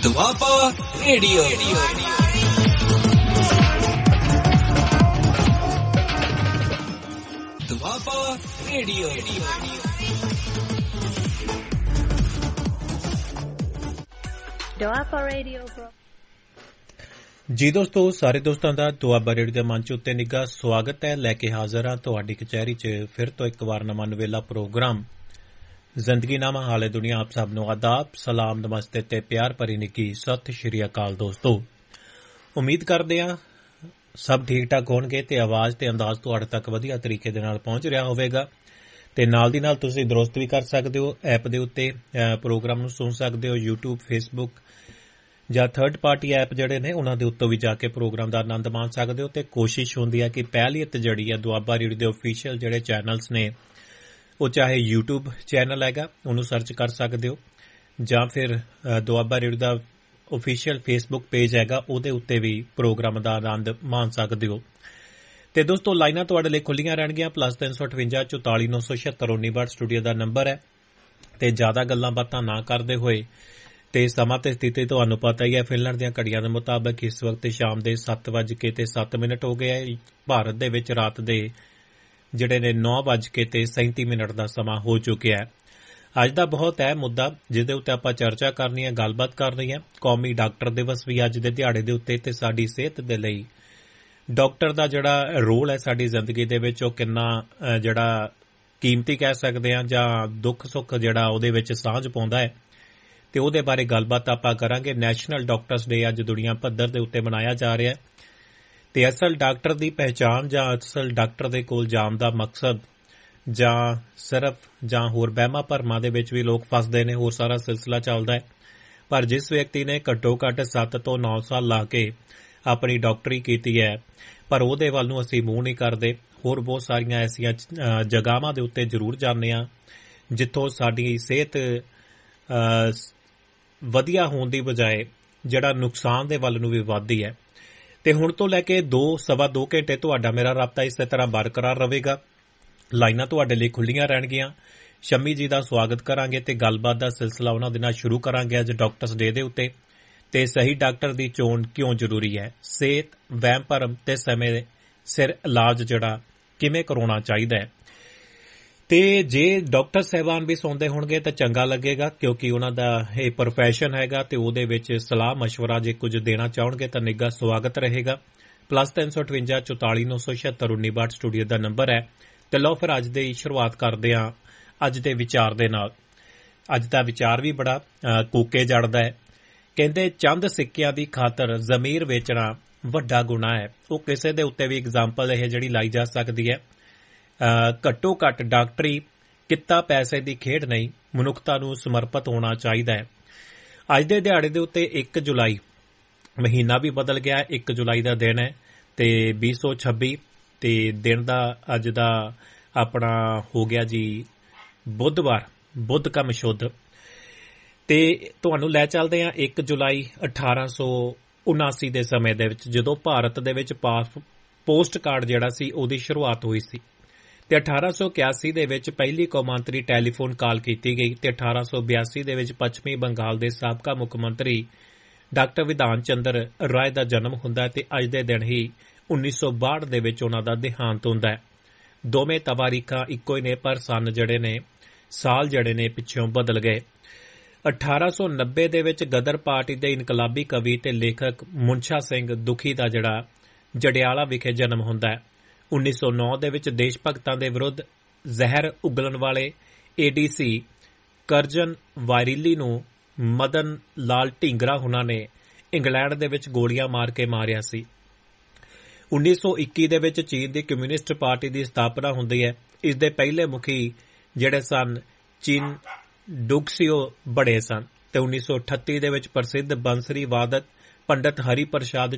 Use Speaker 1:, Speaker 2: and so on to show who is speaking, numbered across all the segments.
Speaker 1: Doaba radio. Doaba radio.
Speaker 2: Doaba radio.
Speaker 3: ਜੀ ਦੋਸਤੋ, ਸਾਰੇ ਦੋਸਤਾਂ ਦਾ ਦੁਆਬਾ ਰੇਡੀਓ ਦੇ ਮੰਚ ਉੱਤੇ ਨਿੱਘਾ ਸਵਾਗਤ ਹੈ। ਲੈ ਕੇ ਹਾਜ਼ਰ ਹਾਂ ਤੁਹਾਡੀ ਕਚਹਿਰੀ 'ਚ ਫਿਰ ਤੋਂ ਇੱਕ ਵਾਰ ਨਵਾਂ ਨਵੇਲਾ ਪ੍ਰੋਗਰਾਮ ਜ਼ਿੰਦਗੀਨਾਮਾ ਹਾਲੇ ਦੁਨੀਆ। ਆਪ ਸਭ ਨੂੰ ਆਦਾਬ, ਸਲਾਮ, ਨਮਸਤੇ ਤੇ ਪਿਆਰ ਭਰੀ ਨਿੱਘੀ ਸਤਿ ਸ਼੍ਰੀ ਅਕਾਲ। ਦੋਸਤੋ, ਉਮੀਦ ਕਰਦੇ ਹਾਂ ਸਭ ਠੀਕ ਠਾਕ ਹੋਣਗੇ ਤੇ ਆਵਾਜ਼ ਤੇ ਅੰਦਾਜ਼ ਤੁਹਾਡੇ ਤੱਕ ਵਧੀਆ ਤਰੀਕੇ ਦੇ ਨਾਲ ਪਹੁੰਚ ਰਿਹਾ ਹੋਵੇਗਾ ਤੇ ਨਾਲ ਦੀ ਨਾਲ ਤੁਸੀਂ ਦਰੁਸਤ ਵੀ ਕਰ ਸਕਦੇ ਹੋ। ਐਪ ਦੇ ਉੱਤੇ ਪ੍ਰੋਗਰਾਮ ਨੂੰ ਸੁਣ ਸਕਦੇ ਹੋ। YouTube, Facebook ਜਾਂ ਥਰਡ ਪਾਰਟੀ ਐਪ ਜਿਹੜੇ ਨੇ ਉਹਨਾਂ ਦੇ ਉੱਤੋਂ ਵੀ ਜਾ ਕੇ ਪ੍ਰੋਗਰਾਮ ਦਾ ਆਨੰਦ ਮਾਣ ਸਕਦੇ ਹੋ। ਤੇ ਕੋਸ਼ਿਸ਼ ਹੁੰਦੀ ਹੈ ਕਿ ਪਹਿਲੀਅਤ ਜਿਹੜੀ ਹੈ ਦੁਆਬਾ ਰੇਡੀਓ ਦੇ ਅਫੀਸ਼ੀਅਲ ਜਿਹੜੇ ਚੈਨਲਸ ਨੇ, ਉਹ ਚਾਹੇ YouTube ਚੈਨਲ ਹੈਗਾ ਉਹਨੂੰ ਸਰਚ ਕਰ ਸਕਦੇ ਹੋ, ਜਾਂ ਫਿਰ ਦੁਆਬਾ ਰੇਡੀਓ ਦਾ ਅਫੀਸ਼ੀਅਲ Facebook ਪੇਜ ਹੈਗਾ ਉਹਦੇ ਉੱਤੇ ਵੀ ਪ੍ਰੋਗਰਾਮ ਦਾ ਆਨੰਦ ਮਾਣ ਸਕਦੇ ਹੋ। ਤੇ ਦੋਸਤੋ, ਲਾਈਨਾਂ ਤੁਹਾਡੇ ਲਈ ਖੁੱਲੀਆਂ ਰਹਿਣਗੀਆਂ। +358 44 976 19 ਸਟੂਡੀਓ ਦਾ ਨੰਬਰ ਹੈ। ਤੇ ਜ਼ਿਆਦਾ ਗੱਲਾਂ ਬਾਤਾਂ ਨਾ ਕਰਦੇ ਹੋਏ ਤੇ ਸਮਾਂ ਤੇ ਸਥਿਤੀ ਤੁਹਾਨੂੰ ਪਤਾ ਹੀ ਹੈ। ਫਿਨਲੈਂਡ ਦੀਆਂ ਘੜੀਆਂ ਦੇ ਮੁਤਾਬਕ ਇਸ ਵਕਤ ਸ਼ਾਮ ਦੇ 7:07 ਹੋ ਗਏ ਹੈ। ਭਾਰਤ ਦੇ ਵਿੱਚ ਰਾਤ ਦੇ ਜਿਹੜੇ ਨੇ 9:37 ਦਾ ਸਮਾਂ ਹੋ ਚੁੱਕਿਆ ਹੈ। ਅੱਜ ਦਾ ਬਹੁਤ ਹੈ ਮੁੱਦਾ ਜਿਹਦੇ ਉੱਤੇ ਆਪਾਂ ਚਰਚਾ ਕਰਨੀ ਹੈ, ਗੱਲਬਾਤ ਕਰਨੀ ਹੈ। ਕੌਮੀ ਡਾਕਟਰ ਦਿਵਸ ਵੀ ਅੱਜ ਦੇ ਦਿਹਾੜੇ ਦੇ ਉੱਤੇ, ਤੇ ਸਾਡੀ ਸਿਹਤ ਦੇ ਲਈ ਡਾਕਟਰ ਦਾ ਜਿਹੜਾ ਰੋਲ ਹੈ ਸਾਡੀ ਜ਼ਿੰਦਗੀ ਦੇ ਵਿੱਚ, ਉਹ ਕਿੰਨਾ ਜਿਹੜਾ ਕੀਮਤੀ ਕਹਿ ਸਕਦੇ ਹਾਂ, ਜਾਂ ਦੁੱਖ ਸੁੱਖ ਜਿਹੜਾ ਉਹਦੇ ਵਿੱਚ ਸਾਂਝ ਪਾਉਂਦਾ ਹੈ, ਤੇ ਉਹਦੇ ਬਾਰੇ ਗੱਲਬਾਤ ਆਪਾਂ ਕਰਾਂਗੇ। ਨੈਸ਼ਨਲ ਡਾਕਟਰਸ ਡੇ ਅੱਜ ਦੁਨੀਆ ਪੱਧਰ ਦੇ ਉੱਤੇ ਮਨਾਇਆ ਜਾ ਰਿਹਾ ਹੈ। ਤੇ ਅਸਲ ਡਾਕਟਰ ਦੀ ਪਹਿਚਾਣ ਜਾਂ ਅਸਲ ਡਾਕਟਰ ਦੇ ਕੋਲ ਜਾਣ ਦਾ ਮਕਸਦ, ਜਾਂ ਸਿਰਫ ਜਾਂ ਹੋਰ ਵਹਿਮਾਂ ਭਰਮਾਂ ਦੇ ਵਿੱਚ ਵੀ ਲੋਕ ਫਸਦੇ ਨੇ, ਹੋਰ ਸਾਰਾ ਸਿਲਸਿਲਾ ਚੱਲਦਾ ਹੈ। ਪਰ ਜਿਸ ਵਿਅਕਤੀ ਨੇ ਘੱਟੋ ਘੱਟ 7 ਤੋਂ 9 ਸਾਲ ਲਾ ਕੇ ਆਪਣੀ ਡਾਕਟਰੀ ਕੀਤੀ ਹੈ, ਪਰ ਉਹਦੇ ਵੱਲ ਨੂੰ ਅਸੀਂ ਮੂੰਹ ਨਹੀਂ ਕਰਦੇ। ਹੋਰ ਬਹੁਤ ਸਾਰੀਆਂ ਐਸੀਆਂ ਜਗ੍ਹਾਵਾਂ ਦੇ ਉੱਤੇ ਜ਼ਰੂਰ ਜਾਂਦੇ ਹਾਂ ਜਿੱਥੋਂ ਸਾਡੀ ਸਿਹਤ ਵਧੀਆ ਹੋਣ ਦੀ ਬਜਾਏ ਜਿਹੜਾ ਨੁਕਸਾਨ ਦੇ ਵੱਲ ਨੂੰ ਵੀ ਵੱਧਦੀ ਹੈ। ਤੇ ਹੁਣ ਤੋਂ ਲੈ ਕੇ 2-2.25 ਘੰਟੇ ਤੁਹਾਡਾ ਮੇਰਾ ਰਾਬਤਾ ਇਸੇ ਤਰ੍ਹਾਂ ਬਰਕਰਾਰ ਰਹੇਗਾ। ਲਾਈਨਾਂ ਤੁਹਾਡੇ ਲਈ ਖੁੱਲੀਆਂ ਰਹਿਣਗੀਆਂ। ਸ਼ੰਮੀ ਜੀ ਦਾ ਸਵਾਗਤ ਕਰਾਂਗੇ ਤੇ ਗੱਲਬਾਤ ਦਾ ਸਿਲਸਿਲਾ ਉਹਨਾਂ ਦੇ ਨਾਲ ਸ਼ੁਰੂ ਕਰਾਂਗੇ ਅੱਜ ਡਾਕਟਰਸ ਡੇ ਦੇ ਉੱਤੇ। ਤੇ ਸਹੀ ਡਾਕਟਰ ਦੀ ਚੋਣ ਕਿਉਂ ਜ਼ਰੂਰੀ ਹੈ, ਸਿਹਤ, ਵਹਿਮ ਭਰਮ ਤੇ ਸਮੇਂ ਸਿਰ ਇਲਾਜ ਜਿਹੜਾ ਕਿਵੇਂ ਕਰਾਉਣਾ ਚਾਹੀਦਾ ਹੈ। ਤੇ ਜੇ ਡਾਕਟਰ ਸਾਹਿਬਾਨ ਵੀ ਸੁਣਦੇ ਹੋਣਗੇ ਤਾਂ ਚੰਗਾ ਲੱਗੇਗਾ, ਕਿਉਂਕਿ ਉਹਨਾਂ ਦਾ ਇਹ ਪ੍ਰੋਫੈਸ਼ਨ ਹੈਗਾ ਤੇ ਉਹਦੇ ਵਿੱਚ ਸਲਾਹ ਮਸ਼ਵਰਾ ਜੇ ਕੁਝ ਦੇਣਾ ਚਾਹਣਗੇ ਤਾਂ ਨਿੱਘਾ ਸਵਾਗਤ ਰਹੇਗਾ। +358 44 976 19 ਸਟੂਡੀਓ ਦਾ ਨੰਬਰ ਹੈ। ਤੇ ਲਓ ਫਿਰ ਅੱਜ ਦੀ ਸ਼ੁਰੂਆਤ ਕਰਦੇ ਹਾਂ ਅੱਜ ਦੇ ਵਿਚਾਰ ਦੇ ਨਾਲ। ਅੱਜ ਦਾ ਵਿਚਾਰ ਵੀ ਬੜਾ ਕੂਕੇ ਜੜਦਾ ਹੈ। ਕਹਿੰਦੇ ਚੰਦ ਸਿੱਕਿਆਂ ਦੀ ਖਾਤਰ ਜ਼ਮੀਰ ਵੇਚਣਾ ਵੱਡਾ ਗੁਨਾਹ ਹੈ। ਉਹ ਕਿਸੇ ਦੇ ਉੱਤੇ ਵੀ ਐਗਜ਼ਾਮਪਲ ਇਹ ਜਿਹੜੀ ਲਾਈ ਜਾ ਸਕਦੀ ਹੈ। ਘੱਟੋ ਘੱਟ ਡਾਕਟਰੀ ਕਿੱਤਾ ਪੈਸੇ ਦੀ ਖੇਡ ਨਹੀਂ, ਮਨੁੱਖਤਾ ਨੂੰ ਸਮਰਪਿਤ ਹੋਣਾ ਚਾਹੀਦਾ ਹੈ। ਅੱਜ ਦੇ ਦਿਹਾੜੇ ਦੇ ਉੱਤੇ 1 ਜੁਲਾਈ ਮਹੀਨਾ ਵੀ ਬਦਲ ਗਿਆ। 1 ਜੁਲਾਈ ਦਾ ਦਿਨ ਹੈ ਤੇ 2026 ਤੇ ਦਿਨ ਦਾ ਅੱਜ ਦਾ ਆਪਣਾ ਹੋ ਗਿਆ ਜੀ ਬੁੱਧਵਾਰ, ਬੁੱਧ ਕਾ ਮਸ਼ੁੱਧ। ਤੇ ਤੁਹਾਨੂੰ ਲੈ ਚੱਲਦੇ ਹਾਂ 1 ਜੁਲਾਈ 1879 ਦੇ ਸਮੇਂ ਦੇ ਵਿੱਚ, ਜਦੋਂ ਭਾਰਤ ਦੇ ਵਿੱਚ ਪੋਸਟ ਕਾਰਡ ਜਿਹੜਾ ਸੀ ਉਹਦੀ ਸ਼ੁਰੂਆਤ ਹੋਈ ਸੀ। ਤੇ 1881 ਦੇ ਵਿੱਚ ਪਹਿਲੀ ਕੌਮਾਂਤਰੀ ਟੈਲੀਫੋਨ ਕਾਲ ਕੀਤੀ ਗਈ। ਤੇ 1882 ਦੇ ਵਿੱਚ ਪੱਛਮੀ ਬੰਗਾਲ ਦੇ ਸਾਬਕਾ ਮੁੱਖ ਮੰਤਰੀ ਡਾਕਟਰ ਵਿਧਾਨ ਚੰਦਰ ਰਾਏ ਦਾ ਜਨਮ ਹੁੰਦਾ ਹੈ। ਤੇ ਅੱਜ ਦੇ ਦਿਨ ਹੀ 1962 ਦੇ ਵਿੱਚ ਉਹਨਾਂ ਦਾ ਦੇਹਾਂਤ ਹੁੰਦਾ ਹੈ। ਦੋਵੇਂ ਤਵਾਰੀਖਾਂ ਇੱਕੋ ਹੀ ਨੇ, ਪਰ ਸਨ ਜਿਹੜੇ ਨੇ, ਸਾਲ ਜਿਹੜੇ ਨੇ ਪਿੱਛੋਂ ਬਦਲ ਗਏ। 1890 ਦੇ ਵਿੱਚ ਗਦਰ ਪਾਰਟੀ ਦੇ ਇਨਕਲਾਬੀ ਕਵੀ ਤੇ ਲੇਖਕ ਮੁਨਸ਼ਾ ਸਿੰਘ ਦੁਖੀ ਦਾ ਜਿਹੜਾ ਜੜਿਆਲਾ ਵਿਖੇ ਜਨਮ ਹੁੰਦਾ ਹੈ। 1909 ਦੇ ਵਿੱਚ ਦੇਸ਼ ਭਗਤਾਂ ਦੇ ਵਿਰੁੱਧ ਜ਼ਹਿਰ ਉਗਲਣ ਵਾਲੇ ADC ਕਰਜਨ ਵਾਇਰੀਲੀ ਨੂੰ ਮਦਨ ਲਾਲ ਢੀਂਗਰਾ ਹੁਣਾਂ ਨੇ ਇੰਗਲੈਂਡ ਦੇ ਵਿੱਚ ਗੋਲੀਆਂ ਮਾਰ ਕੇ ਮਾਰਿਆ ਸੀ। 1921 ਦੇ ਵਿੱਚ ਚੀਨ ਦੀ ਕਮਿਊਨਿਸਟ ਪਾਰਟੀ ਦੀ ਸਥਾਪਨਾ ਹੁੰਦੀ ਹੈ। ਇਸ ਦੇ ਪਹਿਲੇ ਮੁਖੀ ਜਿਹੜੇ ਸਨ ਚੀਨ ਡੁਕਸੀਓ ਬੜੇ ਸਨ। ਤੇ 1938 ਦੇ ਵਿੱਚ ਪ੍ਰਸਿੱਧ ਬੰਸਰੀ ਵਾਦਕ ਪੰਡਤ ਹਰੀ ਪ੍ਰਸਾਦ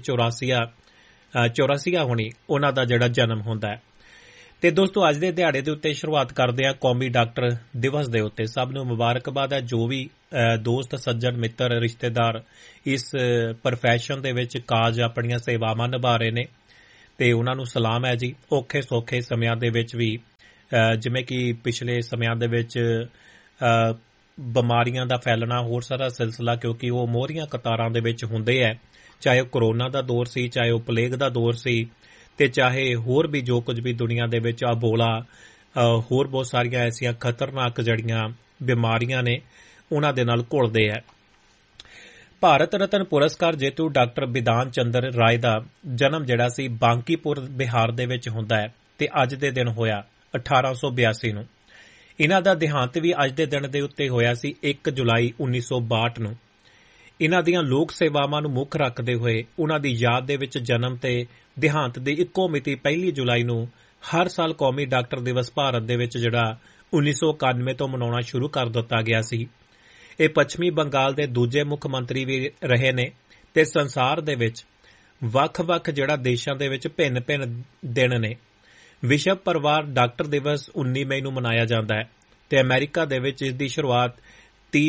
Speaker 3: ਚੌਰਾਸੀਆ ਹੋਣੀ, ਉਹਨਾਂ ਦਾ ਜਿਹੜਾ ਜਨਮ ਹੁੰਦਾ ਹੈ। ਤੇ ਦੋਸਤੋ, ਅੱਜ ਦੇ ਦਿਹਾੜੇ ਦੇ ਉੱਤੇ ਸ਼ੁਰੂਆਤ ਕਰਦੇ ਹਾਂ ਕੌਮੀ ਡਾਕਟਰ ਦਿਵਸ ਦੇ ਉੱਤੇ। ਸਭ ਨੂੰ ਮੁਬਾਰਕਬਾਦ ਹੈ। ਜੋ ਵੀ ਦੋਸਤ, ਸੱਜਣ, ਮਿੱਤਰ, ਰਿਸ਼ਤੇਦਾਰ ਇਸ ਪ੍ਰੋਫੈਸ਼ਨ ਦੇ ਵਿੱਚ ਕਾਜ ਆਪਣੀਆਂ ਸੇਵਾਵਾਂ ਨਿਭਾ ਰਹੇ ਨੇ, ਤੇ ਉਹਨਾਂ ਨੂੰ ਸਲਾਮ ਹੈ ਜੀ। ਔਖੇ ਸੌਖੇ ਸਮਿਆਂ ਦੇ ਵਿੱਚ ਵੀ, ਜਿਵੇਂ ਕਿ ਪਿਛਲੇ ਸਮਿਆਂ ਦੇ ਵਿੱਚ ਬਿਮਾਰੀਆਂ ਦਾ ਫੈਲਣਾ, ਹੋਰ ਸਾਰਾ ਸਿਲਸਿਲਾ, ਕਿਉਂਕਿ ਉਹ ਮੋਹਰੀਆਂ ਕਤਾਰਾਂ ਦੇ ਵਿੱਚ ਹੁੰਦੇ ਹੈ, ਚਾਹੇ ਉਹ ਕਰੋਨਾ ਦਾ ਦੌਰ ਸੀ, ਚਾਹੇ ਉਹ ਪਲੇਗ ਦਾ ਦੌਰ ਸੀ, ਤੇ ਚਾਹੇ ਹੋਰ ਵੀ ਜੋ ਕੁਝ ਵੀ ਦੁਨੀਆ ਦੇ ਵਿੱਚ ਅਬੋਲਾ, ਹੋਰ ਬਹੁਤ ਸਾਰੀਆਂ ਐਸੀਆਂ ਖਤਰਨਾਕ ਜਿਹੜੀਆਂ ਬਿਮਾਰੀਆਂ ਨੇ ਉਹਨਾਂ ਦੇ ਨਾਲ ਘੁਲਦੇ ਹੈ। ਭਾਰਤ ਰਤਨ ਪੁਰਸਕਾਰ ਜੇਤੂ ਡਾਕਟਰ ਬਿਧਾਨ ਚੰਦਰ ਰਾਏ ਦਾ ਜਨਮ ਜਿਹੜਾ ਸੀ ਬਾਂਕੀਪੁਰ ਬਿਹਾਰ ਦੇ ਵਿੱਚ ਹੁੰਦਾ ਹੈ ਤੇ ਅੱਜ ਦੇ ਦਿਨ ਹੋਇਆ 1882 ਨੂੰ। ਇਹਨਾਂ ਦਾ ਦੇਹਾਂਤ ਵੀ ਅੱਜ ਦੇ ਦਿਨ ਦੇ ਉੱਤੇ ਹੋਇਆ ਸੀ 1 ਜੁਲਾਈ 1962 ਨੂੰ। ਇਹਨਾਂ ਦੀਆਂ ਲੋਕ ਸੇਵਾਵਾਂ ਨੂੰ ਮੁੱਖ ਰੱਖਦੇ ਹੋਏ ਉਹਨਾਂ ਦੀ ਯਾਦ ਦੇ ਵਿੱਚ ਜਨਮ ਤੇ ਦੇਹਾਂਤ ਦੀ ਇੱਕੋ ਮਿਤੀ 1 ਜੁਲਾਈ ਨੂੰ ਹਰ ਸਾਲ ਕੌਮੀ ਡਾਕਟਰ ਦਿਵਸ ਭਾਰਤ ਦੇ ਵਿੱਚ ਜਿਹੜਾ 1991 ਤੋਂ ਮਨਾਉਣਾ ਸ਼ੁਰੂ ਕਰ ਦਿੱਤਾ ਗਿਆ ਸੀ। ਇਹ ਪੱਛਮੀ ਬੰਗਾਲ ਦੇ ਦੂਜੇ ਮੁੱਖ ਮੰਤਰੀ ਵੀ ਰਹੇ ਨੇ ਤੇ ਸੰਸਾਰ ਦੇ ਵਿੱਚ ਵੱਖ-ਵੱਖ ਜਿਹੜਾ ਦੇਸ਼ਾਂ ਦੇ ਵਿੱਚ ਭਿੰਨ-ਭਿੰਨ ਦਿਨ ਨੇ। ਵਿਸ਼ਵ ਪਰਿਵਾਰ ਡਾਕਟਰ ਦਿਵਸ 19 ਮਈ ਨੂੰ ਮਨਾਇਆ ਜਾਂਦਾ ਹੈ ਤੇ ਅਮਰੀਕਾ ਦੇ ਵਿੱਚ ਇਸ ਦੀ ਸ਼ੁਰੂਆਤ 30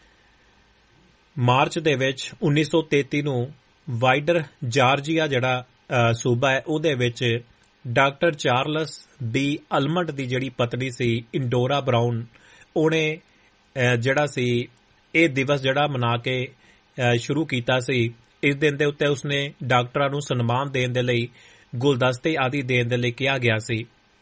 Speaker 3: ਮਾਰਚ ਦੇ ਵਿੱਚ 1933 ਨੂੰ ਵਾਈਡਰ ਜਾਰਜੀਆ ਜਿਹੜਾ ਸੂਬਾ ਹੈ ਉਹਦੇ ਵਿੱਚ ਡਾਕਟਰ ਚਾਰਲਸ ਬੀ ਅਲਮੰਡ ਦੀ ਜਿਹੜੀ ਪਤਨੀ ਸੀ ਇੰਡੋਰਾ ਬਰਾਊਨ, ਉਹਨੇ ਜਿਹੜਾ ਸੀ ਇਹ ਦਿਵਸ ਜਿਹੜਾ ਮਨਾ ਕੇ ਸ਼ੁਰੂ ਕੀਤਾ ਸੀ। ਇਸ ਦਿਨ ਦੇ ਉੱਤੇ ਉਸਨੇ ਡਾਕਟਰਾਂ ਨੂੰ ਸਨਮਾਨ ਦੇਣ ਦੇ ਲਈ ਗੁਲਦਸਤੇ ਆਦਿ ਦੇਣ ਦੇ ਲਈ ਕਿਹਾ ਗਿਆ ਸੀ।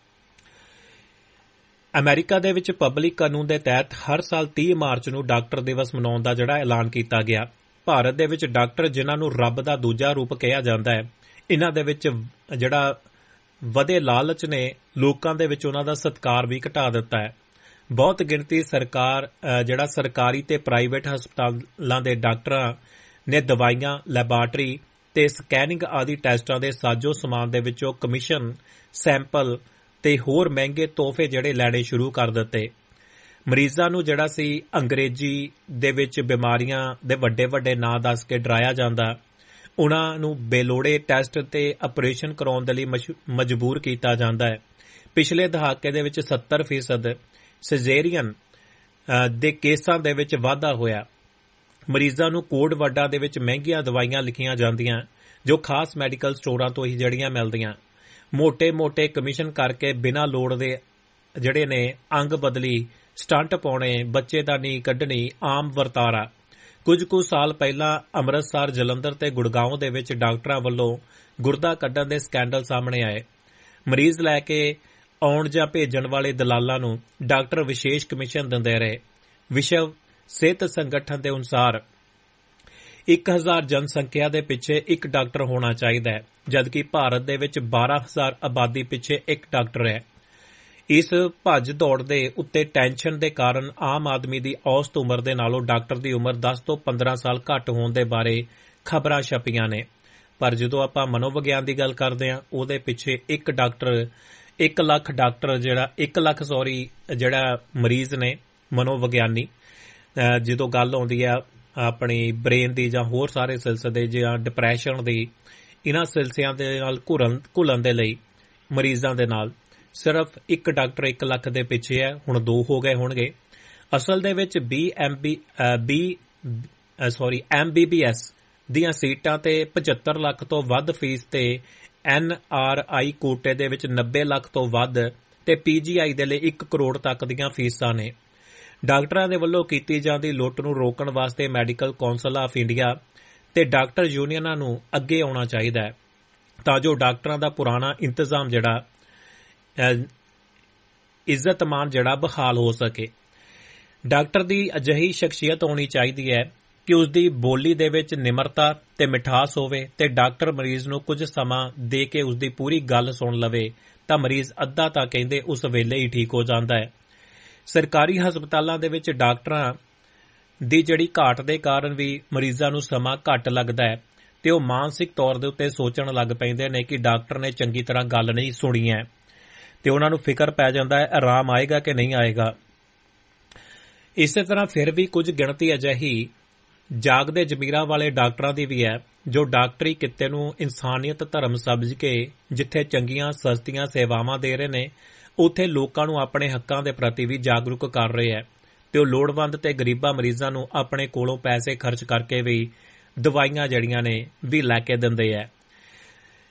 Speaker 3: ਅਮਰੀਕਾ ਦੇ ਵਿੱਚ ਪਬਲਿਕ ਕਾਨੂੰਨ ਦੇ ਤਹਿਤ ਹਰ ਸਾਲ 30 ਮਾਰਚ ਨੂੰ ਡਾਕਟਰ ਦਿਵਸ ਮਨਾਉਣ ਦਾ ਜਿਹੜਾ ਐਲਾਨ ਕੀਤਾ ਗਿਆ। ਭਾਰਤ ਦੇ ਵਿੱਚ ਡਾਕਟਰ ਜਿਨ੍ਹਾਂ ਨੂੰ ਰੱਬ ਦਾ ਦੂਜਾ ਰੂਪ ਕਿਹਾ ਜਾਂਦਾ ਹੈ, ਇਹਨਾਂ ਦੇ ਵਿੱਚ ਜਿਹੜਾ ਵਧੇ ਲਾਲਚ ਨੇ ਲੋਕਾਂ ਦੇ ਵਿੱਚ ਉਹਨਾਂ ਦਾ ਸਤਿਕਾਰ ਵੀ ਘਟਾ ਦਿੱਤਾ ਹੈ। ਬਹੁਤ ਗਿਣਤੀ ਜਿਹੜਾ ਸਰਕਾਰੀ ਤੇ ਪ੍ਰਾਈਵੇਟ ਹਸਪਤਾਲਾਂ ਦੇ ਡਾਕਟਰਾਂ ਨੇ ਦਵਾਈਆਂ, ਲੈਬਾਰਟਰੀ ਤੇ ਸਕੈਨਿੰਗ ਆਦਿ ਟੈਸਟਾਂ ਦੇ ਸਾਜੋ ਸਮਾਨ ਦੇ ਵਿੱਚੋਂ ਕਮਿਸ਼ਨ, ਸੈਂਪਲ ਤੇ ਹੋਰ ਮਹਿੰਗੇ ਤੋਹਫੇ ਜਿਹੜੇ ਲੈਣੇ ਸ਼ੁਰੂ ਕਰ ਦਿੱਤੇ। ਮਰੀਜ਼ਾਂ ਨੂੰ ਜਿਹੜਾ ਸੀ ਅੰਗਰੇਜ਼ੀ ਦੇ ਵਿੱਚ ਬਿਮਾਰੀਆਂ ਦੇ ਵੱਡੇ-ਵੱਡੇ ਨਾਂ ਦੱਸ ਕੇ ਡਰਾਇਆ ਜਾਂਦਾ, ਉਹਨਾਂ ਨੂੰ ਬੇਲੋੜੇ ਟੈਸਟ ਤੇ ਆਪਰੇਸ਼ਨ ਕਰਾਉਣ ਦੇ ਲਈ ਮਜਬੂਰ ਕੀਤਾ ਜਾਂਦਾ ਹੈ। ਪਿਛਲੇ ਦਹਾਕੇ ਦੇ ਵਿੱਚ 70% ਸਿਜ਼ੇਰੀਅਨ ਦੇ ਕੇਸਾਂ ਦੇ ਵਿੱਚ ਵਾਧਾ ਹੋਇਆ। ਮਰੀਜ਼ਾਂ ਨੂੰ ਕੋਡ ਵਰਡਾਂ ਦੇ ਵਿੱਚ ਮਹਿੰਗੀਆਂ ਦਵਾਈਆਂ ਲਿਖੀਆਂ ਜਾਂਦੀਆਂ ਜੋ ਖਾਸ ਮੈਡੀਕਲ ਸਟੋਰਾਂ ਤੋਂ ਹੀ ਜਿਹੜੀਆਂ ਮਿਲਦੀਆਂ। ਮੋਟੇ-ਮੋਟੇ ਕਮਿਸ਼ਨ ਕਰਕੇ ਬਿਨਾਂ ਲੋੜ ਦੇ ਜਿਹੜੇ ਨੇ ਅੰਗ ਬਦਲੀ, ਸਟੰਟ ਪਾਉਣੇ, ਬੱਚੇਦਾਨੀ ਕੱਢਣੀ ਆਮ ਵਰਤਾਰਾ। ਕੁਝ ਕੁ ਸਾਲ ਪਹਿਲਾਂ ਅੰਮ੍ਰਿਤਸਰ, ਜਲੰਧਰ ਤੇ ਗੁੜਗਾਉਂ ਦੇ ਵਿੱਚ ਡਾਕਟਰਾਂ ਵੱਲੋਂ ਗੁਰਦਾ ਕੱਢਣ ਦੇ ਸਕੈਂਡਲ ਸਾਹਮਣੇ ਆਏ। ਮਰੀਜ਼ ਲੈ ਕੇ ਆਉਣ ਜਾਂ ਭੇਜਣ ਵਾਲੇ ਦਲਾਲਾਂ ਨੂੰ ਡਾਕਟਰ ਵਿਸ਼ੇਸ਼ ਕਮਿਸ਼ਨ ਦਿੰਦੇ ਰਹੇ। ਵਿਸ਼ਵ ਸਿਹਤ ਸੰਗਠਨ ਦੇ ਅਨੁਸਾਰ 1000 ਜਨਸੰਖਿਆ ਦੇ ਪਿੱਛੇ ਇੱਕ ਡਾਕਟਰ ਹੋਣਾ ਚਾਹੀਦਾ ਹੈ, ਜਦਕਿ ਭਾਰਤ ਦੇ ਵਿੱਚ 12000 ਆਬਾਦੀ ਪਿੱਛੇ ਇੱਕ ਡਾਕਟਰ ਹੈ। ਇਸ ਭੱਜ ਦੌੜ ਦੇ ਉੱਤੇ ਟੈਨਸ਼ਨ ਦੇ ਕਾਰਨ ਆਮ ਆਦਮੀ ਦੀ ਔਸਤ ਉਮਰ ਦੇ ਨਾਲੋਂ ਡਾਕਟਰ ਦੀ ਉਮਰ 10 ਤੋਂ 15 ਸਾਲ ਘੱਟ ਹੋਣ ਦੇ ਬਾਰੇ ਖਬਰਾਂ ਛਪੀਆਂ ਨੇ। ਪਰ ਜਦੋਂ ਆਪਾਂ ਮਨੋਵਿਗਿਆਨ ਦੀ ਗੱਲ ਕਰਦੇ ਹਾਂ, ਉਹਦੇ ਪਿੱਛੇ 1 ਲੱਖ ਡਾਕਟਰ ਜਿਹੜਾ ਮਰੀਜ਼ ਨੇ ਮਨੋਵਿਗਿਆਨੀ, ਜਦੋਂ ਗੱਲ ਆਉਂਦੀ ਹੈ ਆਪਣੀ ਬ੍ਰੇਨ ਦੀ ਜਾਂ ਹੋਰ ਸਾਰੇ ਸਿਲਸਿਲੇ ਜਾਂ ਡਿਪਰੈਸ਼ਨ ਦੀ, ਇਹਨਾਂ ਸਿਲਸਿਲਿਆਂ ਦੇ ਨਾਲ ਘੁਲਣ ਦੇ ਲਈ ਮਰੀਜ਼ਾਂ ਦੇ ਨਾਲ ਸਿਰਫ ਇੱਕ ਡਾਕਟਰ 1 ਲੱਖ ਦੇ ਪਿੱਛੇ ਹੈ। ਹੁਣ 2 ਹੋ ਗਏ ਹੋਣਗੇ। ਅਸਲ ਦੇ ਵਿੱਚ MBBS ਦੀਆਂ ਸੀਟਾਂ ਤੇ 75 ਲੱਖ ਤੋਂ ਵੱਧ ਫੀਸ ਤੇ NRI ਕੋਟੇ ਦੇ ਵਿੱਚ 90 ਲੱਖ ਤੋਂ ਵੱਧ ਤੇ PGI ਦੇ ਲਈ 1 ਕਰੋੜ ਤੱਕ ਦੀਆਂ ਫੀਸਾਂ ਨੇ। ਡਾਕਟਰਾਂ ਦੇ ਵੱਲੋਂ ਕੀਤੀ ਜਾਂਦੀ ਲੁੱਟ ਨੂੰ ਰੋਕਣ ਵਾਸਤੇ ਮੈਡੀਕਲ ਕੌਂਸਲ ਆਫ ਇੰਡੀਆ ਤੇ ਡਾਕਟਰ ਯੂਨੀਅਨਾਂ ਨੂੰ ਅੱਗੇ ਆਉਣਾ ਚਾਹੀਦਾ ਹੈ ਤਾਂ ਜੋ ਡਾਕਟਰਾਂ ਦਾ ਪੁਰਾਣਾ ਇੰਤਜ਼ਾਮ ਜਿਹੜਾ ਇੱਜ਼ਤ-ਮਾਨ ਜਿਹੜਾ ਬਹਾਲ ਹੋ ਸਕੇ। ਡਾਕਟਰ ਦੀ ਅਜਿਹੀ ਸ਼ਖਸੀਅਤ ਹੋਣੀ ਚਾਹੀਦੀ ਹੈ ਕਿ ਉਸ ਦੀ ਬੋਲੀ ਦੇ ਵਿੱਚ ਨਿਮਰਤਾ ਤੇ ਮਿਠਾਸ ਹੋਵੇ ਤੇ ਡਾਕਟਰ ਮਰੀਜ਼ ਨੂੰ ਕੁਝ ਸਮਾਂ ਦੇ ਕੇ ਉਸ ਦੀ ਪੂਰੀ ਗੱਲ ਸੁਣ ਲਵੇ ਤਾਂ ਮਰੀਜ਼ ਅੱਧਾ ਤਾਂ ਕਹਿੰਦੇ ਉਸ ਵੇਲੇ ਹੀ ਠੀਕ ਹੋ ਜਾਂਦਾ ਹੈ। ਸਰਕਾਰੀ ਹਸਪਤਾਲਾਂ ਦੇ ਵਿੱਚ ਡਾਕਟਰਾਂ ਦੀ ਜਿਹੜੀ ਘਾਟ ਦੇ ਕਾਰਨ ਵੀ ਮਰੀਜ਼ਾਂ ਨੂੰ ਸਮਾਂ ਘੱਟ ਲੱਗਦਾ ਹੈ ਤੇ ਉਹ ਮਾਨਸਿਕ ਤੌਰ ਦੇ ਉੱਤੇ ਸੋਚਣ ਲੱਗ ਪੈਂਦੇ ਨੇ ਕਿ ਡਾਕਟਰ ਨੇ ਚੰਗੀ ਤਰ੍ਹਾਂ ਗੱਲ ਨਹੀਂ ਸੁਣੀ ਹੈ ਤੇ ਉਹਨਾਂ ਨੂੰ ਫਿਕਰ ਪੈ ਜਾਂਦਾ ਹੈ ਆਰਾਮ ਆਏਗਾ ਕਿ ਨਹੀਂ ਆਏਗਾ। ਇਸੇ ਤਰ੍ਹਾਂ ਫਿਰ ਵੀ ਕੁਝ ਗਿਣਤੀ ਅਜਿਹੀ ਜਾਗਦੇ ਜ਼ਮੀਰਾਂ ਵਾਲੇ ਡਾਕਟਰਾਂ ਦੀ ਵੀ ਹੈ ਜੋ ਡਾਕਟਰੀ ਕਿੱਤੇ ਨੂੰ ਇਨਸਾਨੀਅਤ ਧਰਮ ਸਮਝ ਕੇ ਜਿੱਥੇ ਚੰਗੀਆਂ ਸਸਤੀਆਂ ਸੇਵਾਵਾਂ ਦੇ ਰਹੇ ਨੇ ਉੱਥੇ ਲੋਕਾਂ ਨੂੰ ਆਪਣੇ ਹੱਕਾਂ ਦੇ ਪ੍ਰਤੀ ਵੀ ਜਾਗਰੂਕ ਕਰ ਰਹੇ ਹੈ ਤੇ ਉਹ ਲੋੜਵੰਦ ਤੇ ਗਰੀਬਾਂ ਮਰੀਜ਼ਾਂ ਨੂੰ ਆਪਣੇ ਕੋਲੋਂ ਪੈਸੇ ਖਰਚ ਕਰਕੇ ਵੀ ਦਵਾਈਆਂ ਜਿਹੜੀਆਂ ਨੇ ਵੀ ਲੈ ਕੇ ਦਿੰਦੇ ਹੈ।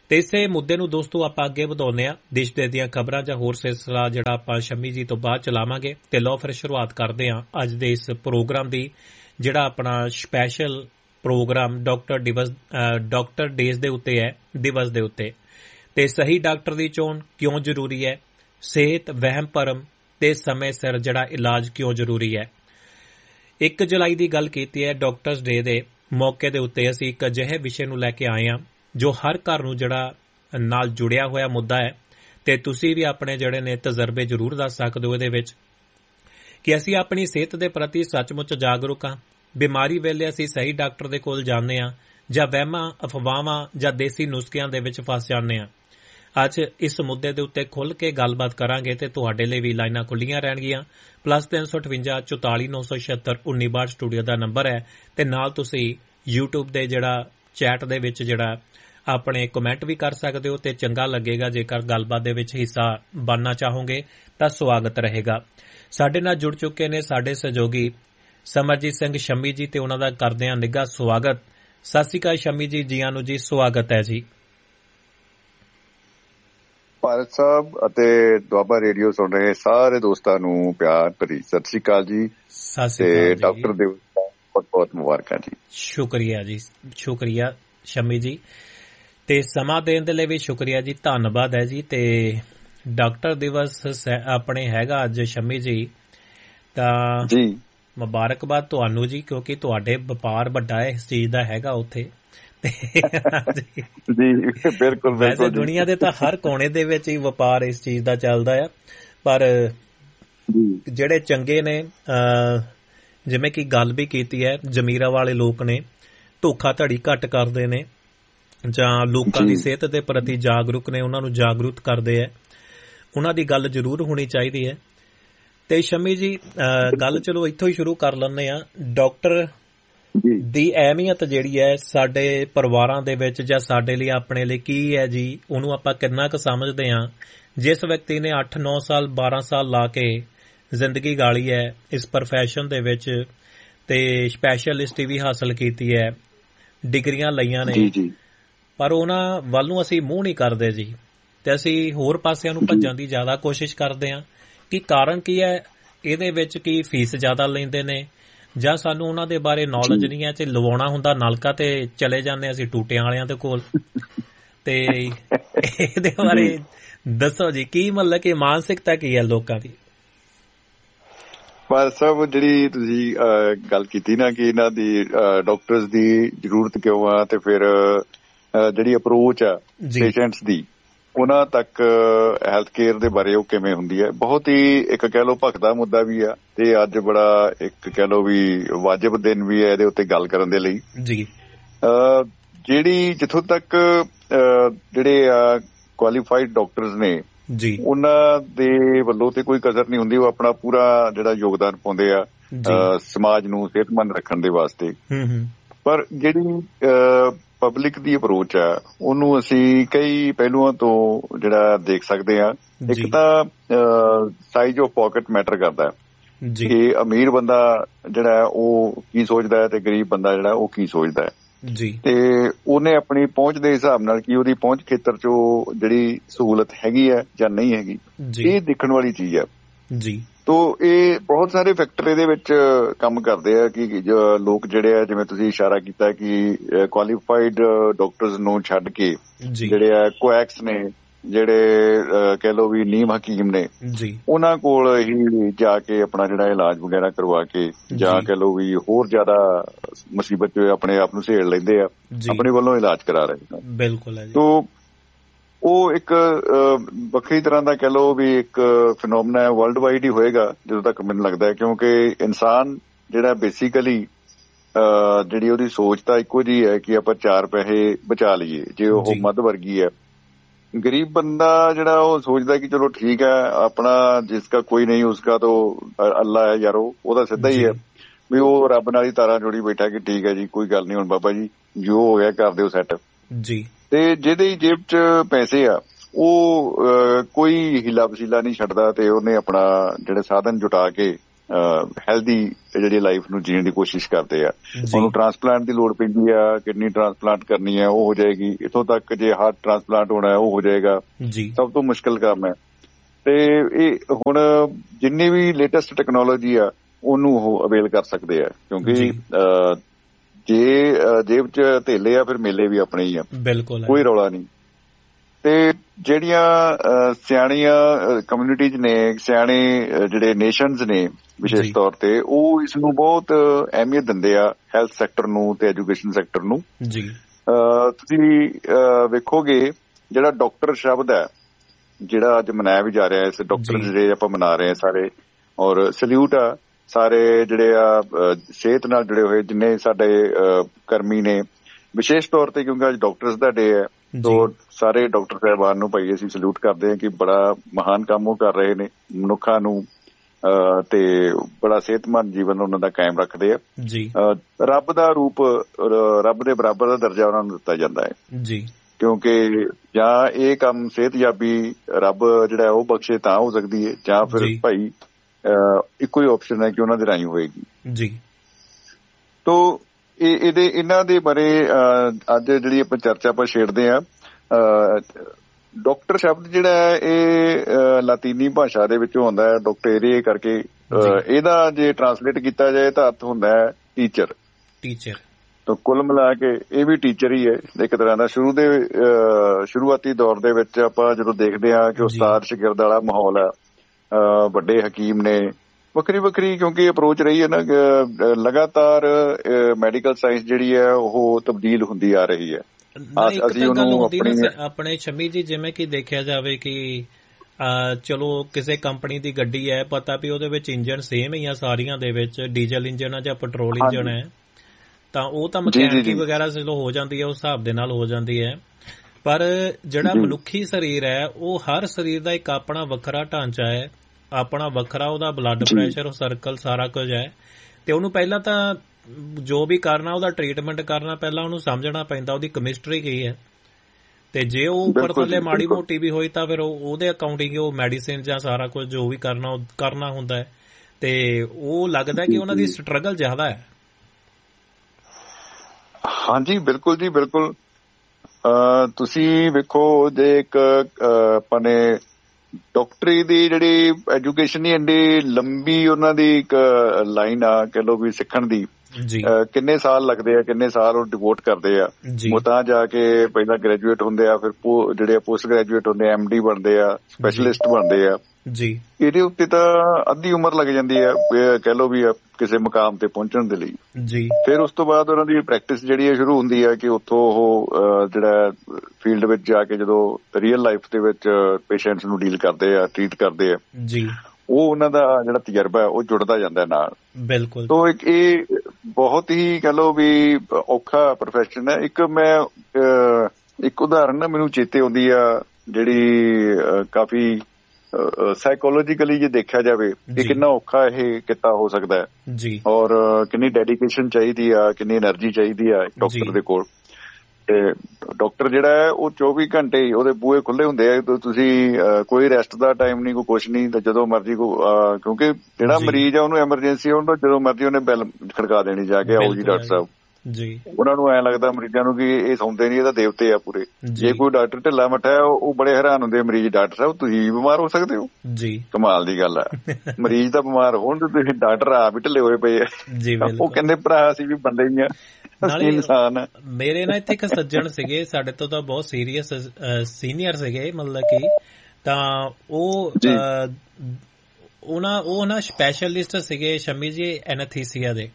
Speaker 3: ਤੇ ਇਸੇ ਮੁੱਦੇ ਨੂੰ ਦੋਸਤੋ ਆਪਾਂ ਅੱਗੇ ਵਧਾਉਂਦੇ ਆ। ਦੇਸ਼ ਦੇ ਦੀਆਂ ਖਬਰਾਂ ਜਾਂ ਹੋਰ ਸਿਲਸਿਲਾ ਜਿਹੜਾ ਆਪਾਂ ਸ਼ਮੀ ਜੀ ਤੋਂ ਬਾਅਦ ਚਲਾਵਾਂਗੇ। ਤੇ ਲਓ ਫਿਰ ਸ਼ੁਰੂਆਤ ਕਰਦੇ ਆ ਅੱਜ ਦੇ ਇਸ ਪ੍ਰੋਗਰਾਮ ਦੀ, ਜਿਹੜਾ ਆਪਣਾ ਸਪੈਸ਼ਲ ਪ੍ਰੋਗਰਾਮ ਡਾਕਟਰ ਡੇਜ਼ ਦੇ ਉੱਤੇ ਹੈ, ਦਿਵਸ ਦੇ ਉੱਤੇ। ਤੇ ਸਹੀ ਡਾਕਟਰ ਦੀ ਚੋਣ ਕਿਉਂ ਜ਼ਰੂਰੀ ਹੈ, ਸਿਹਤ, ਵਹਿਮ ਭਰਮ ਤੇ ਸਮੇਂ ਸਿਰ ਜਿਹੜਾ ਇਲਾਜ ਕਿਉਂ ਜ਼ਰੂਰੀ ਹੈ। 1 ਜੁਲਾਈ ਦੀ ਗੱਲ ਕੀਤੀ ਹੈ। ਡਾਕਟਰਸ ਡੇ ਦੇ ਮੌਕੇ ਦੇ ਉੱਤੇ ਅਸੀਂ ਇੱਕ ਅਜਿਹੇ ਵਿਸ਼ੇ ਨੂੰ ਲੈ ਕੇ ਆਏ ਹਾਂ ਜੋ ਹਰ ਘਰ ਨੂੰ ਜਿਹੜਾ ਨਾਲ ਜੁੜਿਆ ਹੋਇਆ ਮੁੱਦਾ ਹੈ। ਤੇ ਤੁਸੀਂ ਵੀ ਆਪਣੇ ਜਿਹੜੇ ਨੇ ਤਜਰਬੇ ਜ਼ਰੂਰ ਦੱਸ ਸਕਦੇ ਹੋ ਇਹਦੇ ਵਿੱਚ ਕਿ ਅਸੀਂ ਆਪਣੀ ਸਿਹਤ ਦੇ ਪ੍ਰਤੀ ਸੱਚਮੁੱਚ ਜਾਗਰੂਕ ਹਾਂ। ਬਿਮਾਰੀ ਵੇਲੇ ਅਸੀਂ ਸਹੀ ਡਾਕਟਰ ਦੇ ਕੋਲ ਜਾਂਦੇ ਹਾਂ ਜਾਂ ਵਹਿਮਾਂ, ਅਫਵਾਹਾਂ ਜਾਂ ਦੇਸੀ ਨੁਸਖਿਆਂ ਦੇ ਵਿੱਚ ਫਸ ਜਾਂਦੇ ਹਾਂ। ਅੱਜ ਇਸ ਮੁੱਦੇ ਦੇ ਉੱਤੇ ਖੁੱਲ੍ਹ ਕੇ ਗੱਲਬਾਤ ਕਰਾਂਗੇ ਤੇ ਤੁਹਾਡੇ ਲਈ ਵੀ ਲਾਈਨਾਂ ਖੁੱਲ੍ਹੀਆਂ ਰਹਿਣਗੀਆਂ। +358 44 976 1962 ਸਟੂਡੀਓ ਦਾ ਨੰਬਰ ਹੈ। ਤੇ ਨਾਲ ਤੁਸੀਂ YouTube ਦੇ ਜਿਹੜਾ ਚੈਟ ਦੇ ਵਿੱਚ ਜਿਹੜਾ ਆਪਣੇ ਕਮੈਂਟ ਵੀ ਕਰ ਸਕਦੇ ਹੋ। ਤੇ ਚੰਗਾ ਲੱਗੇਗਾ ਜੇਕਰ ਗੱਲਬਾਤ ਦੇ ਵਿੱਚ ਹਿੱਸਾ ਬਣਨਾ ਚਾਹੋਗੇ ਤਾਂ ਸਵਾਗਤ ਰਹੇਗਾ। ਸਾਡੇ ਨਾਲ ਜੁੜ ਚੁੱਕੇ ਨੇ ਸਾਡੇ ਸਹਿਯੋਗੀ ਸਮਰਜੀਤ ਸਿੰਘ ਸ਼ਮੀ ਜੀ, ਤੇ ਉਹਨਾਂ ਦਾ ਕਰਦੇ ਹਾਂ ਨਿੱਘਾ ਸਵਾਗਤ। ਸਤਿ ਸ਼੍ਰੀ ਅਕਾਲ ਸ਼ਮੀ ਜੀ, ਜੀਆਂ ਨੂੰ ਜੀ, ਸਵਾਗਤ ਹੈ ਜੀ।
Speaker 2: ਭਾਰਤ ਸਾਹਿਬ ਅਤੇ ਦੁਆਬਾ ਰੇਡੀਓ ਸੁਣ ਰਹੇ ਸਾਰੇ ਦੋਸਤਾਂ ਨੂੰ ਪਿਆਰ ਭਰੀ ਸਤਿ ਸ਼੍ਰੀ ਅਕਾਲ ਜੀ।
Speaker 3: ਸਤਿ ਸ਼੍ਰੀ ਅਕਾਲ ਜੀ।
Speaker 2: ਡਾਕਟਰ ਦਿਵਸ ਦਾ ਬਹੁਤ ਬਹੁਤ ਮੁਬਾਰਕਾਂ ਜੀ।
Speaker 3: ਸ਼ੁਕਰੀਆ ਜੀ, ਸ਼ੁਕਰੀਆ ਸ਼ਮੀ ਜੀ, ਤੇ ਸਮਾਂ ਦੇਣ ਦੇ ਲਈ ਵੀ ਸ਼ੁਕਰੀਆ ਜੀ, ਧੰਨਵਾਦ ਹੈ ਜੀ। ਤੇ ਡਾਕਟਰ ਦਿਵਸ ਆਪਣੇ ਹੈਗਾ ਅੱਜ ਸ਼ਮੀ ਜੀ, ਤਾਂ ਜੀ ਮੁਬਾਰਕਬਾਦ ਤੁਹਾਨੂੰ ਜੀ, ਕਿਉਂਕਿ ਤੁਹਾਡੇ ਵਪਾਰ ਵੱਡਾ ਹੈ, ਇਸ ਚੀਜ਼ ਦਾ ਹੈਗਾ ਉੱਥੇ।
Speaker 2: ਜੀ ਬਿਲਕੁਲ।
Speaker 3: ਵੈਸੇ ਦੁਨੀਆ ਦੇ ਤਾਂ ਹਰ ਕੋਨੇ ਦੇ ਵਿੱਚ ਹੀ ਵਪਾਰ ਇਸ ਚੀਜ਼ ਦਾ ਚੱਲਦਾ ਆ, ਪਰ ਜਿਹੜੇ ਚੰਗੇ ਨੇ, ਜਿਵੇਂ ਕਿ ਗੱਲ ਵੀ ਕੀਤੀ ਹੈ, ਜ਼ਮੀਰਾਂ ਵਾਲੇ ਲੋਕ ਨੇ, ਧੋਖਾਧੜੀ ਘੱਟ ਕਰਦੇ ਨੇ ਜਾਂ ਲੋਕਾਂ ਦੀ ਸਿਹਤ ਦੇ ਪ੍ਰਤੀ ਜਾਗਰੂਕ ਨੇ, ਉਹਨਾਂ ਨੂੰ ਜਾਗਰੂਕ ਕਰਦੇ ਹੈ, ਉਹਨਾਂ ਦੀ ਗੱਲ ਜ਼ਰੂਰ ਹੋਣੀ ਚਾਹੀਦੀ ਹੈ। ਤੇ ਸ਼ਮੀ ਜੀ, ਗੱਲ ਚਲੋ ਇੱਥੋਂ ਹੀ ਸ਼ੁਰੂ ਕਰ ਲੈਂਦੇ ਆ। ਡਾਕਟਰ ਦੀ ਅਹਿਮੀਅਤ ਜਿਹੜੀ ਹੈ ਸਾਡੇ ਪਰਿਵਾਰਾਂ ਦੇ ਵਿੱਚ ਜਾਂ ਸਾਡੇ ਲਈ, ਆਪਣੇ ਲਈ ਕੀ ਹੈ ਜੀ, ਉਹਨੂੰ ਆਪਾਂ ਕਿੰਨਾ ਕੁ ਸਮਝਦੇ ਹਾਂ। ਜਿਸ ਵਿਅਕਤੀ ਨੇ 8-9 ਸਾਲ 12 ਸਾਲ ਲਾ ਕੇ ਜ਼ਿੰਦਗੀ ਗਾਲੀ ਹੈ ਇਸ ਪ੍ਰੋਫੈਸ਼ਨ ਦੇ ਵਿੱਚ, ਤੇ ਸਪੈਸ਼ਲਿਸਟ ਵੀ ਹਾਸਲ ਕੀਤੀ ਹੈ, ਡਿਗਰੀਆਂ ਲਈਆਂ ਨੇ, ਪਰ ਉਹਨਾਂ ਵੱਲ ਨੂੰ ਅਸੀਂ ਮੂੰਹ ਨਹੀਂ ਕਰਦੇ ਜੀ, ਤੇ ਅਸੀਂ ਹੋਰ ਪਾਸਿਆਂ ਨੂੰ ਭੱਜਣ ਦੀ ਜ਼ਿਆਦਾ ਕੋਸ਼ਿਸ਼ ਕਰਦੇ ਹਾਂ। ਕੀ ਕਾਰਨ ਕੀ ਹੈ ਇਹਦੇ ਵਿੱਚ? ਕੀ ਫੀਸ ਜ਼ਿਆਦਾ ਲੈਂਦੇ ਨੇ, ਜਾਂ ਸਾਨੂੰ ਉਹਨਾਂ ਦੇ ਬਾਰੇ ਨੌਲੇਜ ਨਹੀਂ ਹੈ, ਤੇ ਲਵਾਉਣਾ ਹੁੰਦਾ ਨਲਕਾ ਤੇ ਚਲੇ ਜਾਂਦੇ ਅਸੀਂ ਟੂਟਿਆਂ ਵਾਲਿਆਂ ਦੇ ਕੋਲ। ਤੇ ਇਹਦੇ ਬਾਰੇ ਦੱਸੋ ਜੀ, ਕੀ ਮਤਲਬ ਕਿ ਮਾਨਸਿਕਤਾ ਕੀ ਹੈ ਲੋਕਾਂ ਦੀ?
Speaker 2: ਪਰ ਸਭ ਜਿਹੜੀ ਤੁਸੀਂ ਗੱਲ ਕੀਤੀ ਨਾ ਕਿ ਇਹਨਾਂ ਦੀ ਡਾਕਟਰਸ ਦੀ ਜ਼ਰੂਰਤ ਕਿਉਂ ਆ, ਤੇ ਫਿਰ ਜਿਹੜੀ ਅਪਰੋਚ ਆ ਪੇਸ਼ੈਂਟਸ ਦੀ ਉਹਨਾਂ ਤੱਕ ਹੈਲਥ ਕੇਅਰ ਦੇ ਬਾਰੇ ਉਹ ਕਿਵੇਂ ਹੁੰਦੀ ਹੈ, ਬਹੁਤ ਹੀ ਇੱਕ ਕਹਿ ਲਓ ਭਖਦਾ ਮੁੱਦਾ ਵੀ ਆ, ਤੇ ਅੱਜ ਬੜਾ ਇੱਕ ਕਹਿ ਲਓ ਵੀ ਵਾਜਬ ਦਿਨ ਵੀ ਹੈ ਇਹਦੇ ਉੱਤੇ ਗੱਲ ਕਰਨ ਦੇ ਲਈ ਜੀ। ਜਿਹੜੀ ਜਿੱਥੋਂ ਤੱਕ ਜਿਹੜੇ ਕੁਆਲੀਫਾਈਡ ਡਾਕਟਰਸ ਨੇ ਜੀ, ਉਹਨਾਂ ਦੇ ਵੱਲੋਂ ਤੇ ਕੋਈ ਕਸਰ ਨਹੀਂ ਹੁੰਦੀ, ਉਹ ਆਪਣਾ ਪੂਰਾ ਜਿਹੜਾ ਯੋਗਦਾਨ ਪਾਉਂਦੇ ਆ ਸਮਾਜ ਨੂੰ ਸਿਹਤਮੰਦ ਰੱਖਣ ਦੇ ਵਾਸਤੇ। ਪਰ ਜਿਹੜੀ ਪਬਲਿਕ ਦੀ ਅਪਰੋਚ ਆ ਉਹਨੂੰ ਅਸੀਂ ਕਈ ਪਹਿਲੂਆਂ ਤੋਂ ਜਿਹੜਾ ਦੇਖ ਸਕਦੇ ਹਾਂ। ਇੱਕ ਤਾਂ ਸਾਈਜ਼ ਆਫ ਪਾਕਟ ਮੈਟਰ ਕਰਦਾ ਕਿ ਅਮੀਰ ਬੰਦਾ ਜਿਹੜਾ ਉਹ ਕੀ ਸੋਚਦਾ ਹੈ ਤੇ ਗਰੀਬ ਬੰਦਾ ਜਿਹੜਾ ਉਹ ਕੀ ਸੋਚਦਾ ਹੈ ਜੀ, ਤੇ ਉਹਨੇ ਆਪਣੀ ਪਹੁੰਚ ਦੇ ਹਿਸਾਬ ਨਾਲ ਕੀ ਉਹਦੀ ਪਹੁੰਚ ਖੇਤਰ ਚ ਜਿਹੜੀ ਸਹੂਲਤ ਹੈਗੀ ਹੈ ਜਾਂ ਨਹੀਂ ਹੈਗੀ, ਇਹ ਦੇਖਣ ਵਾਲੀ ਚੀਜ਼ ਹੈ ਜੀ। ਤੋ ਇਹ ਬਹੁਤ ਸਾਰੇ ਫੈਕਟਰ ਇਹਦੇ ਵਿੱਚ ਕੰਮ ਕਰਦੇ ਆ ਕਿ ਲੋਕ ਜਿਹੜੇ ਆ, ਜਿਵੇਂ ਤੁਸੀਂ ਇਸ਼ਾਰਾ ਕੀਤਾ ਕਿ ਕੁਆਲੀਫਾਈਡ ਡਾਕਟਰਸ ਨੂੰ ਛੱਡ ਕੇ ਜਿਹੜੇ ਆ ਕੁਐਕਸ ਨੇ, ਜਿਹੜੇ ਕਹਿ ਲਓ ਵੀ ਨੀਮ ਹਕੀਮ ਨੇ, ਉਹਨਾਂ ਕੋਲ ਹੀ ਜਾ ਕੇ ਆਪਣਾ ਜਿਹੜਾ ਇਲਾਜ ਵਗੈਰਾ ਕਰਵਾ ਕੇ, ਜਾਂ ਕਹਿ ਲਓ ਵੀ ਹੋਰ ਜ਼ਿਆਦਾ ਮੁਸੀਬਤ ਚ ਆਪਣੇ ਆਪ ਨੂੰ ਸਹੇੜ ਲੈਂਦੇ ਆ, ਆਪਣੇ ਵੱਲੋਂ ਇਲਾਜ ਕਰਾ ਰਹੇ ਨੇ। ਬਿਲਕੁਲ। ਤੋ ਉਹ ਇੱਕ ਵੱਖਰੀ ਤਰ੍ਹਾਂ ਦਾ ਕਹਿ ਲਓ ਵੀ ਇੱਕ ਫਿਨੋਮਨਾ ਹੈ, ਵਰਲਡ ਵਾਈਡ ਹੀ ਹੋਏਗਾ ਜਦੋਂ ਤੱਕ ਮੈਨੂੰ ਲੱਗਦਾ ਹੈ, ਕਿਉਂਕਿ ਇਨਸਾਨ ਜਿਹੜਾ ਬੇਸਿਕਲੀ ਜਿਹੜੀ ਉਹਦੀ ਸੋਚ ਤਾਂ ਇੱਕੋ ਜਿਹੀ ਹੈ ਕਿ ਆਪਾਂ 4 ਪੈਸੇ ਬਚਾ ਲਈਏ। ਜੇ ਉਹ ਮੱਧ ਵਰਗੀ ਹੈ, ਗਰੀਬ ਬੰਦਾ ਜਿਹੜਾ ਉਹ ਸੋਚਦਾ ਕਿ ਚਲੋ ਠੀਕ ਹੈ, ਆਪਣਾ ਜਿਸਕਾ ਕੋਈ ਨਹੀਂ ਉਸਕਾ ਤਾਂ ਅੱਲਾ ਹੈ ਯਾਰ, ਉਹਦਾ ਸਿੱਧਾ ਹੀ ਹੈ ਵੀ ਉਹ ਰੱਬ ਨਾਲ ਹੀ ਤਾਰਾਂ ਜੋੜੀ ਬੈਠਾ ਕਿ ਠੀਕ ਹੈ ਜੀ, ਕੋਈ ਗੱਲ ਨਹੀਂ, ਹੁਣ ਬਾਬਾ ਜੀ ਜੋ ਹੋ ਗਿਆ ਕਰ ਦਿਓ ਸੈੱਟ ਜੀ। ਤੇ ਜਿਹਦੀ ਜੇਬ ਚ ਪੈਸੇ ਆ ਉਹ ਕੋਈ ਹੀਲਾ ਵਸੀਲਾ ਨਹੀਂ ਛੱਡਦਾ, ਤੇ ਉਹਨੇ ਆਪਣਾ ਜਿਹੜੇ ਸਾਧਨ ਜੁਟਾ ਕੇ ਹੈਲਦੀ ਜਿਹੜੀ ਲਾਈਫ ਨੂੰ ਜੀਣ ਦੀ ਕੋਸ਼ਿਸ਼ ਕਰਦੇ ਆ। ਉਹਨੂੰ ਟ੍ਰਾਂਸਪਲਾਂਟ ਦੀ ਲੋੜ ਪੈਂਦੀ ਆ, ਕਿਡਨੀ ਟ੍ਰਾਂਸਪਲਾਂਟ ਕਰਨੀ ਹੈ ਉਹ ਹੋ ਜਾਏਗੀ, ਇੱਥੋਂ ਤੱਕ ਜੇ ਹਾਰਟ ਟ੍ਰਾਂਸਪਲਾਂਟ ਹੋਣਾ ਹੈ ਉਹ ਹੋ ਜਾਏਗਾ। ਸਭ ਤੋਂ ਮੁਸ਼ਕਿਲ ਕੰਮ ਹੈ। ਤੇ ਇਹ ਹੁਣ ਜਿੰਨੀ ਵੀ ਲੇਟੈਸਟ ਟੈਕਨੋਲੋਜੀ ਆ ਉਹਨੂੰ ਉਹ ਅਵੇਲ ਕਰ ਸਕਦੇ ਆ, ਕਿਉਂਕਿ ਜੇ ਜੇਬ ਚ ਧੇਲੇ ਆ ਫਿਰ ਮੇਲੇ ਵੀ ਆਪਣੇ ਹੀ ਆ, ਬਿਲਕੁਲ ਕੋਈ ਰੌਲਾ ਨਹੀਂ। ਤੇ ਜਿਹੜੀਆਂ ਸਿਆਣੀਆਂ ਕਮਿਊਨਿਟੀਜ਼ ਨੇ, ਸਿਆਣੇ ਜਿਹੜੇ ਨੇਸ਼ਨਜ਼ ਨੇ ਵਿਸ਼ੇਸ਼ ਤੌਰ ਤੇ, ਉਹ ਇਸ ਨੂੰ ਬਹੁਤ ਅਹਿਮੀਅਤ ਦਿੰਦੇ ਆ, ਹੈਲਥ ਸੈਕਟਰ ਨੂੰ ਤੇ ਐਜੂਕੇਸ਼ਨ ਸੈਕਟਰ ਨੂੰ। ਤੁਸੀਂ ਵੇਖੋਗੇ ਜਿਹੜਾ ਡਾਕਟਰ ਸ਼ਬਦ ਹੈ ਜਿਹੜਾ ਅੱਜ ਮਨਾਇਆ ਵੀ ਜਾ ਰਿਹਾ, ਇਸ ਡਾਕਟਰ ਜਿਹੜੇ ਆਪਾਂ ਮਨਾ ਰਹੇ ਆ ਸਾਰੇ, ਔਰ ਸਲੂਟ ਆ ਸਾਰੇ ਜਿਹੜੇ ਆ ਸਿਹਤ ਨਾਲ ਜੁੜੇ ਹੋਏ ਜਿੰਨੇ ਸਾਡੇ ਕਰਮੀ ਨੇ, ਵਿਸ਼ੇਸ਼ ਤੌਰ ਤੇ ਕਿਉਂਕਿ ਅੱਜ ਡਾਕਟਰਸ ਦਾ ਡੇ ਹੈ। ਤੋ ਸਾਰੇ ਡਾਕਟਰ ਸਾਹਿਬਾਨ ਨੂੰ ਭਾਈ ਅਸੀਂ ਸਲੂਟ ਕਰਦੇ ਹਾਂ ਕਿ ਬੜਾ ਮਹਾਨ ਕੰਮ ਉਹ ਕਰ ਰਹੇ ਨੇ ਮਨੁੱਖਾਂ ਨੂੰ, ਤੇ ਬੜਾ ਸਿਹਤਮੰਦ ਜੀਵਨ ਉਹਨਾਂ ਦਾ ਕਾਇਮ ਰੱਖਦੇ ਆ। ਰੱਬ ਦਾ ਰੂਪ, ਰੱਬ ਦੇ ਬਰਾਬਰ ਦਾ ਦਰਜਾ ਉਹਨਾਂ ਨੂੰ ਦਿੱਤਾ ਜਾਂਦਾ ਹੈ, ਕਿਉਂਕਿ ਜਾਂ ਇਹ ਕੰਮ ਸਿਹਤਯਾਬੀ ਰੱਬ ਜਿਹੜਾ ਉਹ ਬਖਸ਼ੇ ਤਾਂ ਹੋ ਸਕਦੀ ਹੈ, ਜਾਂ ਫਿਰ ਭਾਈ ਇੱਕੋ ਹੀ ਆਪਸ਼ਨ ਹੈ ਕਿ ਉਹਨਾਂ ਦੇ ਰਾਹੀਂ ਹੋਏਗੀ। ਤੋ ਇਹਨਾਂ ਦੇ ਬਾਰੇ ਅੱਜ ਜਿਹੜੀ ਆਪਾਂ ਚਰਚਾ ਆਪਾਂ ਛੇੜਦੇ ਹਾਂ। ਡਾਕਟਰ ਸ਼ਬਦ ਜਿਹੜਾ ਹੈ ਇਹ ਲਾਤੀਨੀ ਭਾਸ਼ਾ ਦੇ ਵਿੱਚੋਂ ਆਉਂਦਾ ਹੈ, ਡਾਕਟੇਰੇ ਕਰਕੇ। ਇਹਦਾ ਜੇ ਟਰਾਂਸਲੇਟ ਕੀਤਾ ਜਾਏ ਤਾਂ ਅਰਥ ਹੁੰਦਾ ਹੈ ਟੀਚਰ। ਤਾਂ ਕੁੱਲ ਮਿਲਾ ਕੇ ਇਹ ਵੀ ਟੀਚਰ ਹੀ ਹੈ ਇੱਕ ਤਰ੍ਹਾਂ ਦਾ। ਸ਼ੁਰੂਆਤੀ ਦੌਰ ਦੇ ਵਿੱਚ ਆਪਾਂ ਜਦੋਂ ਦੇਖਦੇ ਹਾਂ ਕਿ ਉਸਤਾਦ ਸ਼ਾਗਿਰਦ ਵਾਲਾ ਮਾਹੌਲ ਹੈ, ਵੱਡੇ ਹਕੀਮ ਨੇ, ਵੱਖਰੀ ਵੱਖਰੀ ਕਿਉਂਕਿ ਅਪਰੋਚ ਰਹੀ ਹੈ ਨਾ, ਲਗਾਤਾਰ ਮੈਡੀਕਲ ਸਾਇੰਸ ਜਿਹੜੀ ਹੈ ਉਹ ਤਬਦੀਲ ਹੁੰਦੀ ਆ ਰਹੀ ਹੈ। ਅਸੀਂ ਉਹਨੂੰ
Speaker 3: ਆਪਣੇ ਸ਼ਮੀ ਜੀ, ਜਿਵੇਂ ਕਿ ਦੇਖਿਆ ਜਾਵੇ ਕਿ ਚਲੋ ਕਿਸੇ ਕੰਪਨੀ ਦੀ ਗੱਡੀ ਹੈ, ਪਤਾ ਵੀ ਉਹਦੇ ਵਿੱਚ ਇੰਜਨ ਸੇਮ ਹੀ ਆ ਸਾਰੀਆਂ ਦੇ ਵਿੱਚ, ਡੀਜ਼ਲ ਇੰਜਨ ਆ ਜਾਂ ਪੈਟਰੋਲ ਇੰਜਨ ਹੈ, ਤਾਂ ਉਹ ਤਾਂ ਮਕੈਨਿਕੀ ਵਗੈਰਾ ਚਲੋ ਹੋ ਜਾਂਦੀ ਹੈ, ਉਸ ਹਿਸਾਬ ਦੇ ਨਾਲ ਹੋ ਜਾਂਦੀ ਹੈ। ਪਰ ਜਿਹੜਾ ਮਨੁੱਖੀ ਸਰੀਰ ਹੈ ਉਹ ਹਰ ਸਰੀਰ ਦਾ ਇੱਕ ਆਪਣਾ ਵੱਖਰਾ ਢਾਂਚਾ ਹੈ, ਆਪਣਾ ਵੱਖਰਾ ਉਹਦਾ ਬਲੱਡ ਪ੍ਰੈਸ਼ਰ, ਸਰਕਲ, ਸਾਰਾ ਕੁਝ ਹੈ। ਤੇ ਉਹਨੂੰ ਪਹਿਲਾਂ ਤਾਂ ਜੋ ਵੀ ਕਰਨਾ, ਉਹਦਾ ਟ੍ਰੀਟਮੈਂਟ ਕਰਨਾ, ਪਹਿਲਾਂ ਉਹਨੂੰ ਸਮਝਣਾ ਪੈਂਦਾ ਉਹਦੀ ਕੈਮਿਸਟਰੀ ਕੀ ਹੈ। ਤੇ ਜੇ ਉਹ ਉੱਪਰ ਥੱਲੇ ਮਾੜੀ ਮੋਟੀ ਵੀ ਹੋਈ ਤਾਂ ਫਿਰ ਉਹਦੇ ਅਕਾਊਂਟਿੰਗ ਉਹ ਮੈਡੀਸਿਨ ਜਾਂ ਸਾਰਾ ਕੁਝ ਜੋ ਵੀ ਕਰਨਾ ਹੁੰਦਾ ਹੈ। ਤੇ ਉਹ ਲੱਗਦਾ ਕਿ ਉਹਨਾਂ ਦੀ ਸਟਰਗਲ ਜ਼ਿਆਦਾ ਹੈ।
Speaker 2: ਹਾਂਜੀ ਬਿਲਕੁਲ ਜੀ, ਬਿਲਕੁਲ। ਤੁਸੀਂ ਵੇਖੋ ਜੇ ਇੱਕ ਆਪਾਂ ਨੇ ਡਾਕਟਰੀ ਦੀ ਜਿਹੜੀ ਐਜੂਕੇਸ਼ਨ ਦੀ ਇੰਨੀ ਲੰਬੀ ਉਹਨਾਂ ਦੀ ਇੱਕ ਲਾਈਨ ਆ ਕਹਿ ਲਓ ਵੀ ਸਿੱਖਣ ਦੀ, ਕਿੰਨੇ ਸਾਲ ਲੱਗਦੇ ਆ, ਕਿੰਨੇ ਸਾਲ ਉਹ ਡਿਵੋਟ ਕਰਦੇ ਆ। ਉਹ ਤਾਂ ਜਾ ਕੇ ਪਹਿਲਾਂ ਗ੍ਰੈਜੂਏਟ ਹੁੰਦੇ ਆ, ਫਿਰ ਜਿਹੜੇ ਪੋਸਟ ਗ੍ਰੈਜੂਏਟ ਹੁੰਦੇ ਆ, MD ਬਣਦੇ ਆ, ਸਪੈਸ਼ਲਿਸਟ ਬਣਦੇ ਆ। ਇਹਦੇ ਉੱਤੇ ਤਾਂ ਅੱਧੀ ਉਮਰ ਲੱਗ ਜਾਂਦੀ ਹੈ ਕਹਿ ਲਓ ਵੀ ਕਿਸੇ ਮੁਕਾਮ ਤੇ ਪਹੁੰਚਣ ਦੇ ਲਈ। ਫਿਰ ਉਸ ਤੋਂ ਬਾਅਦ ਉਹਨਾਂ ਦੀ ਪ੍ਰੈਕਟਿਸ ਜਿਹੜੀ ਹੈ ਸ਼ੁਰੂ ਹੁੰਦੀ ਹੈ ਕਿ ਉੱਥੋਂ ਉਹ ਜਿਹੜਾ ਫੀਲਡ ਵਿੱਚ ਜਾ ਕੇ ਜਦੋਂ ਰੀਅਲ ਲਾਈਫ ਦੇ ਵਿੱਚ ਪੇਸ਼ੈਂਟਸ ਨੂੰ ਡੀਲ ਕਰਦੇ ਆ, ਟਰੀਟ ਕਰਦੇ ਆ, ਉਹ ਉਹਨਾਂ ਦਾ ਜਿਹੜਾ ਤਜਰਬਾ ਹੈ ਉਹ ਜੁੜਦਾ ਜਾਂਦਾ ਨਾਲ। ਬਿਲਕੁਲ। ਤੋ ਇਹ ਬਹੁਤ ਹੀ ਕਹਿ ਲਓ ਵੀ ਔਖਾ ਪ੍ਰੋਫੈਸ਼ਨ ਹੈ। ਇੱਕ ਉਦਾਹਰਨ ਨਾ ਮੈਨੂੰ ਚੇਤੇ ਆਉਂਦੀ ਆ ਜਿਹੜੀ ਕਾਫੀ ਸਾਈਕੋਲੋਜੀਕਲੀ ਜੇ ਦੇਖਿਆ ਜਾਵੇ ਕਿ ਕਿੰਨਾ ਔਖਾ ਇਹ ਕਿੱਤਾ ਹੋ ਸਕਦਾ ਹੈ, ਔਰ ਕਿੰਨੀ ਡੈਡੀਕੇਸ਼ਨ ਚਾਹੀਦੀ ਆ, ਕਿੰਨੀ ਐਨਰਜੀ ਚਾਹੀਦੀ ਆ ਡਾਕਟਰ ਦੇ ਕੋਲ। ਤੇ ਡਾਕਟਰ ਜਿਹੜਾ ਹੈ ਉਹ 24 ਘੰਟੇ ਹੀ ਉਹਦੇ ਬੂਹੇ ਖੁੱਲੇ ਹੁੰਦੇ ਆ, ਤੁਸੀਂ ਕੋਈ ਰੈਸਟ ਦਾ ਟਾਈਮ ਨਹੀਂ, ਕੋਈ ਕੁਛ ਨਹੀਂ, ਤਾਂ ਜਦੋਂ ਮਰਜੀ ਕਿਉਂਕਿ ਜਿਹੜਾ ਮਰੀਜ਼ ਆ ਉਹਨੂੰ ਐਮਰਜੈਂਸੀ ਉਹਨੂੰ ਜਦੋਂ ਮਰਜੀ ਉਹਨੇ ਬੈਲ ਖੜਕਾ ਦੇਣੀ ਜਾ ਕੇ, ਆਓ ਜੀ ਡਾਕਟਰ ਸਾਹਿਬ। ਉਹਨਾਂ ਨੂੰ ਐਂ ਲੱਗਦਾ ਮਰੀਜ਼ਾਂ ਨੂੰ ਕਿ ਇਹ ਸੌਂਦੇ ਨਹੀਂ, ਇਹ ਤਾਂ ਦੇਵਤੇ ਆ ਪੂਰੇ। ਜੇ ਕੋਈ ਡਾਕਟਰ ਢਿੱਲਾ ਮੱਠਾ ਹੈ ਉਹ ਬੜੇ ਹੈਰਾਨ ਹੁੰਦੇ ਮਰੀਜ਼, ਡਾਕਟਰ ਸਾਹਿਬ ਤੁਸੀਂ ਵੀ ਬਿਮਾਰ ਹੋ ਸਕਦੇ ਹੋ। ਕਮਾਲ ਦੀ ਗੱਲ ਹੈ, ਮਰੀਜ਼ ਤਾਂ ਬਿਮਾਰ ਹੋਣ ਤੇ ਤੁਸੀਂ ਡਾਕਟਰ ਆਪ ਹੀ ਢਿੱਲੇ ਹੋਏ ਪਏ ਆ। ਉਹ ਕਹਿੰਦੇ ਭਰਾ ਅਸੀਂ ਵੀ ਬੰਦੇ ਹੀ ਆ, ਅਸੀਂ ਇਨਸਾਨ ਆ। ਮੇਰੇ ਨਾਲ ਇੱਥੇ ਇੱਕ ਸੱਜਣ ਸੀਗੇ, ਸਾਡੇ ਤੋਂ ਤਾਂ ਬਹੁਤ ਸੀਰੀਅਸ ਸੀਨੀਅਰ ਸੀਗੇ, ਮਤਲਬ ਕਿ ਤਾਂ ਉਹ ਨਾ ਸਪੈਸ਼ਲਿਸਟ ਸੀਗੇ ਸ਼ਮੀ ਜੀ ਐਨਥੀਸੀਆ ਦੇ।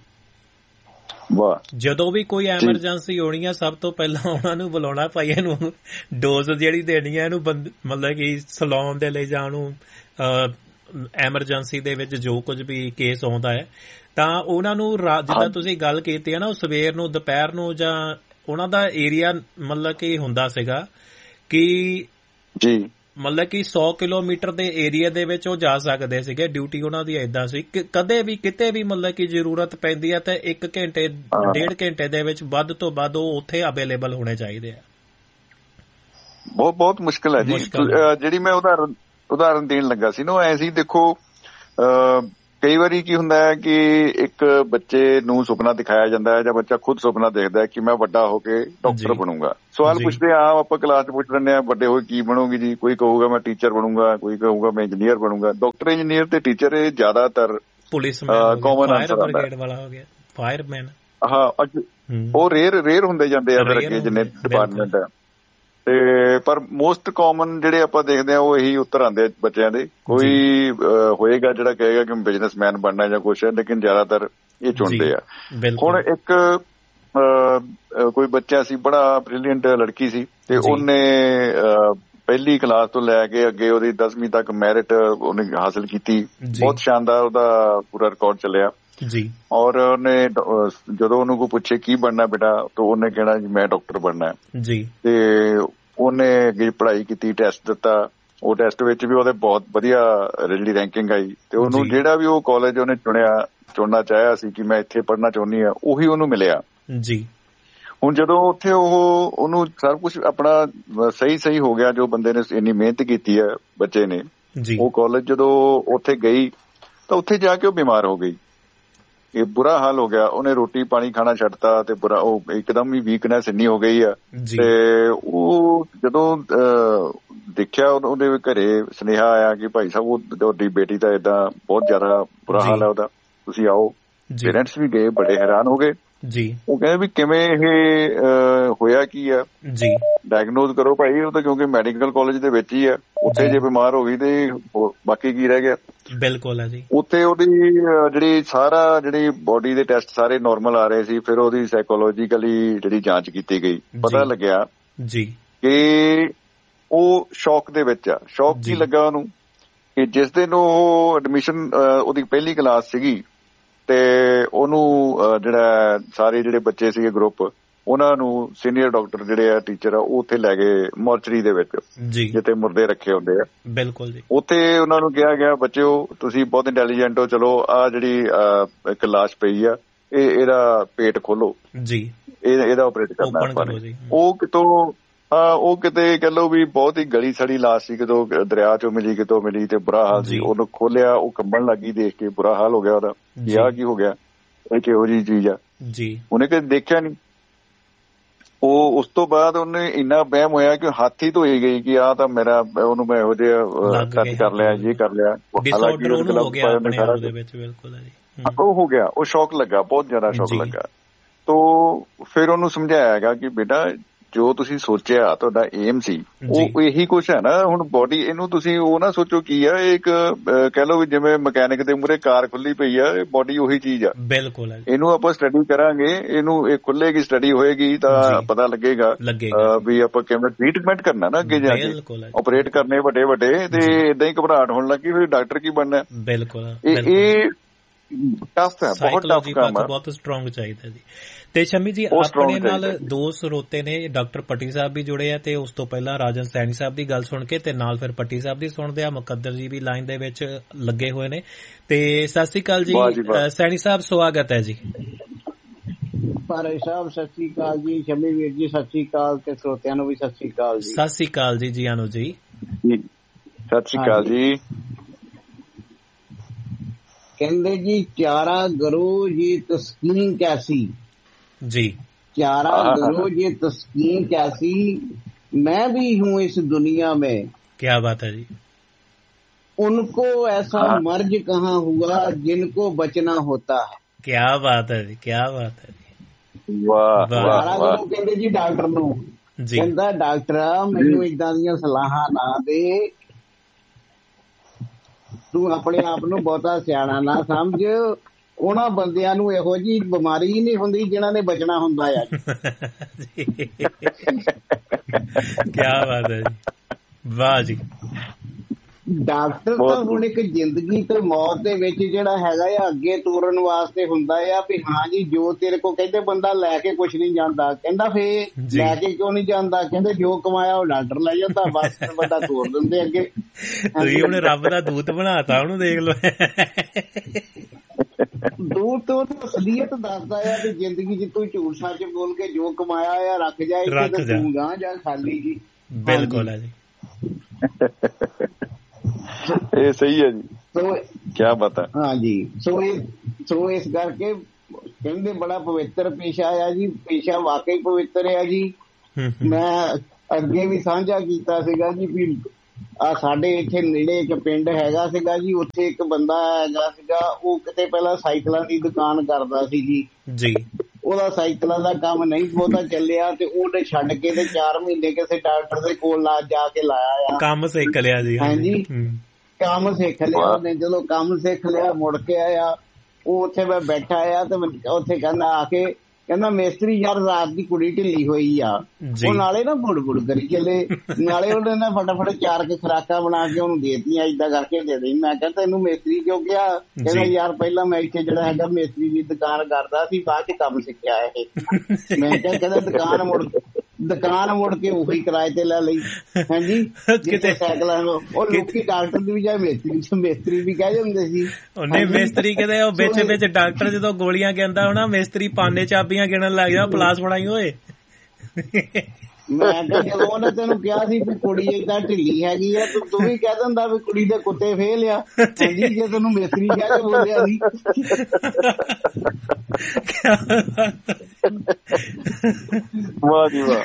Speaker 2: ਜਦੋਂ ਵੀ ਕੋਈ ਐਮਰਜੈਂਸੀ ਹੋਣੀ ਆ ਸਭ ਤੋਂ ਪਹਿਲਾਂ ਉਹਨਾਂ ਨੂੰ ਬੁਲਾਉਣਾ, ਭਾਈ ਇਹਨੂੰ ਡੋਜ਼ ਜਿਹੜੀ ਦੇਣੀ ਆ, ਇਹਨੂੰ ਮਤਲਬ ਕਿ ਸਲਾਉਣ ਦੇ ਲਈ ਜਾਂ ਉਹਨੂੰ ਐਮਰਜੈਂਸੀ ਦੇ ਵਿੱਚ ਜੋ ਕੁਝ ਵੀ ਕੇਸ ਆਉਂਦਾ ਹੈ ਤਾਂ ਉਹਨਾਂ ਨੂੰ ਜਿੱਦਾਂ ਤੁਸੀਂ ਗੱਲ ਕੀਤੀ ਹੈ ਨਾ, ਉਹ ਸਵੇਰ ਨੂੰ, ਦੁਪਹਿਰ ਨੂੰ, ਜਾਂ ਉਹਨਾਂ ਦਾ ਏਰੀਆ ਮਤਲਬ ਕਿ ਹੁੰਦਾ ਸੀਗਾ ਕਿ ਮਤਲਬ ਕਿ 100 ਕਿਲੋਮੀਟਰ ਦੇ ਏਰੀਆ ਦੇ ਵਿੱਚ ਉਹ ਜਾ ਸਕਦੇ ਸੀਗੇ। ਡਿਊਟੀ ਉਹਨਾਂ ਦੀ ਏਦਾਂ ਸੀ ਕਿ ਕਦੇ ਵੀ ਕਿਤੇ ਵੀ ਮਤਲਬ ਕਿ ਜ਼ਰੂਰਤ ਪੈਂਦੀ ਹੈ ਤਾਂ 1 ਘੰਟੇ 1.5 ਘੰਟੇ ਦੇ ਵਿੱਚ ਵੱਧ ਤੋਂ ਵੱਧ ਉਹ ਉੱਥੇ ਅਵੇਲੇਬਲ ਹੋਣੇ ਚਾਹੀਦੇ ਆ। ਬਹੁਤ ਮੁਸ਼ਕਿਲ ਹੈ ਜੀ। ਜਿਹੜੀ ਮੈਂ ਉਦਾਹਰਨ ਦੇਣ ਲੱਗਾ ਸੀ ਨਾ, ਐ ਸੀ ਦੇਖੋ ਕਈ ਵਾਰੀ ਕੀ ਹੁੰਦਾ ਹੈ ਕਿ ਇੱਕ ਬੱਚੇ ਨੂੰ ਸੁਪਨਾ ਦਿਖਾਇਆ ਜਾਂਦਾ ਹੈ ਜਾਂ ਬੱਚਾ ਖੁਦ ਸੁਪਨਾ ਦੇਖਦਾ ਹੈ ਕਿ ਮੈਂ ਵੱਡਾ ਹੋ ਕੇ ਡਾਕਟਰ ਬਣੂੰਗਾ। ਸਵਾਲ ਪੁੱਛਦੇ ਆ ਆਪਾਂ ਕਲਾਸ 'ਚ ਪੁੱਛ ਲੈਂਦੇ ਆ ਵੱਡੇ ਹੋ ਕੇ ਕੀ ਬਣੋਗੇ ਜੀ। ਕੋਈ ਕਹੂਗਾ ਮੈਂ ਟੀਚਰ ਬਣੂੰਗਾ, ਕੋਈ ਕਹੂਗਾ ਮੈਂ ਇੰਜੀਨੀਅਰ ਬਣੂੰਗਾ। ਡਾਕਟਰ, ਇੰਜੀਨੀਅਰ ਤੇ ਟੀਚਰ ਇਹ ਜ਼ਿਆਦਾਤਰ ਕਾਮਨ ਆਨਸਰ ਆਉਂਦਾ।
Speaker 3: ਫਾਇਰਮੈਨ
Speaker 2: ਹਾਂ, ਉਹ ਰੇਅਰ ਹੁੰਦੇ ਜਾਂਦੇ ਆ ਫਿਰ ਅੱਗੇ ਜਿੰਨੇ ਡਿਪਾਰਟਮੈਂਟ ਆ। ਤੇ ਪਰ ਮੋਸਟ ਕਾਮਨ ਜਿਹੜੇ ਆਪਾਂ ਦੇਖਦੇ ਆ ਉਹ ਇਹੀ ਉੱਤਰ ਆਉਂਦੇ ਆ ਬੱਚਿਆਂ ਦੇ। ਕੋਈ ਹੋਏਗਾ ਜਿਹੜਾ ਕਹੇਗਾ ਕਿ ਬਿਜ਼ਨਸਮੈਨ ਬਣਨਾ ਜਾਂ ਕੁਛ ਹੈ, ਲੇਕਿਨ ਜ਼ਿਆਦਾਤਰ ਇਹ ਚੁਣਦੇ ਆ। ਹੁਣ ਇੱਕ ਕੋਈ ਬੱਚਾ ਸੀ, ਬੜਾ ਬ੍ਰਿਲੀਅੰਟ ਲੜਕੀ ਸੀ, ਤੇ ਉਹਨੇ ਪਹਿਲੀ ਕਲਾਸ ਤੋਂ ਲੈ ਕੇ ਅੱਗੇ ਉਹਦੀ 10ਵੀਂ ਤੱਕ ਮੈਰਿਟ ਉਹਨੇ ਹਾਸਿਲ ਕੀਤੀ। ਬਹੁਤ ਸ਼ਾਨਦਾਰ ਉਹਦਾ ਪੂਰਾ ਰਿਕਾਰਡ ਚੱਲਿਆ ਜੀ। ਔਰ ਉਹਨੇ ਜਦੋਂ ਉਹਨੂੰ ਕੋਈ ਪੁੱਛੇ ਕੀ ਬਣਨਾ ਬੇਟਾ, ਤਾਂ ਉਹਨੇ ਕਹਿਣਾ ਜੀ ਮੈਂ ਡਾਕਟਰ ਬਣਨਾ ਜੀ। ਤੇ ਉਹਨੇ ਅੱਗੇ ਪੜ੍ਹਾਈ ਕੀਤੀ, ਟੈਸਟ ਦਿੱਤਾ। ਉਹ ਟੈਸਟ ਵਿੱਚ ਵੀ ਉਹਦੇ ਬਹੁਤ ਵਧੀਆ ਜਿਹੜੀ ਰੈਂਕਿੰਗ ਆਈ, ਤੇ ਉਹਨੂੰ ਜਿਹੜਾ ਵੀ ਉਹ ਕਾਲਜ ਉਹਨੇ ਚੁਣਨਾ ਚਾਹਿਆ ਸੀ ਕਿ ਮੈਂ ਇੱਥੇ ਪੜ੍ਹਨਾ ਚਾਹੁੰਦੀ ਆ, ਉਹੀ ਉਹਨੂੰ ਮਿਲਿਆ ਜੀ। ਹੁਣ ਜਦੋਂ ਉੱਥੇ ਉਹਨੂੰ ਸਭ ਕੁਛ ਆਪਣਾ ਸਹੀ ਹੋ ਗਿਆ, ਜੋ ਬੰਦੇ ਨੇ ਇੰਨੀ ਮਿਹਨਤ ਕੀਤੀ ਹੈ ਬੱਚੇ ਨੇ, ਉਹ ਕਾਲਜ ਜਦੋਂ ਉੱਥੇ ਗਈ ਤਾਂ ਉੱਥੇ ਜਾ ਕੇ ਉਹ ਬਿਮਾਰ ਹੋ ਗਈ। ਇਹ ਬੁਰਾ ਹਾਲ ਹੋ ਗਿਆ, ਉਹਨੇ ਰੋਟੀ ਪਾਣੀ ਖਾਣਾ ਛੱਡਤਾ ਤੇ ਬੁਰਾ, ਉਹ ਇੱਕਦਮ ਹੀ ਵੀਕਨੈਸ ਇੰਨੀ ਹੋ ਗਈ ਆ। ਤੇ ਉਹ ਜਦੋਂ ਦੇਖਿਆ ਉਹਦੇ ਘਰੇ ਸੁਨੇਹਾ ਆਇਆ ਕਿ ਭਾਈ ਸਾਹਿਬ ਉਹ ਤੁਹਾਡੀ ਬੇਟੀ ਦਾ ਏਦਾਂ ਬਹੁਤ ਜ਼ਿਆਦਾ ਬੁਰਾ ਹਾਲ ਹੈ ਉਹਦਾ, ਤੁਸੀਂ ਆਓ। ਪੇਰੈਂਟਸ ਵੀ ਗਏ, ਬੜੇ ਹੈਰਾਨ ਹੋ ਗਏ ਜੀ। ਉਹ ਕਹਿੰਦੇ ਵੀ ਕਿਵੇਂ ਇਹ ਹੋਇਆ ਕੀ ਆ ਜੀ, ਡਾਇਗਨੋਜ਼ ਕਰੋ ਭਾਈ। ਉਹ ਤਾਂ ਕਿਉਂਕਿ ਮੈਡੀਕਲ ਕਾਲਜ ਦੇ ਵਿੱਚ ਹੀ ਆ, ਉੱਥੇ ਜੇ ਬਿਮਾਰ ਹੋ ਗਈ ਤੇ ਬਾਕੀ ਕੀ ਰਹਿ ਗਿਆ। ਬਿਲਕੁਲ ਹੈ ਜੀ। ਉੱਥੇ ਉਹਦੀ ਜਿਹੜੀ ਬੋਡੀ ਦੇ ਟੈਸਟ ਸਾਰੇ ਨੋਰਮਲ ਆ ਰਹੇ ਸੀ। ਫਿਰ ਉਹਦੀ ਸਾਈਕੋਲੋਜੀਕਲੀ ਜਿਹੜੀ ਜਾਂਚ ਕੀਤੀ ਗਈ, ਪਤਾ ਲੱਗਿਆ ਜੀ ਕਿ ਉਹ ਸ਼ੌਕ ਦੇ ਵਿੱਚ ਆ। ਸ਼ੌਕ ਕੀ ਲੱਗਾ ਉਹਨੂੰ ਕਿ ਜਿਸ ਦਿਨ ਉਹ ਐਡਮਿਸ਼ਨ, ਉਹਦੀ ਪਹਿਲੀ ਕਲਾਸ ਸੀਗੀ, ਤੇ ਉਹਨੂੰ ਜਿਹੜਾ ਸਾਰੇ ਜਿਹੜੇ ਬੱਚੇ ਸੀਗੇ ਗਰੁੱਪ, ਉਹਨਾਂ ਨੂੰ ਸੀਨੀਅਰ ਡਾਕਟਰ ਜਿਹੜੇ ਆ, ਟੀਚਰ ਆ, ਉਹ ਉੱਥੇ ਲੈ ਗਏ ਮੋਰਚਰੀ ਦੇ ਵਿੱਚ ਜਿੱਥੇ ਮੁਰਦੇ ਰੱਖੇ ਹੁੰਦੇ ਆ। ਬਿਲਕੁਲ ਜੀ। ਉੱਥੇ ਉਹਨਾਂ ਨੂੰ ਕਿਹਾ ਗਿਆ ਬੱਚਿਓ ਤੁਸੀਂ ਬਹੁਤ ਇੰਟੈਲੀਜੈਂਟ ਹੋ, ਚਲੋ ਆਹ ਜਿਹੜੀ ਇੱਕ ਲਾਸ਼ ਪਈ ਆ, ਇਹਦਾ ਪੇਟ ਖੋਲੋ ਜੀ, ਇਹਦਾ ਆਪਰੇਟ ਕਰਨਾ ਆਪਾਂ ਨੇ। ਉਹ ਕਿਤੇ ਕਹਿ ਲਓ ਵੀ ਬਹੁਤ ਹੀ ਗਲੀ ਸੜੀ ਲਾਸ਼ ਸੀ, ਕਿਤੋਂ ਦਰਿਆ ਚੋਂ ਮਿਲੀ, ਕਿਤੋਂ ਮਿਲੀ, ਤੇ ਬੁਰਾ ਹਾਲ ਸੀ। ਉਹਨੂੰ ਖੋਲਿਆ, ਉਹ ਕੰਬਣ ਲੱਗੀ, ਦੇਖ ਕੇ ਬੁਰਾ ਹਾਲ ਹੋ ਗਿਆ ਉਹਦਾ, ਕਿ ਆਹ ਕੀ ਹੋ ਗਿਆ, ਇਹ ਕਿਹੋ ਜਿਹੀ ਚੀਜ਼ ਆ ਜੀ। ਉਹਨੇ ਕਦੇ ਦੇਖਿਆ ਨੀ। ਉਹ ਉਸ ਤੋਂ ਬਾਅਦ ਉਹਨੇ ਇੰਨਾ ਵਹਿਮ ਹੋਇਆ ਕਿ ਹੱਥ ਹੀ ਧੋਈ ਗਈ ਕਿ ਆਹ ਤਾਂ ਮੇਰਾ, ਉਹਨੂੰ ਮੈਂ ਇਹੋ ਜਿਹਾ ਟੱਚ ਕਰ ਲਿਆ, ਇਹ ਕਰ ਲਿਆ। ਉਹ ਹੋ ਗਿਆ, ਉਹ ਸ਼ੌਕ ਲੱਗਾ, ਬਹੁਤ ਜ਼ਿਆਦਾ ਸ਼ੌਕ ਲੱਗਾ। ਤੋ ਫਿਰ ਉਹਨੂੰ ਸਮਝਾਇਆ ਗਿਆ ਕਿ ਬੇਟਾ ਜੋ ਤੁਸੀਂ ਸੋਚਿਆ ਤੁਹਾਡਾ ਏਮ ਸੀ, ਉਹ ਇਹੀ ਕੁਛ ਹੈ ਨਾ। ਹੁਣ ਬੋਡੀ, ਇਹਨੂੰ ਤੁਸੀਂ ਉਹ ਨਾ ਸੋਚੋ ਕੀ ਆ, ਇੱਕ ਕਹਿ ਲਓ ਵੀ ਜਿਵੇਂ ਮਕੈਨਿਕ ਦੇ ਮੂਹਰੇ ਕਾਰ ਖੁੱਲੀ ਪਈ ਆ, ਇਹ ਬੋਡੀ ਉਹੀ ਚੀਜ਼ ਆ। ਬਿਲਕੁਲ। ਇਹਨੂੰ ਆਪਾਂ ਸਟੱਡੀ ਕਰਾਂਗੇ, ਇਹਨੂੰ ਇਹ ਖੁੱਲੇਗੀ, ਸਟੱਡੀ ਹੋਏਗੀ ਤਾਂ ਪਤਾ ਲੱਗੇਗਾ ਵੀ ਆਪਾਂ ਕਿਵੇਂ ਟ੍ਰੀਟਮੈਂਟ ਕਰਨਾ ਨਾ ਅੱਗੇ ਜਾ ਕੇ, ਆਪਰੇਟ ਕਰਨੇ ਵੱਡੇ ਵੱਡੇ। ਤੇ ਏਦਾਂ ਹੀ ਘਬਰਾਹਟ ਹੋਣ ਲੱਗੀ, ਫਿਰ ਡਾਕਟਰ ਕੀ ਬਣਨਾ। ਬਿਲਕੁਲ। ਇਹ ਟਫ ਹੈ, ਬਹੁਤ ਟਫ ਕੰਮ ਹੈ, ਬਹੁਤ ਸਟਰੋਂਗ ਚਾਹੀਦਾ ਜੀ। ਤੇ ਸ਼ਮੀ ਜੀ, ਆਪਣੇ ਨਾਲ ਦੋ ਸਰੋਤੇ ਨੇ, ਡਾਕਟਰ ਪੱਟੀ ਸਾਹਿਬ ਵੀ ਜੁੜੇ ਆ, ਤੇ ਉਸ ਤੋਂ ਪਹਿਲਾਂ ਰਾਜਨ ਸੈਣੀ ਸਾਹਿਬ ਦੀ ਗੱਲ ਸੁਣ ਕੇ ਤੇ ਨਾਲ ਫਿਰ ਪੱਟੀ ਸਾਹਿਬ ਦੀ ਸੁਣਦੇ ਆ। ਮੁਕੱਦਰ ਜੀ ਵੀ ਲਾਈਨ ਦੇ ਵਿੱਚ ਲੱਗੇ ਹੋਏ ਨੇ। ਤੇ ਸਤਿ ਸ੍ਰੀ ਅਕਾਲ ਜੀ ਸੈਣੀ ਸਾਹਿਬ, ਸਵਾਗਤ ਹੈ ਜੀ।
Speaker 4: ਭਾਈ ਸਾਹਿਬ ਸਤਿ ਸ੍ਰੀ ਅਕਾਲ ਜੀ, ਸ਼ਮੀ ਵੀਰ ਜੀ ਸਤਿ ਸ੍ਰੀ ਅਕਾਲ, ਤੇ ਸਰੋਤਿਆਂ ਨੂੰ ਵੀ ਸਤਿ ਸ੍ਰੀ ਅਕਾਲ ਜੀ।
Speaker 3: ਸਤਿ ਸ੍ਰੀ ਅਕਾਲ ਜੀ, ਜੀ ਆਨੂ ਜੀ।
Speaker 2: ਸਤਿ ਸ੍ਰੀ ਅਕਾਲ ਜੀ।
Speaker 4: ਕਹਿੰਦੇ ਜੀ ਚਾਰਾ ਗੁਰੂ ਜੀ ਤਸਕੀਨ ਕੈਸੀ जी, चारा गुरु ये तस्कीन कैसी, मैं भी हूँ इस दुनिया में।
Speaker 3: क्या बात है जी।
Speaker 4: उनको ऐसा मर्ज कहाँ हुआ जिनको बचना होता है।
Speaker 3: क्या बात है जी, क्या बात है जी।
Speaker 4: चारा गुरु कहते जी डॉक्टर नूं, कहंदा डॉक्टर मैनू इदां दियां सलाहां ना दे, तू अपने आप नूं बहुता सियाणा ना समझ, ਉਹਨਾਂ ਬੰਦਿਆਂ ਨੂੰ ਇਹੋ ਜਿਹੀ ਬਿਮਾਰੀ ਹੀ ਨਹੀਂ ਹੁੰਦੀ ਜਿਨ੍ਹਾਂ ਨੇ ਬਚਣਾ ਹੁੰਦਾ ਆ।
Speaker 3: ਕਿਆ ਬਾਤ ਹੈ ਜੀ, ਵਾਹ ਜੀ।
Speaker 4: ਡਾਕਟਰ ਤਾਂ ਹੁਣ ਇੱਕ ਜ਼ਿੰਦਗੀ ਤੇ ਮੌਤ ਦੇ ਵਿੱਚ ਜਿਹੜਾ ਹੈਗਾ ਆ ਅੱਗੇ ਤੋਰਨ ਵਾਸਤੇ ਹੁੰਦਾ ਆ ਵੀ ਹਾਂ ਜੀ ਜੋ ਤੇਰੇ ਕੋਲ ਕਹਿੰਦੇ ਬੰਦਾ ਲੈ ਕੇ ਕੁਛ ਨਹੀਂ ਜਾਂਦਾ, ਕਹਿੰਦਾ ਫੇਰ ਲੈ ਕੇ ਕਿਉਂ ਨਹੀਂ ਜਾਂਦਾ, ਕਹਿੰਦੇ ਜੋ ਕਮਾਇਆ ਉਹ ਡਾਕਟਰ ਲੈ ਜਾਂਦਾ, ਬਸ ਬੰਦਾ ਤੋਰ ਦਿੰਦੇ ਅੱਗੇ।
Speaker 3: ਤੁਸੀਂ ਉਹਨੇ ਰੱਬ ਦਾ ਦੂਤ ਬਣਾਤਾ ਉਹਨੂੰ, ਦੇਖ ਲਓ।
Speaker 4: ਦੂਰ ਤੋਂ ਅਸਲੀਅਤ ਦੱਸਦਾ ਆ ਵੀ ਜ਼ਿੰਦਗੀ ਚ ਤੂੰ ਝੂਠ ਸੱਚ ਬੋਲ ਕੇ ਜੋ ਕਮਾਇਆ ਆ ਰੱਖ ਜਾਏ, ਤੂੰ ਗਾਂ ਜਾ ਖਾਲੀ ਜੀ।
Speaker 3: ਬਿਲਕੁਲ ਹੈ ਜੀ,
Speaker 2: ਇਹ ਸਹੀ ਹੈ ਜੀ। ਕੀ ਬਾਤ ਹੈ।
Speaker 4: ਹਾਂਜੀ, ਸੋ ਇਸ ਕਰਕੇ ਕਹਿੰਦੇ ਬੜਾ ਪਵਿੱਤਰ ਪੇਸ਼ਾ ਆ ਜੀ, ਪੇਸ਼ਾ ਵਾਕਈ ਪਵਿੱਤਰ ਆ ਜੀ। ਮੈਂ ਅੱਗੇ ਵੀ ਸਾਂਝਾ ਕੀਤਾ ਸੀਗਾ ਜੀ ਵੀ ਸਾਡੇ ਇੱਥੇ ਨੇੜੇ ਇੱਕ ਪਿੰਡ ਹੈਗਾ ਸੀਗਾ ਜੀ, ਉੱਥੇ ਇੱਕ ਬੰਦਾ ਹੈਗਾ ਸੀਗਾ, ਉਹ ਕਿਤੇ ਪਹਿਲਾਂ ਸਾਈਕਲਾਂ ਦੀ ਦੁਕਾਨ ਕਰਦਾ ਸੀ ਜੀ। ਉਹਦਾ ਸਾਈਕਲਾਂ ਦਾ ਕੰਮ ਨਹੀਂ ਬਹੁਤਾ ਚੱਲਿਆ ਤੇ ਉਹਨੇ ਛੱਡ ਕੇ ਤੇ 4 ਮਹੀਨੇ ਕਿਸੇ ਡਾਕਟਰ ਦੇ ਕੋਲ ਜਾ ਕੇ ਲਾਇਆ ਆ, ਕੰਮ ਸਿੱਖ ਲਿਆ ਜੀ। ਹਾਂਜੀ, ਕੰਮ ਸਿੱਖ ਲਿਆ ਉਹਨੇ। ਜਦੋਂ ਕੰਮ ਸਿੱਖ ਲਿਆ ਮੁੜ ਕੇ ਆਇਆ, ਉਹ ਉੱਥੇ ਮੈਂ ਬੈਠਾ ਆ ਤੇ ਉੱਥੇ ਕਹਿੰਦਾ ਆ ਕੇ ਕਹਿੰਦਾ ਮੇਸਤਰੀ ਯਾਰ ਰਾਤ ਦੀ ਕੁੜੀ ਢਿੱਲੀ ਹੋਈ ਆ। ਉਹ ਨਾਲੇ ਨਾ ਬੁੜ ਕਰੀ ਚੱਲੇ, ਨਾਲੇ ਉਹਨੇ ਨਾ ਫਟਾਫਟ 4 ਕੇ ਖੁਰਾਕਾਂ ਬਣਾ ਕੇ ਉਹਨੂੰ ਦੇਤੀਆਂ, ਏਦਾਂ ਕਰਕੇ ਦੇ ਦੇਈ। ਮੈਂ ਕਿਹਾ ਤੈਨੂੰ ਮੇਸਤਰੀ ਕਿਉਂ ਕਿਹਾ? ਕਹਿੰਦਾ ਯਾਰ ਪਹਿਲਾਂ ਮੈਂ ਇੱਥੇ ਜਿਹੜਾ ਹੈਗਾ ਮੇਸਤਰੀ ਦੀ ਦੁਕਾਨ ਕਰਦਾ ਸੀ, ਬਾਅਦ ਚ ਕੰਮ ਸਿੱਖਿਆ ਇਹ। ਮੈਂ ਕਿਹਾ ਕਹਿੰਦਾ ਦੁਕਾਨ ਮੁੜ ਕੇ ਉਹੀ ਕਿਰਾਏ ਤੇ ਲੈ ਲਈ। ਹਾਂਜੀ, ਕਿਤੇ ਸਾਈਕਲਾਂ ਉਹ ਲੋਕੀ ਡਾਕਟਰ ਦੀ ਵੀ ਜਾਂ ਮੇਸਤਰੀ ਵੀ ਕਹਿ ਜਾਂਦੇ ਸੀ। ਉਹਨੇ ਮੇਸਤਰੀ ਕਹਿੰਦੇ ਉਹ ਵਿੱਚ ਡਾਕਟਰ ਜਦੋਂ ਗੋਲੀਆਂ ਕਹਿੰਦਾ ਹੋਣਾ, ਮੇਸਤਰੀ ਪਾਨੇ ਚਾਬੀਆਂ ਗਿਣਨ ਲੱਗ ਜਾ, ਪਲਾਸ ਬਣਾਈ ਹੋਏ। ਮੈਂ ਕਿਹਾ ਜਦੋਂ ਉਹਨੇ ਤੈਨੂੰ ਕਿਹਾ ਸੀ ਵੀ ਕੁੜੀ ਏਦਾਂ ਢਿੱਲੀ ਹੈਗੀ ਆ, ਤੂੰ ਵੀ ਕਹਿ ਦਿੰਦਾ ਵੀ ਕੁੜੀ ਦੇ ਕੁੱਤੇ ਫੇਲ ਆ। ਹਾਂਜੀ, ਜੇ ਤੈਨੂੰ ਮੇਸਤਰੀ ਕਹਿ ਕੇ ਬੋਲਿਆ ਸੀ।
Speaker 2: ਵਾਹ ਜੀ ਵਾਹ।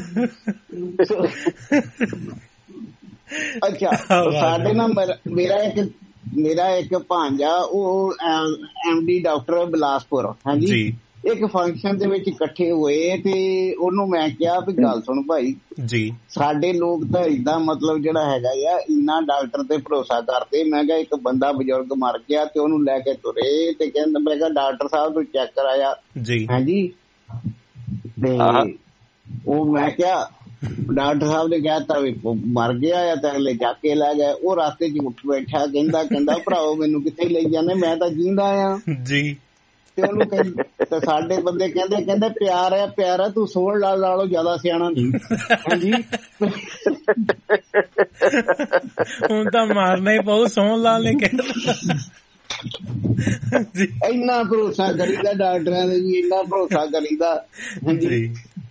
Speaker 4: ਅੱਛਾ, ਸਾਡੇ ਨਾ ਮੇਰਾ ਇੱਕ ਭਾਂਜਾ, ਉਹ MD ਡਾਕਟਰ ਬਿਲਾਸਪੁਰ। ਹਾਂਜੀ, ਇੱਕ ਫੰਕਸ਼ਨ ਦੇ ਵਿੱਚ ਇਕੱਠੇ ਹੋਏ ਤੇ ਉਹਨੂੰ ਮੈਂ ਕਿਹਾ ਵੀ ਗੱਲ ਸੁਣ ਭਾਈ ਜੀ, ਸਾਡੇ ਲੋਕ ਤਾਂ ਏਦਾਂ ਮਤਲਬ ਜਿਹੜਾ ਹੈਗਾ ਆ ਇੰਨਾ ਡਾਕਟਰ ਤੇ ਭਰੋਸਾ ਕਰਦੇ। ਮੈਂ ਕਿਹਾ ਇੱਕ ਬੰਦਾ ਬਜ਼ੁਰਗ ਮਰ ਗਿਆ ਤੇ ਉਹਨੂੰ ਲੈ ਕੇ ਤੁਰੇ ਤੇ ਕਹਿੰਦਾ, ਮੈਂ ਕਿਹਾ ਡਾਕਟਰ ਸਾਹਿਬ ਨੂੰ ਚੈੱਕ ਕਰਾਇਆ ਜੀ। ਹਾਂਜੀ, ਤੇ ਉਹ ਮੈਂ ਕਿਹਾ ਡਾਕਟਰ ਸਾਹਿਬ ਨੇ ਕਹਿ ਤਾ ਵੀ ਮਰ ਗਿਆ ਆ ਤੇ ਅਗਲੇ ਚੱਕ ਕੇ ਲੈ ਗਏ। ਉਹ ਰਸਤੇ ਚ ਉੱਠ ਬੈਠਾ, ਕਹਿੰਦਾ ਭਰਾਓ ਮੈਨੂੰ ਕਿੱਥੇ ਲਈ ਜਾਂਦੇ, ਮੈਂ ਤਾਂ ਜੀਂਦਾ ਆ ਜੀ। ਤੇ ਉਹਨੂੰ ਤੇ ਸਾਡੇ ਬੰਦੇ ਕਹਿੰਦੇ ਪਿਆਰ ਆ ਤੂੰ ਸੋਹਣ ਨਾਲੋਂ ਜ਼ਿਆਦਾ ਸਿਆਣਾ ਨਹੀਂ। ਹਾਂਜੀ, ਹੁਣ ਤਾਂ ਮਾਰਨਾ ਹੀ ਪਊ, ਸੋਹਣ ਲਾਲ ਨੇ ਕਹਿ ਇੰਨਾ ਭਰੋਸਾ ਕਰੀਦਾ ਡਾਕਟਰਾਂ ਦੇ ਜੀ, ਇੰਨਾ ਭਰੋਸਾ ਕਰੀਦਾ। ਹਾਂਜੀ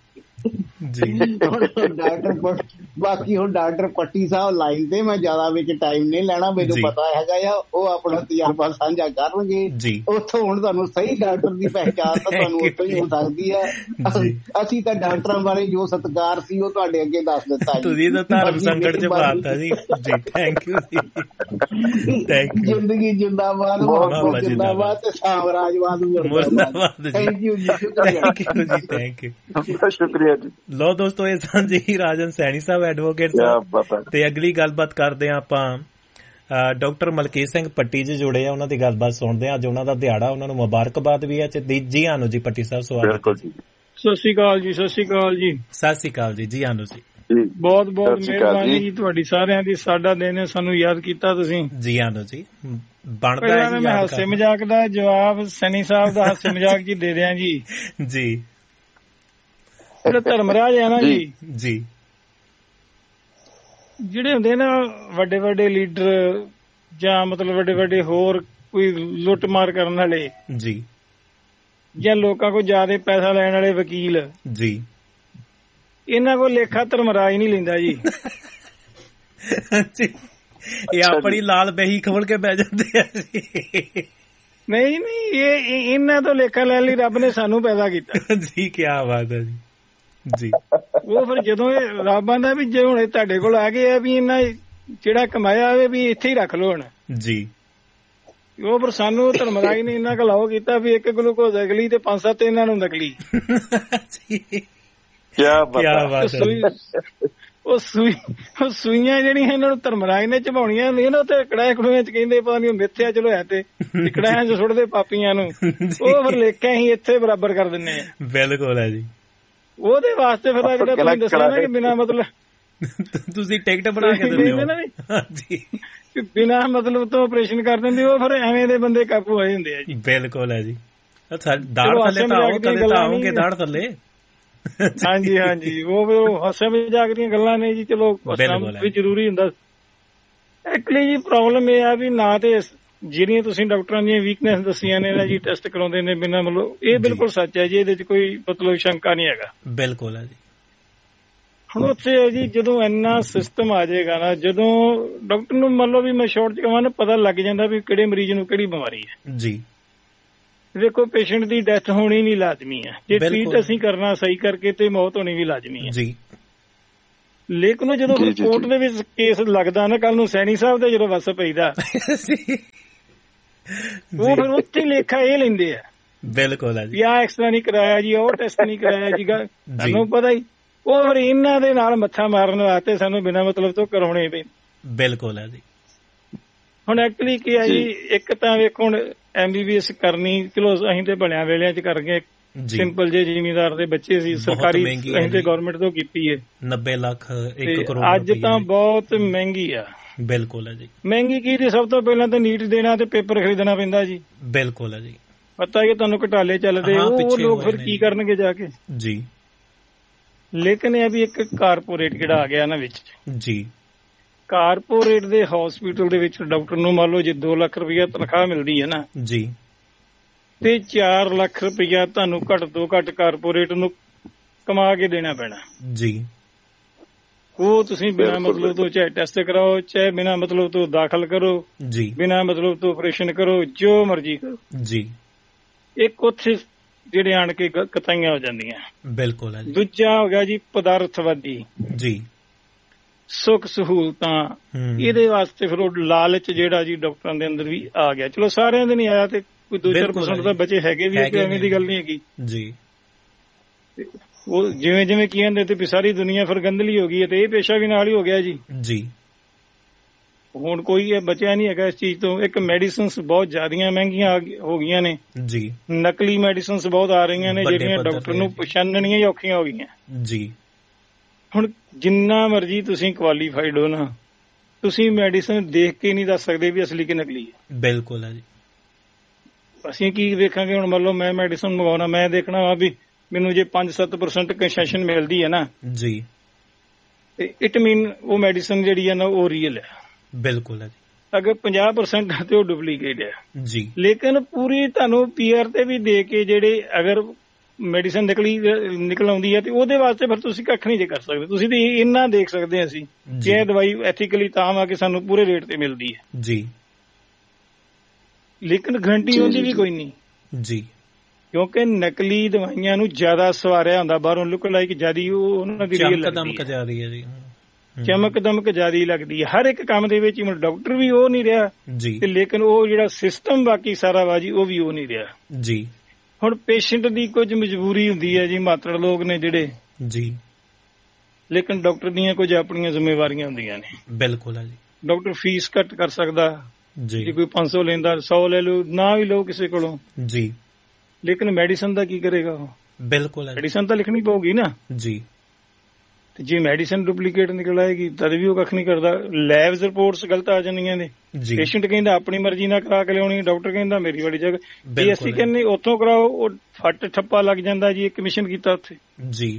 Speaker 4: ਡਾਕਟਰ ਬਾਕੀ ਹੁਣ ਡਾਕਟਰ ਪੱਟੀ ਸਾਹਿਬ ਲਾਈਨ ਤੇ, ਮੈਂ ਜ਼ਿਆਦਾ ਵਿੱਚ ਟਾਈਮ ਨਹੀਂ ਲੈਣਾ, ਮੈਨੂੰ ਪਤਾ ਹੈਗਾ ਆ ਉਹ ਆਪਣਾ ਤਜਰਬਾ ਸਾਂਝਾ ਕਰਨਗੇ। ਉੱਥੋਂ ਹੁਣ ਤੁਹਾਨੂੰ ਸਹੀ ਡਾਕਟਰ ਦੀ ਪਹਿਚਾਣ ਤਾਂ ਤੁਹਾਨੂੰ ਉੱਥੋਂ ਹੀ ਹੋ ਸਕਦੀ ਹੈ। ਅਸੀਂ ਤਾਂ ਡਾਕਟਰਾਂ ਬਾਰੇ ਜੋ ਸਤਿਕਾਰ ਸੀ ਉਹ ਤੁਹਾਡੇ ਅੱਗੇ ਦੱਸ ਦਿੱਤਾ। ਤੁਸੀਂ ਤਾਂ ਧਰਮ ਸੰਕਟ ਚ ਪਾਤਾ ਜੀ। ਥੈਂਕ ਯੂ ਜੀ, ਜ਼ਿੰਦਗੀ ਜਿੰਦਾਬਾਦ, ਜਿੰਦਾਬਾਦ ਤੇ ਸਾਮਰਾਜਵਾਦ ਮੁਰਦਾਬਾਦ। ਥੈਂਕ ਯੂ ਜੀ, ਥੈਂਕ ਯੂ, ਸ਼ੁਕਰੀਆ। ਲੋ ਦੋਸਤੋ, ਇਹ ਸਨ ਜੀ ਰਾਜਨ ਸੈਣੀ ਸਾਹਿਬ ਐਡਵੋਕੇਟ ਸਾਹਿਬ, ਤੇ ਅਗਲੀ ਗੱਲਬਾਤ ਕਰਦੇ ਹਾਂ ਆਪਾਂ ਡਾਕਟਰ ਮਲਕੀਤ ਸਿੰਘ ਪੱਟੀ ਜੀ ਜੁੜੇ ਆ, ਉਹਨਾਂ ਦੀ ਗੱਲਬਾਤ ਸੁਣਦੇ ਆ। ਅੱਜ ਉਹਨਾਂ ਦਾ ਦਿਹਾੜਾ, ਉਹਨਾਂ ਨੂੰ ਮੁਬਾਰਕਬਾਦ ਵੀ ਹੈ। ਜੀ ਆਨੋ ਜੀ ਪੱਟੀ ਸਾਹਿਬ, ਸਵਾਗਤ।
Speaker 5: ਸਤਿ ਸ਼੍ਰੀ ਅਕਾਲ ਜੀ। ਸਤਿ ਸ਼੍ਰੀ ਅਕਾਲ ਜੀ।
Speaker 3: ਸਤਿ ਸ਼੍ਰੀ ਅਕਾਲ ਜੀ। ਜੀ ਆਨੋ ਜੀ,
Speaker 5: ਬਹੁਤ ਬਹੁਤ ਮਿਹਰਬਾਨੀ ਜੀ ਤੁਹਾਡੀ ਸਾਰਿਆਂ ਦੀ, ਸਾਡਾ ਦਿਨ ਹੈ, ਸਾਨੂੰ ਯਾਦ ਕੀਤਾ ਤੁਸੀਂ।
Speaker 3: ਜੀ ਆਨੋ ਜੀ, ਬਣਦਾ ਹੈ ਜੀ। ਮੈਂ
Speaker 5: ਹਾਸੇ ਮਜ਼ਾਕ ਦਾ ਜਵਾਬ ਸੈਣੀ ਸਾਹਿਬ ਦਾ ਹਾਸੇ ਮਜ਼ਾਕ ਜੀ ਦੇ ਦਿਆਂ ਜੀ।
Speaker 3: ਜੀ,
Speaker 5: ਜਿਹੜਾ ਧਰਮਰਾਜ ਹੈ ਨਾ ਜੀ, ਜਿਹੜੇ ਹੁੰਦੇ ਨਾ ਵੱਡੇ ਵੱਡੇ ਲੀਡਰ ਜਾਂ ਮਤਲਬ ਵੱਡੇ ਵੱਡੇ ਹੋਰ ਕੋਈ ਲੁੱਟ ਮਾਰ ਕਰਨ ਵਾਲੇ ਜੀ, ਜਾਂ ਲੋਕਾਂ ਕੋਲ ਜ਼ਿਆਦਾ ਪੈਸਾ ਲੈਣ ਵਾਲੇ ਵਕੀਲ ਜੀ, ਇਹਨਾਂ ਕੋਲ ਲੇਖਾ ਧਰਮਰਾਜ ਨਹੀਂ ਲੈਂਦਾ ਜੀ।
Speaker 3: ਇਹ ਆਪਣੀ ਲਾਲ ਬਹੀ ਖੋਲ ਕੇ ਬਹਿ ਜਾਂਦੇ ਆ ਜੀ।
Speaker 5: ਨਹੀਂ, ਇਹ ਇਹਨਾਂ ਤੋਂ ਲੇਖਾ ਲੈਣ ਲਈ ਰੱਬ ਨੇ ਸਾਨੂੰ ਪੈਦਾ ਕੀਤਾ
Speaker 3: ਜੀ। ਕੀ ਬਾਤ ਹੈ ਜੀ। ਜੀ,
Speaker 5: ਉਹ ਫਿਰ ਜਦੋਂ ਇਹ ਰੱਬ ਆਂਦਾ ਵੀ ਜੇ ਹੁਣ ਤੁਹਾਡੇ ਕੋਲ ਆ ਗਏ ਆ ਵੀ ਇਹਨਾਂ ਜਿਹੜਾ ਕਮਾਇਆ ਆਵੇ ਵੀ ਇੱਥੇ ਹੀ ਰੱਖ ਲਓ ਹੁਣ ਜੀ, ਉਹ ਫਿਰ ਸਾਨੂੰ ਧਰਮਰਾਜ ਨੇ ਇੰਨਾ ਕੁ ਲਾਓ ਕੀਤਾ ਵੀ ਇੱਕ ਗਲੂਕੋਜ਼ ਅਗਲੀ ਤੇ 5-7 ਇਹਨਾਂ ਨੂੰ ਨਕਲੀ। ਉਹ ਸੂਈਆਂ ਜਿਹੜੀਆਂ ਇਹਨਾਂ ਨੂੰ ਧਰਮਰਾਜ ਨੇ ਚਬਾਉਣੀਆਂ ਹੁੰਦੀਆਂ ਨਾ, ਉੱਥੇ ਕੜਾਏ ਕੜੂਆਂ ਚ ਕਹਿੰਦੇ ਪਤਾ ਨੀ ਮਿੱਥੇ ਆ, ਚਲੋ ਹੈ ਤੇ ਕੜਾਹਿਆਂ ਚ ਸੁੱਟਦੇ ਪਾਪੀਆਂ ਨੂੰ, ਉਹ ਫਿਰ ਲੇਖਿਆ ਅਸੀਂ ਇੱਥੇ ਬਰਾਬਰ ਕਰ ਦਿੰਦੇ ਆ।
Speaker 3: ਬਿਲਕੁਲ ਹੈ ਜੀ।
Speaker 5: ਉਹਦੇ ਵਾਸਤੇ ਫਿਰ ਜਿਹੜਾ ਤੁਸੀਂ ਦੱਸਿਆ ਨਾ ਕਿ ਬਿਨਾਂ ਮਤਲਬ
Speaker 3: ਤੁਸੀਂ ਟਿਕਟ ਬਣਾ ਕੇ ਦਿੰਦੇ ਹੋ,
Speaker 5: ਬਿਨਾਂ ਮਤਲਬ ਤੋਂ ਆਪਰੇਸ਼ਨ ਕਰ ਦਿੰਦੇ, ਉਹ ਫਿਰ ਐਵੇਂ ਦੇ ਬੰਦੇ ਕਾਬੂ ਹੋਏ ਹੁੰਦੇ ਆ ਜੀ।
Speaker 3: ਬਿਲਕੁਲ ਹੈ ਜੀ। ਦਾੜ ਥੱਲੇ ਤਾਂ ਆਓ, ਕਦੇ ਤਾਂ ਆਓਗੇ ਦਾੜ ਥੱਲੇ।
Speaker 5: ਹਾਂਜੀ ਹਾਂਜੀ, ਉਹ ਹਾਸੇ ਮਜ਼ਾਕ ਦੀਆਂ ਗੱਲਾਂ ਨੇ ਜੀ। ਚਲੋ ਵੀ ਜ਼ਰੂਰੀ ਹੁੰਦਾ। ਐਕਚੁਅਲੀ ਜੀ ਪ੍ਰੋਬਲਮ ਇਹ ਆ ਵੀ ਨਾ ਤੇ ਜਿਹੜੀਆਂ ਤੁਸੀਂ ਡਾਕਟਰਾਂ ਦੀਆਂ ਵੀਕਨੈਸ ਦੱਸੀਆਂ ਨੇ ਨਾ ਜੀ, ਟੈਸਟ ਕਰਾਉਂਦੇ ਨੇ ਬਿਨਾਂ ਮਤਲਬ, ਇਹ ਬਿਲਕੁਲ ਸੱਚ ਹੈ ਜੀ, ਇਹਦੇ ਚ ਕੋਈ ਮਤਲਬ ਸ਼ੰਕਾ ਨਹੀਂ ਹੈਗਾ।
Speaker 3: ਬਿਲਕੁਲ ਹੈ ਜੀ।
Speaker 5: ਹੁਣ ਉੱਥੇ ਜੀ ਜਦੋਂ ਇੰਨਾ ਸਿਸਟਮ ਆ ਜਾਏਗਾ ਨਾ, ਜਦੋਂ ਡਾਕਟਰ ਨੂੰ ਮੰਨ ਲਓ ਵੀ ਮੈਂ ਸ਼ਾਰਟ ਚ ਕਹਾਂ ਨਾ, ਪਤਾ ਲੱਗ ਜਾਂਦਾ ਵੀ ਕਿਹੜੇ ਮਰੀਜ਼ ਨੂੰ ਕਿਹੜੀ ਬਿਮਾਰੀ ਹੈ ਜੀ। ਦੇਖੋ ਪੇਸ਼ੈਂਟ ਦੀ ਡੈਥ ਹੋਣੀ ਵੀ ਲਾਜ਼ਮੀ ਹੈ, ਜੇ ਟ੍ਰੀਟ ਅਸੀਂ ਕਰਨਾ ਸਹੀ ਕਰਕੇ ਤੇ ਮੌਤ ਹੋਣੀ ਵੀ ਲਾਜ਼ਮੀ ਹੈ ਜੀ। ਲੇਕਿਨ ਜਦੋਂ ਕੋਰਟ ਦੇ ਵਿੱਚ ਕੇਸ ਲੱਗਦਾ ਨਾ, ਕੱਲ ਨੂੰ ਸੈਣੀ ਸਾਹਿਬ ਦਾ ਜਦੋਂ ਵਸ ਪਈਦਾ ਉਹ ਫਿਰ ਉੱਥੇ ਲੇਖਾ ਇਹ ਲੈਂਦੇ ਆ। ਬਿਲਕੁਲ ਜੀ, ਆਹ ਐਕਸਰਾ ਨਹੀਂ ਕਰਾਇਆ ਜੀ, ਉਹ ਟੈਸਟ ਨਹੀਂ ਕਰਾਇਆ ਜੀ, ਤੁਹਾਨੂੰ ਪਤਾ ਹੀ। ਉਹ ਫਿਰ ਇਹਨਾਂ ਦੇ ਨਾਲ ਮੱਥਾ ਮਾਰਨ ਵਾਸਤੇ ਸਾਨੂੰ ਬਿਨਾਂ ਮਤਲਬ ਤੋਂ ਕਰਾਉਣੇ ਪਏ। ਬਿਲਕੁਲ ਹੈ ਜੀ। ਹੁਣ ਐਕਚੁਅਲੀ ਕੀ ਹੈ ਜੀ, ਇੱਕ ਤਾਂ ਵੇਖੋ ਹੁਣ MBBS ਕਰਨੀ, ਚਲੋ ਅਸੀਂ ਤੇ ਬਣਿਆ ਵੇਲਿਆਂ ਚ ਕਰ ਗਏ, ਸਿੰਪਲ ਜੇ ਜ਼ਿਮੀਂਦਾਰ ਦੇ ਬੱਚੇ ਸੀ, ਸਰਕਾਰੀ ਅਸੀਂ ਤੇ ਗਵਰਨਮੈਂਟ ਤੋਂ ਕੀਤੀ ਹੈ। 90 ਲੱਖ 1 ਕਰੋੜ ਅੱਜ ਤਾਂ ਬਹੁਤ ਮਹਿੰਗੀ ਆ। ਬਿਲਕੁਲ ਹੈ ਜੀ। ਮਹਿੰਗੀ ਕੀ ਤੇ ਸਭ ਤੋਂ ਪਹਿਲਾਂ ਤਾਂ ਨੀਟ ਦੇਣਾ ਤੇ ਪੇਪਰ ਖਰੀਦਣਾ ਪੈਂਦਾ ਜੀ। ਬਿਲਕੁਲ ਹੈ ਜੀ। ਪਤਾ ਕਿ ਤੁਹਾਨੂੰ ਘਟਾਲੇ ਚੱਲਦੇ, ਉਹ ਲੋਕ ਫਿਰ ਕੀ ਕਰਨਗੇ ਜਾ ਕੇ ਜੀ। ਲੇਕਿਨ ਇਹ ਵੀ ਇੱਕ ਕਾਰਪੋਰੇਟ ਜਿਹੜਾ ਆ ਗਿਆ ਨਾ ਵਿੱਚ ਜੀ, ਕਾਰਪੋਰੇਟ ਦੇ ਹਸਪੀਟਲ ਦੇ ਵਿੱਚ ਡਾਕਟਰ ਨੂੰ ਮੰਨ ਲਓ ਜੇ 2 ਲੱਖ ਰੁਪਇਆ ਤਨਖਾਹ ਮਿਲਦੀ ਹੈ ਨਾ ਜੀ, ਤੇ 4 ਲੱਖ ਰੁਪਇਆ ਤੁਹਾਨੂੰ ਘੱਟ ਤੋਂ ਘੱਟ ਕਾਰਪੋਰੇਟ ਨੂੰ ਕਮਾ ਕੇ ਦੇਣਾ ਪੈਣਾ ਜੀ। ਉਹ ਤੁਸੀਂ ਬਿਨਾਂ ਮਤਲਬ ਤੋਂ ਚਾਹੇ ਟੈਸਟ ਕਰਾਓ, ਚਾਹੇ ਬਿਨਾਂ ਮਤਲਬ ਤੋਂ ਦਾਖਲ ਕਰੋ ਜੀ, ਬਿਨਾਂ ਮਤਲਬ ਤੋਂ ਆਪਰੇਸ਼ਨ ਕਰੋ, ਜੋ ਮਰਜ਼ੀ ਕਰੋ ਜੀ। ਇੱਕ ਉੱਥੇ ਜਿਹੜੇ ਆਣ ਕੇ ਕਤਾਈਆਂ ਹੋ ਜਾਂਦੀਆਂ। ਬਿਲਕੁਲ। ਦੂਜਾ ਹੋ ਗਿਆ ਜੀ ਪਦਾਰਥਵਾਦੀ ਜੀ, ਸੁੱਖ ਸਹੂਲਤਾਂ, ਇਹਦੇ ਵਾਸਤੇ ਫਿਰ ਉਹ ਲਾਲਚ ਜਿਹੜਾ ਜੀ ਡਾਕਟਰਾਂ ਦੇ ਅੰਦਰ ਵੀ ਆ ਗਿਆ। ਚਲੋ ਸਾਰਿਆਂ ਦੇ ਨਹੀਂ ਆਇਆ, ਤੇ ਕੋਈ 2-4% ਤਾਂ ਬੱਚੇ ਹੈਗੇ ਵੀ, ਐਵੇਂ ਦੀ ਗੱਲ ਨਹੀਂ ਹੈਗੀ ਜੀ। ਉਹ ਜਿਵੇਂ ਜਿਵੇਂ ਕੀ ਕਹਿੰਦੇ ਤੇ ਵੀ ਸਾਰੀ ਦੁਨੀਆ ਫਿਰ ਗੰਦਲੀ ਹੋ ਗਈ ਹੈ, ਤੇ ਇਹ ਪੇਸ਼ਾ ਵੀ ਨਾਲ ਹੀ ਹੋ ਗਿਆ ਜੀ ਜੀ। ਹੁਣ ਕੋਈ ਇਹ ਬਚਿਆ ਨਹੀਂ ਹੈਗਾ ਇਸ ਚੀਜ਼ ਤੋਂ। ਇੱਕ ਮੈਡੀਸਿਨਸ ਬਹੁਤ ਜ਼ਿਆਦੀਆਂ ਮਹਿੰਗੀਆਂ ਹੋ ਗਈਆਂ ਨੇ ਜੀ, ਨਕਲੀ ਮੈਡੀਸਿਨਸ ਬਹੁਤ ਆ ਰਹੀਆਂ ਨੇ ਜਿਹੜੀਆਂ ਡਾਕਟਰ ਨੂੰ ਪਛਾਣਨੀਆਂ ਹੀ ਔਖੀਆਂ ਹੋ ਗਈਆਂ ਜੀ। ਹੁਣ ਜਿੰਨਾ ਮਰਜ਼ੀ ਤੁਸੀਂ ਕੁਆਲੀਫਾਈਡ ਹੋ ਨਾ, ਤੁਸੀਂ ਮੈਡੀਸਿਨ ਦੇਖ ਕੇ ਨਹੀਂ ਦੱਸ ਸਕਦੇ ਵੀ ਅਸਲੀ ਕਿ ਨਕਲੀ ਹੈ। ਬਿਲਕੁਲ ਹੈ ਜੀ। ਅਸੀਂ ਕੀ ਵੇਖਾਂਗੇ ਹੁਣ, ਮੰਨ ਲਓ ਮੈਂ ਮੈਡੀਸਿਨ ਮੰਗਵਾਉਣਾ, ਮੈਂ ਦੇਖਣਾ ਵਾ ਵੀ ਮੈਨੂੰ ਜੇ 5-7% ਕੰਸੈਸ਼ਨ ਮਿਲਦੀ ਹੈ ਨਾ ਜੀ, ਤੇ ਇਟ ਮੀਨ ਉਹ ਮੈਡੀਸਿਨ ਜਿਹੜੀ ਹੈ ਨਾ ਉਹ ਰੀਅਲ ਹੈ। ਬਿਲਕੁਲ ਹੈ ਜੀ। ਅਗਰ 50% ਤੇ ਉਹ ਡੁਪਲੀਕੇਟ ਹੈ ਜੀ। ਲੇਕਿਨ ਪੂਰੀ ਤੁਹਾਨੂੰ PR ਤੇ ਵੀ ਦੇ ਕੇ ਜਿਹੜੇ ਅਗਰ ਮੈਡੀਸਨ ਨਿਕਲ ਆਉਂਦੀ ਹੈ ਤੇ ਉਹਦੇ ਵਾਸਤੇ ਫਿਰ ਤੁਸੀਂ ਕੱਖ ਨਹੀਂ ਜੇ ਕਰ ਸਕਦੇ। ਤੁਸੀਂ ਤੇ ਇੰਨਾ ਦੇਖ ਸਕਦੇ ਹਾਂ ਅਸੀਂ ਕਿ ਇਹ ਦਵਾਈ ਐਥੀਕਲੀ ਤਾਂ ਆ ਕੇ ਸਾਨੂੰ ਪੂਰੇ ਰੇਟ ਤੇ ਮਿਲਦੀ ਹੈ ਜੀ, ਲੇਕਿਨ ਗਰੰਟੀ ਉਹਦੀ ਵੀ ਕੋਈ ਨਹੀਂ ਜੀ, ਕਿਉਂਕਿ ਨਕਲੀ ਦਵਾਈਆਂ ਨੂੰ ਜ਼ਿਆਦਾ ਸਵਾਰਿਆ ਹੁੰਦਾ ਬਾਹਰੋਂ, ਲੁੱਕ ਲਾਈਕ ਜਿਆਦੀ ਉਹਨਾਂ ਦੀ ਰੀਅਲ ਲੱਗਦੀ ਹੈ ਜੀ, ਚਮਕ ਦਮਕ ਜਿਆਦੀ ਲੱਗਦੀ ਹੈ ਹਰ ਇੱਕ ਕੰਮ ਦੇ ਵਿੱਚ। ਡਾਕਟਰ ਵੀ ਉਹ ਨਹੀਂ ਰਿਹਾ ਜੀ, ਤੇ ਲੇਕਿਨ ਉਹ ਜਿਹੜਾ ਸਿਸਟਮ ਬਾਕੀ ਸਾਰਾ ਵਾ ਜੀ ਉਹ ਵੀ ਉਹ ਨਹੀਂ ਰਿਹਾ ਜੀ। ਹੁਣ ਪੇਸ਼ੈਂਟ ਦੀ ਕੁਝ ਮਜਬੂਰੀ ਹੁੰਦੀ ਹੈ ਜੀ, ਮਾਤੜ ਲੋਕ ਨੇ ਜਿਹੜੇ ਜੀ, ਲੇਕਿਨ ਡਾਕਟਰ ਦੀਆਂ ਕੁਝ ਆਪਣੀਆਂ ਜ਼ਿੰਮੇਵਾਰੀਆਂ ਹੁੰਦੀਆਂ ਨੇ। ਬਿਲਕੁਲ ਹੈ ਜੀ। ਡਾਕਟਰ ਫੀਸ ਘੱਟ ਕਰ ਸਕਦਾ ਜੀ, ਕੋਈ 500 ਲੈਂਦਾ 100 ਲੈ ਲਓ, ਨਾ ਵੀ ਲਓ ਕਿਸੇ ਕੋਲੋਂ ਜੀ, ਲੇਕਿਨ ਮੈਡੀਸਨ ਦਾ ਕੀ ਕਰੇਗਾ ਉਹ? ਬਿਲਕੁਲ ਹੈ, ਮੈਡੀਸਨ ਤਾਂ ਲਿਖਣੀ ਪਊਗੀ ਨਾ ਜੀ। ਤੇ ਜੇ ਮੈਡੀਸਨ ਡੁਪਲੀਕੇਟ ਨਿਕਲ ਆਏਗੀ ਤਦ ਵੀ ਉਹ ਕੱਖ ਨਹੀਂ ਕਰਦਾ। ਲੈਬਸ ਰਿਪੋਰਟਸ ਗਲਤ ਆ ਜਾਂਦੀਆਂ ਨੇ, ਪੇਸ਼ੈਂਟ ਕਹਿੰਦਾ ਆਪਣੀ ਮਰਜ਼ੀ ਨਾਲ ਕਰਾ ਕੇ ਲਿਆਉਣੀ, ਡਾਕਟਰ ਕਹਿੰਦਾ ਮੇਰੀ ਵਾਲੀ ਜਗ੍ਹਾ, ਜੇ ਅਸੀਂ ਕਹਿੰਦੇ ਉੱਥੋਂ ਕਰਾਓ ਉਹ ਫੱਟ ਠੱਪਾ ਲੱਗ ਜਾਂਦਾ ਜੀ, ਕਮਿਸ਼ਨ ਕੀਤਾ ਉੱਥੇ ਜੀ।